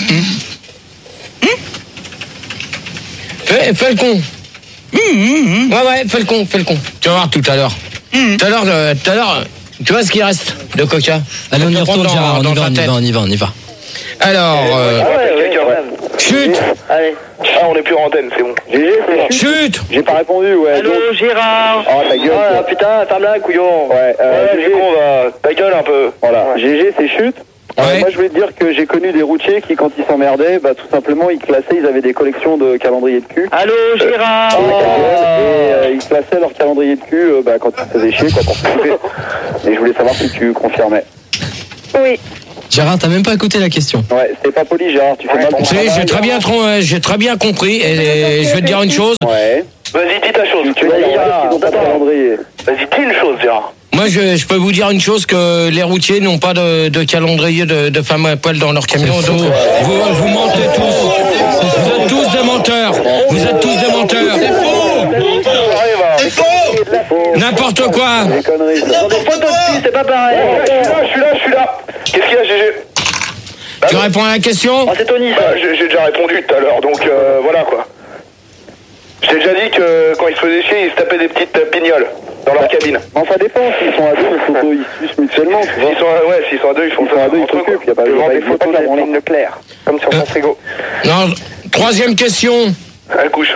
[SPEAKER 13] Fais, fais le con. Ouais, ouais, fais le con, fais le con. Tu vas voir tout à l'heure. Tout à l'heure, euh, tout à l'heure, tu vois ce qui reste de coca?
[SPEAKER 10] Allez, on y
[SPEAKER 13] te
[SPEAKER 10] retourne,
[SPEAKER 13] prend dans-
[SPEAKER 10] Gérard, on
[SPEAKER 13] dans
[SPEAKER 10] y va,
[SPEAKER 13] ta
[SPEAKER 10] on y
[SPEAKER 13] tête.
[SPEAKER 10] va, on y va, on y va.
[SPEAKER 13] Alors, euh,
[SPEAKER 17] Ah ouais, ouais, quand même.
[SPEAKER 13] Chut.
[SPEAKER 17] Allez.
[SPEAKER 7] Ah, on est plus en antenne, c'est bon.
[SPEAKER 1] G G, c'est chute.
[SPEAKER 13] Chut.
[SPEAKER 1] J'ai pas répondu, ouais.
[SPEAKER 17] Allô,
[SPEAKER 1] donc-
[SPEAKER 17] Gérard.
[SPEAKER 1] Oh, ta gueule.
[SPEAKER 17] Ah,
[SPEAKER 1] toi.
[SPEAKER 17] putain, ferme-la, couillon.
[SPEAKER 1] Ouais, euh,
[SPEAKER 7] Ouais,
[SPEAKER 1] G G,
[SPEAKER 7] du coup, on va. Ta gueule un peu.
[SPEAKER 1] voilà. G G, c'est chute. Euh,
[SPEAKER 13] Ouais.
[SPEAKER 1] moi, je voulais te dire que j'ai connu des routiers qui, quand ils s'emmerdaient, bah, tout simplement, ils classaient, ils avaient des collections de calendriers de cul.
[SPEAKER 17] Allô, Gérard.
[SPEAKER 1] Et euh, ils classaient leur calendrier de cul euh, bah, quand ils se faisaient chier, quoi, pour s'occuper. Et je voulais savoir si tu confirmais.
[SPEAKER 12] Oui.
[SPEAKER 10] Gérard, t'as même pas écouté la question.
[SPEAKER 1] Ouais, c'est pas poli, Gérard, tu fais mal ton
[SPEAKER 13] Tu sais,
[SPEAKER 1] travail.
[SPEAKER 13] j'ai très bien, tron- euh, j'ai très bien compris et je vais te dire une chose.
[SPEAKER 1] Ouais.
[SPEAKER 7] Vas-y, dis ta chose.
[SPEAKER 1] Tu vas dire qu'ils ont pas de calendrier.
[SPEAKER 7] Vas-y, dis une chose, Gérard.
[SPEAKER 13] Moi, je, je peux vous dire une chose, que les routiers n'ont pas de, de calendrier de, de femmes à poil dans leur camion. Donc, vous, vous mentez tous. Vous êtes tous des menteurs. Vous êtes tous des menteurs.
[SPEAKER 7] C'est faux.
[SPEAKER 13] N'importe quoi.
[SPEAKER 1] Des conneries. ça.
[SPEAKER 17] Dans des photos de cul, c'est pas pareil.
[SPEAKER 7] Je suis là, je suis là, je suis là. Qu'est-ce qu'il y a, G G?
[SPEAKER 13] Tu réponds à la question?
[SPEAKER 17] Oh, c'est Tony, ça.
[SPEAKER 7] Bah, j'ai j'ai déjà répondu tout à l'heure, donc euh, voilà quoi. Je t'ai déjà dit que quand ils se faisaient chier, ils se tapaient des petites euh, pignoles dans leur cabine.
[SPEAKER 1] Bon, ça dépend, s'ils sont à deux, ils s'auto- ils se sucent mutuellement, tu vois.
[SPEAKER 7] S'ils sont, à- ouais, s'ils sont à deux, ils font
[SPEAKER 1] Ils sont
[SPEAKER 7] ça
[SPEAKER 1] à deux, ils
[SPEAKER 7] entre eux,
[SPEAKER 1] s'occupent,
[SPEAKER 7] quoi.
[SPEAKER 1] y a pas-
[SPEAKER 7] Je
[SPEAKER 1] y a
[SPEAKER 7] vends
[SPEAKER 1] pas-
[SPEAKER 7] des
[SPEAKER 1] y a
[SPEAKER 7] photos
[SPEAKER 1] pas de
[SPEAKER 7] des
[SPEAKER 1] branlette.
[SPEAKER 7] lignes de clair, comme sur mon frigo.
[SPEAKER 13] Non. Troisième question.
[SPEAKER 7] Elle couche.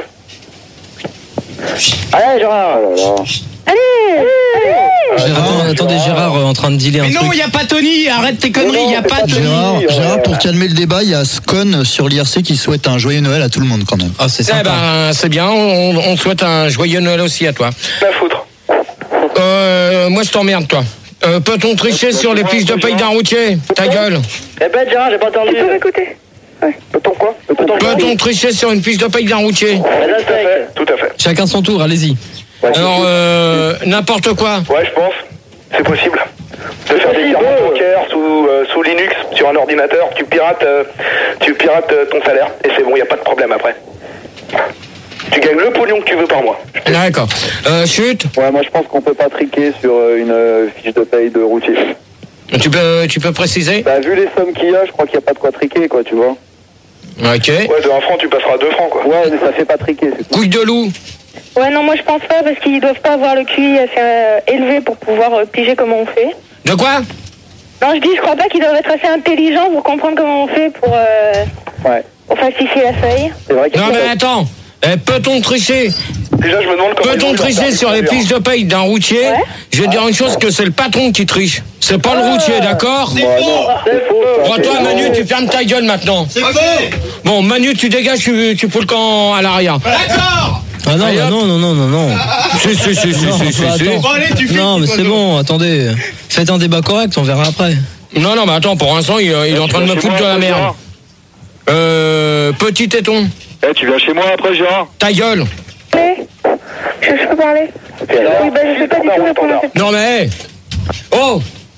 [SPEAKER 17] Allez, Gérard.
[SPEAKER 1] Oh là là.
[SPEAKER 12] Allez,
[SPEAKER 10] Attends, attendez, Gérard euh, en train de dealer un
[SPEAKER 15] Mais non,
[SPEAKER 10] truc.
[SPEAKER 15] il n'y a pas Tony, arrête tes conneries, il n'y a
[SPEAKER 1] c'est
[SPEAKER 15] pas
[SPEAKER 1] pas
[SPEAKER 15] Tony.
[SPEAKER 11] Gérard,
[SPEAKER 1] ouais.
[SPEAKER 11] Gérard, pour calmer le débat, il y a Scone sur l'I R C qui souhaite un joyeux Noël à tout le monde quand même.
[SPEAKER 10] Ah, c'est
[SPEAKER 13] Eh
[SPEAKER 10] sympa.
[SPEAKER 13] ben, c'est bien. On, on souhaite un joyeux Noël aussi à toi.
[SPEAKER 7] La foutre.
[SPEAKER 13] Euh, moi, je t'emmerde, toi. Euh, peut-on tricher sur les fiches de paye d'un routier? Ta gueule.
[SPEAKER 17] Répète, Gérard, j'ai pas entendu.
[SPEAKER 12] tu peux m'écouter?
[SPEAKER 7] Peut-on quoi?
[SPEAKER 13] Peut-on tricher sur une fiche de paye d'un routier?
[SPEAKER 17] Là,
[SPEAKER 7] Tout à fait, tout à fait.
[SPEAKER 10] Chacun son tour, allez-y.
[SPEAKER 13] Alors, euh, n'importe quoi.
[SPEAKER 7] Ouais, je pense. C'est possible. De faire des virements poker sous, euh, sous Linux sur un ordinateur, tu pirates, euh, tu pirates euh, ton salaire et c'est bon, il n'y a pas de problème après. Tu gagnes le pognon que tu veux par mois.
[SPEAKER 13] D'accord. Euh, chute.
[SPEAKER 1] Ouais, moi je pense qu'on peut pas triquer sur euh, une euh, fiche de paye de routier.
[SPEAKER 13] Tu peux, tu peux préciser?
[SPEAKER 1] Bah, vu les sommes qu'il y a, je crois qu'il n'y a pas de quoi triquer, quoi, tu vois.
[SPEAKER 13] Ok.
[SPEAKER 7] Ouais, de un franc, tu passeras à deux francs, quoi.
[SPEAKER 1] Ouais, mais ça fait pas triquer, c'est tout.
[SPEAKER 13] Couille de loup.
[SPEAKER 12] Ouais, non, moi je pense pas parce qu'ils doivent pas avoir le Q I assez euh, élevé pour pouvoir euh, piger comment on fait.
[SPEAKER 13] De quoi?
[SPEAKER 12] Non, je dis, je crois pas qu'ils doivent être assez intelligents pour comprendre comment on fait pour, euh,
[SPEAKER 1] Ouais.
[SPEAKER 12] pour falsifier la feuille.
[SPEAKER 1] C'est vrai qu'il y a
[SPEAKER 13] Non, mais
[SPEAKER 1] pas-
[SPEAKER 13] attends. Eh, peut-on tricher?
[SPEAKER 7] Déjà, je me demande comment.
[SPEAKER 13] Peut-on
[SPEAKER 7] ils ont eu leur
[SPEAKER 13] tricher
[SPEAKER 7] permis
[SPEAKER 13] sur
[SPEAKER 7] de
[SPEAKER 13] les
[SPEAKER 7] conduire.
[SPEAKER 13] fiches de paye d'un routier?
[SPEAKER 12] Ouais.
[SPEAKER 13] Je vais te dire une chose, que c'est le patron qui triche. C'est pas le routier, d'accord?
[SPEAKER 1] Ouais, non, c'est faux. ça.
[SPEAKER 13] Bon, toi, Manu, tu fermes ta gueule maintenant.
[SPEAKER 15] C'est faux.
[SPEAKER 13] Bon, Manu, tu dégages, tu, tu fous le camp à l'arrière.
[SPEAKER 15] D'accord.
[SPEAKER 10] Ah non,
[SPEAKER 13] Allez,
[SPEAKER 10] bah
[SPEAKER 13] hop.
[SPEAKER 10] non, non, non, non, non.
[SPEAKER 13] Si, si, si, si,
[SPEAKER 10] Non,
[SPEAKER 13] si, si,
[SPEAKER 10] bah,
[SPEAKER 13] si.
[SPEAKER 10] attends.
[SPEAKER 15] Bon, allez, tu fais.
[SPEAKER 10] Non, mais c'est bon, attendez. Faites un débat correct, on verra après.
[SPEAKER 13] Non, non, mais attends, pour l'instant, il, il est en train de me foutre de la merde. Euh, petit téton,
[SPEAKER 3] Eh, tu viens chez moi après, Gérard?
[SPEAKER 13] ta gueule.
[SPEAKER 12] Mais, je, je peux parler? Oui, bah je sais pas du tout répondre à cette
[SPEAKER 13] Non, mais, hey. Oh,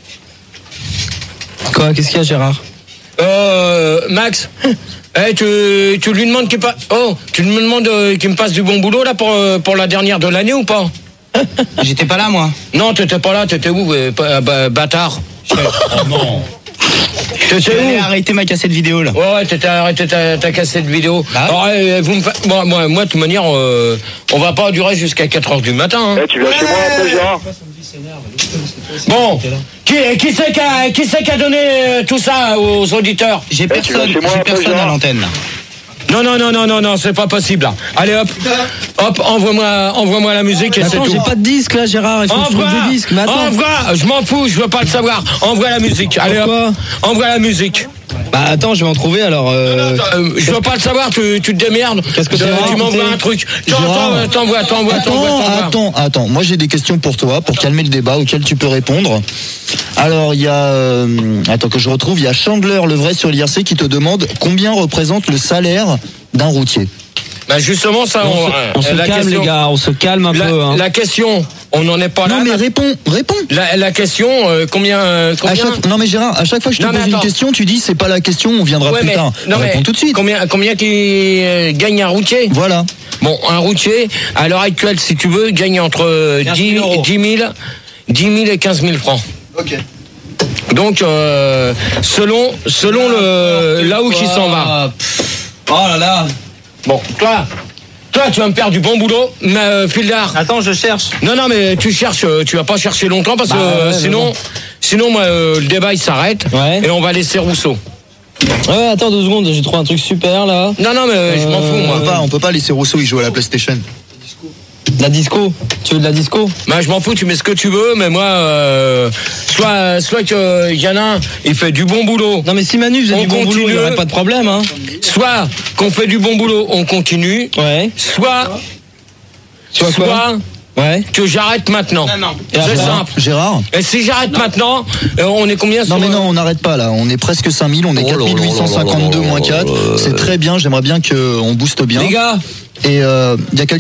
[SPEAKER 10] Quoi, qu'est-ce qu'il y a, Gérard?
[SPEAKER 13] euh, Max. Eh, tu, tu lui demandes qu'il passe, oh, tu me demandes euh, qu'il me passe du bon boulot, là, pour, euh, pour la dernière de l'année ou pas?
[SPEAKER 15] J'étais pas là, moi.
[SPEAKER 13] Non, t'étais pas là, t'étais où, euh, bah, bah, bâtard?
[SPEAKER 15] Oh non.
[SPEAKER 13] T'étais
[SPEAKER 15] J'ai
[SPEAKER 13] où?
[SPEAKER 15] arrêté ma cassette vidéo, là.
[SPEAKER 13] Ouais, ouais, t'étais arrêté ta, ta cassette vidéo.
[SPEAKER 15] Bah ouais.
[SPEAKER 13] Alors, euh, vous me fa- moi, moi, moi, de toute manière, euh, on va pas durer jusqu'à quatre heures du matin. Hein.
[SPEAKER 3] Eh, tu viens chez moi après, Gérard?
[SPEAKER 13] Bon, qui, qui c'est qui a, qui c'est qui a donné euh, tout ça aux auditeurs?
[SPEAKER 15] J'ai
[SPEAKER 3] tu viens
[SPEAKER 15] personne,
[SPEAKER 3] chez moi
[SPEAKER 15] j'ai
[SPEAKER 3] après,
[SPEAKER 15] personne à
[SPEAKER 3] Gérard
[SPEAKER 15] l'antenne, là.
[SPEAKER 13] Non, non, non, non, non, non, c'est pas possible là. Allez hop, hop, envoie-moi, envoie-moi la musique et c'est
[SPEAKER 10] Attends,
[SPEAKER 13] tout.
[SPEAKER 10] j'ai pas de disque là, Gérard, il faut que je
[SPEAKER 13] Envoie,
[SPEAKER 10] trouve des disques. Mais attends.
[SPEAKER 13] envoie, je m'en fous, je veux pas le savoir. Envoie la musique. Allez
[SPEAKER 10] Pourquoi
[SPEAKER 13] hop, envoie la musique.
[SPEAKER 10] Bah attends, je vais en trouver alors. Euh...
[SPEAKER 13] Euh, je veux pas le savoir, tu, tu te démerdes.
[SPEAKER 10] Qu'est-ce que
[SPEAKER 13] tu
[SPEAKER 10] tu vas
[SPEAKER 13] tu m'envoies
[SPEAKER 10] raconter
[SPEAKER 13] un truc. T'en-
[SPEAKER 11] Gérard.
[SPEAKER 13] t'en- T'envoies, t'envoies, t'envoies,
[SPEAKER 11] Attends,
[SPEAKER 13] t'envoies.
[SPEAKER 11] attends, attends. Moi, j'ai des questions pour toi, pour calmer le débat auquel tu peux répondre. Alors, il y a, euh, attends que je retrouve, il y a Chandler, le vrai sur l'I R C, qui te demande combien représente le salaire d'un routier.
[SPEAKER 13] Bah justement, ça,
[SPEAKER 10] On,
[SPEAKER 13] on,
[SPEAKER 10] se, on se
[SPEAKER 13] la
[SPEAKER 10] calme
[SPEAKER 13] question-
[SPEAKER 10] les gars, on se calme un
[SPEAKER 13] La,
[SPEAKER 10] peu. Hein.
[SPEAKER 13] la question, on n'en est pas là.
[SPEAKER 11] Non, mais réponds, réponds.
[SPEAKER 13] La, la question, euh, à
[SPEAKER 11] À
[SPEAKER 13] combien
[SPEAKER 11] chaque, non mais Gérard, à chaque fois que je te
[SPEAKER 13] Non, mais
[SPEAKER 11] pose une
[SPEAKER 13] attends.
[SPEAKER 11] question, tu dis c'est pas la question, on viendra
[SPEAKER 13] Ouais,
[SPEAKER 11] plus
[SPEAKER 13] mais-
[SPEAKER 11] tard.
[SPEAKER 13] non, mais
[SPEAKER 11] Réponds tout de suite.
[SPEAKER 13] Combien, combien qui euh, gagne un routier?
[SPEAKER 11] Voilà.
[SPEAKER 13] Bon, un routier, à l'heure actuelle, si tu veux, gagne entre euh, dix, dix mille, dix mille et quinze mille francs.
[SPEAKER 11] Ok.
[SPEAKER 13] Donc, euh, selon, selon le, là où il s'en va.
[SPEAKER 10] Oh là là.
[SPEAKER 13] Bon, toi, toi, tu vas me faire du bon boulot, mais euh, Fildar.
[SPEAKER 10] Attends, je cherche.
[SPEAKER 13] Non, non, mais tu cherches, euh, tu vas pas chercher longtemps parce
[SPEAKER 10] Bah,
[SPEAKER 13] que euh,
[SPEAKER 10] ouais, mais
[SPEAKER 13] sinon,
[SPEAKER 10] bon.
[SPEAKER 13] sinon, moi, euh, le débat il s'arrête
[SPEAKER 10] Ouais.
[SPEAKER 13] et on va laisser Rousseau.
[SPEAKER 10] Ouais, attends deux secondes, j'ai trouvé un truc super là.
[SPEAKER 13] Non, non, mais euh, je m'en fous, moi.
[SPEAKER 11] On peut pas, on peut pas laisser Rousseau y jouer à la PlayStation.
[SPEAKER 10] De la disco. Tu veux de la disco?
[SPEAKER 13] Bah, je m'en fous, tu mets ce que tu veux, mais moi, euh, soit, soit que y en a un, il fait du bon boulot.
[SPEAKER 10] Non, mais si Manu faisait
[SPEAKER 13] on
[SPEAKER 10] du bon
[SPEAKER 13] continue,
[SPEAKER 10] boulot, il n'y aurait pas de problème, hein.
[SPEAKER 13] Soit qu'on fait du bon boulot, on continue.
[SPEAKER 10] Ouais.
[SPEAKER 13] Soit,
[SPEAKER 10] soit,
[SPEAKER 13] soit
[SPEAKER 10] quoi ouais.
[SPEAKER 13] que j'arrête maintenant.
[SPEAKER 11] Non, non.
[SPEAKER 13] C'est simple.
[SPEAKER 11] Gérard.
[SPEAKER 13] Et si j'arrête maintenant, euh, on est combien?
[SPEAKER 11] Non, mais non, on n'arrête pas là. On est presque cinq mille, on est quatre mille huit cent cinquante-deux moins quatre. C'est très bien, j'aimerais bien qu'on booste bien.
[SPEAKER 13] Les gars.
[SPEAKER 11] Et il euh, y a quelqu'un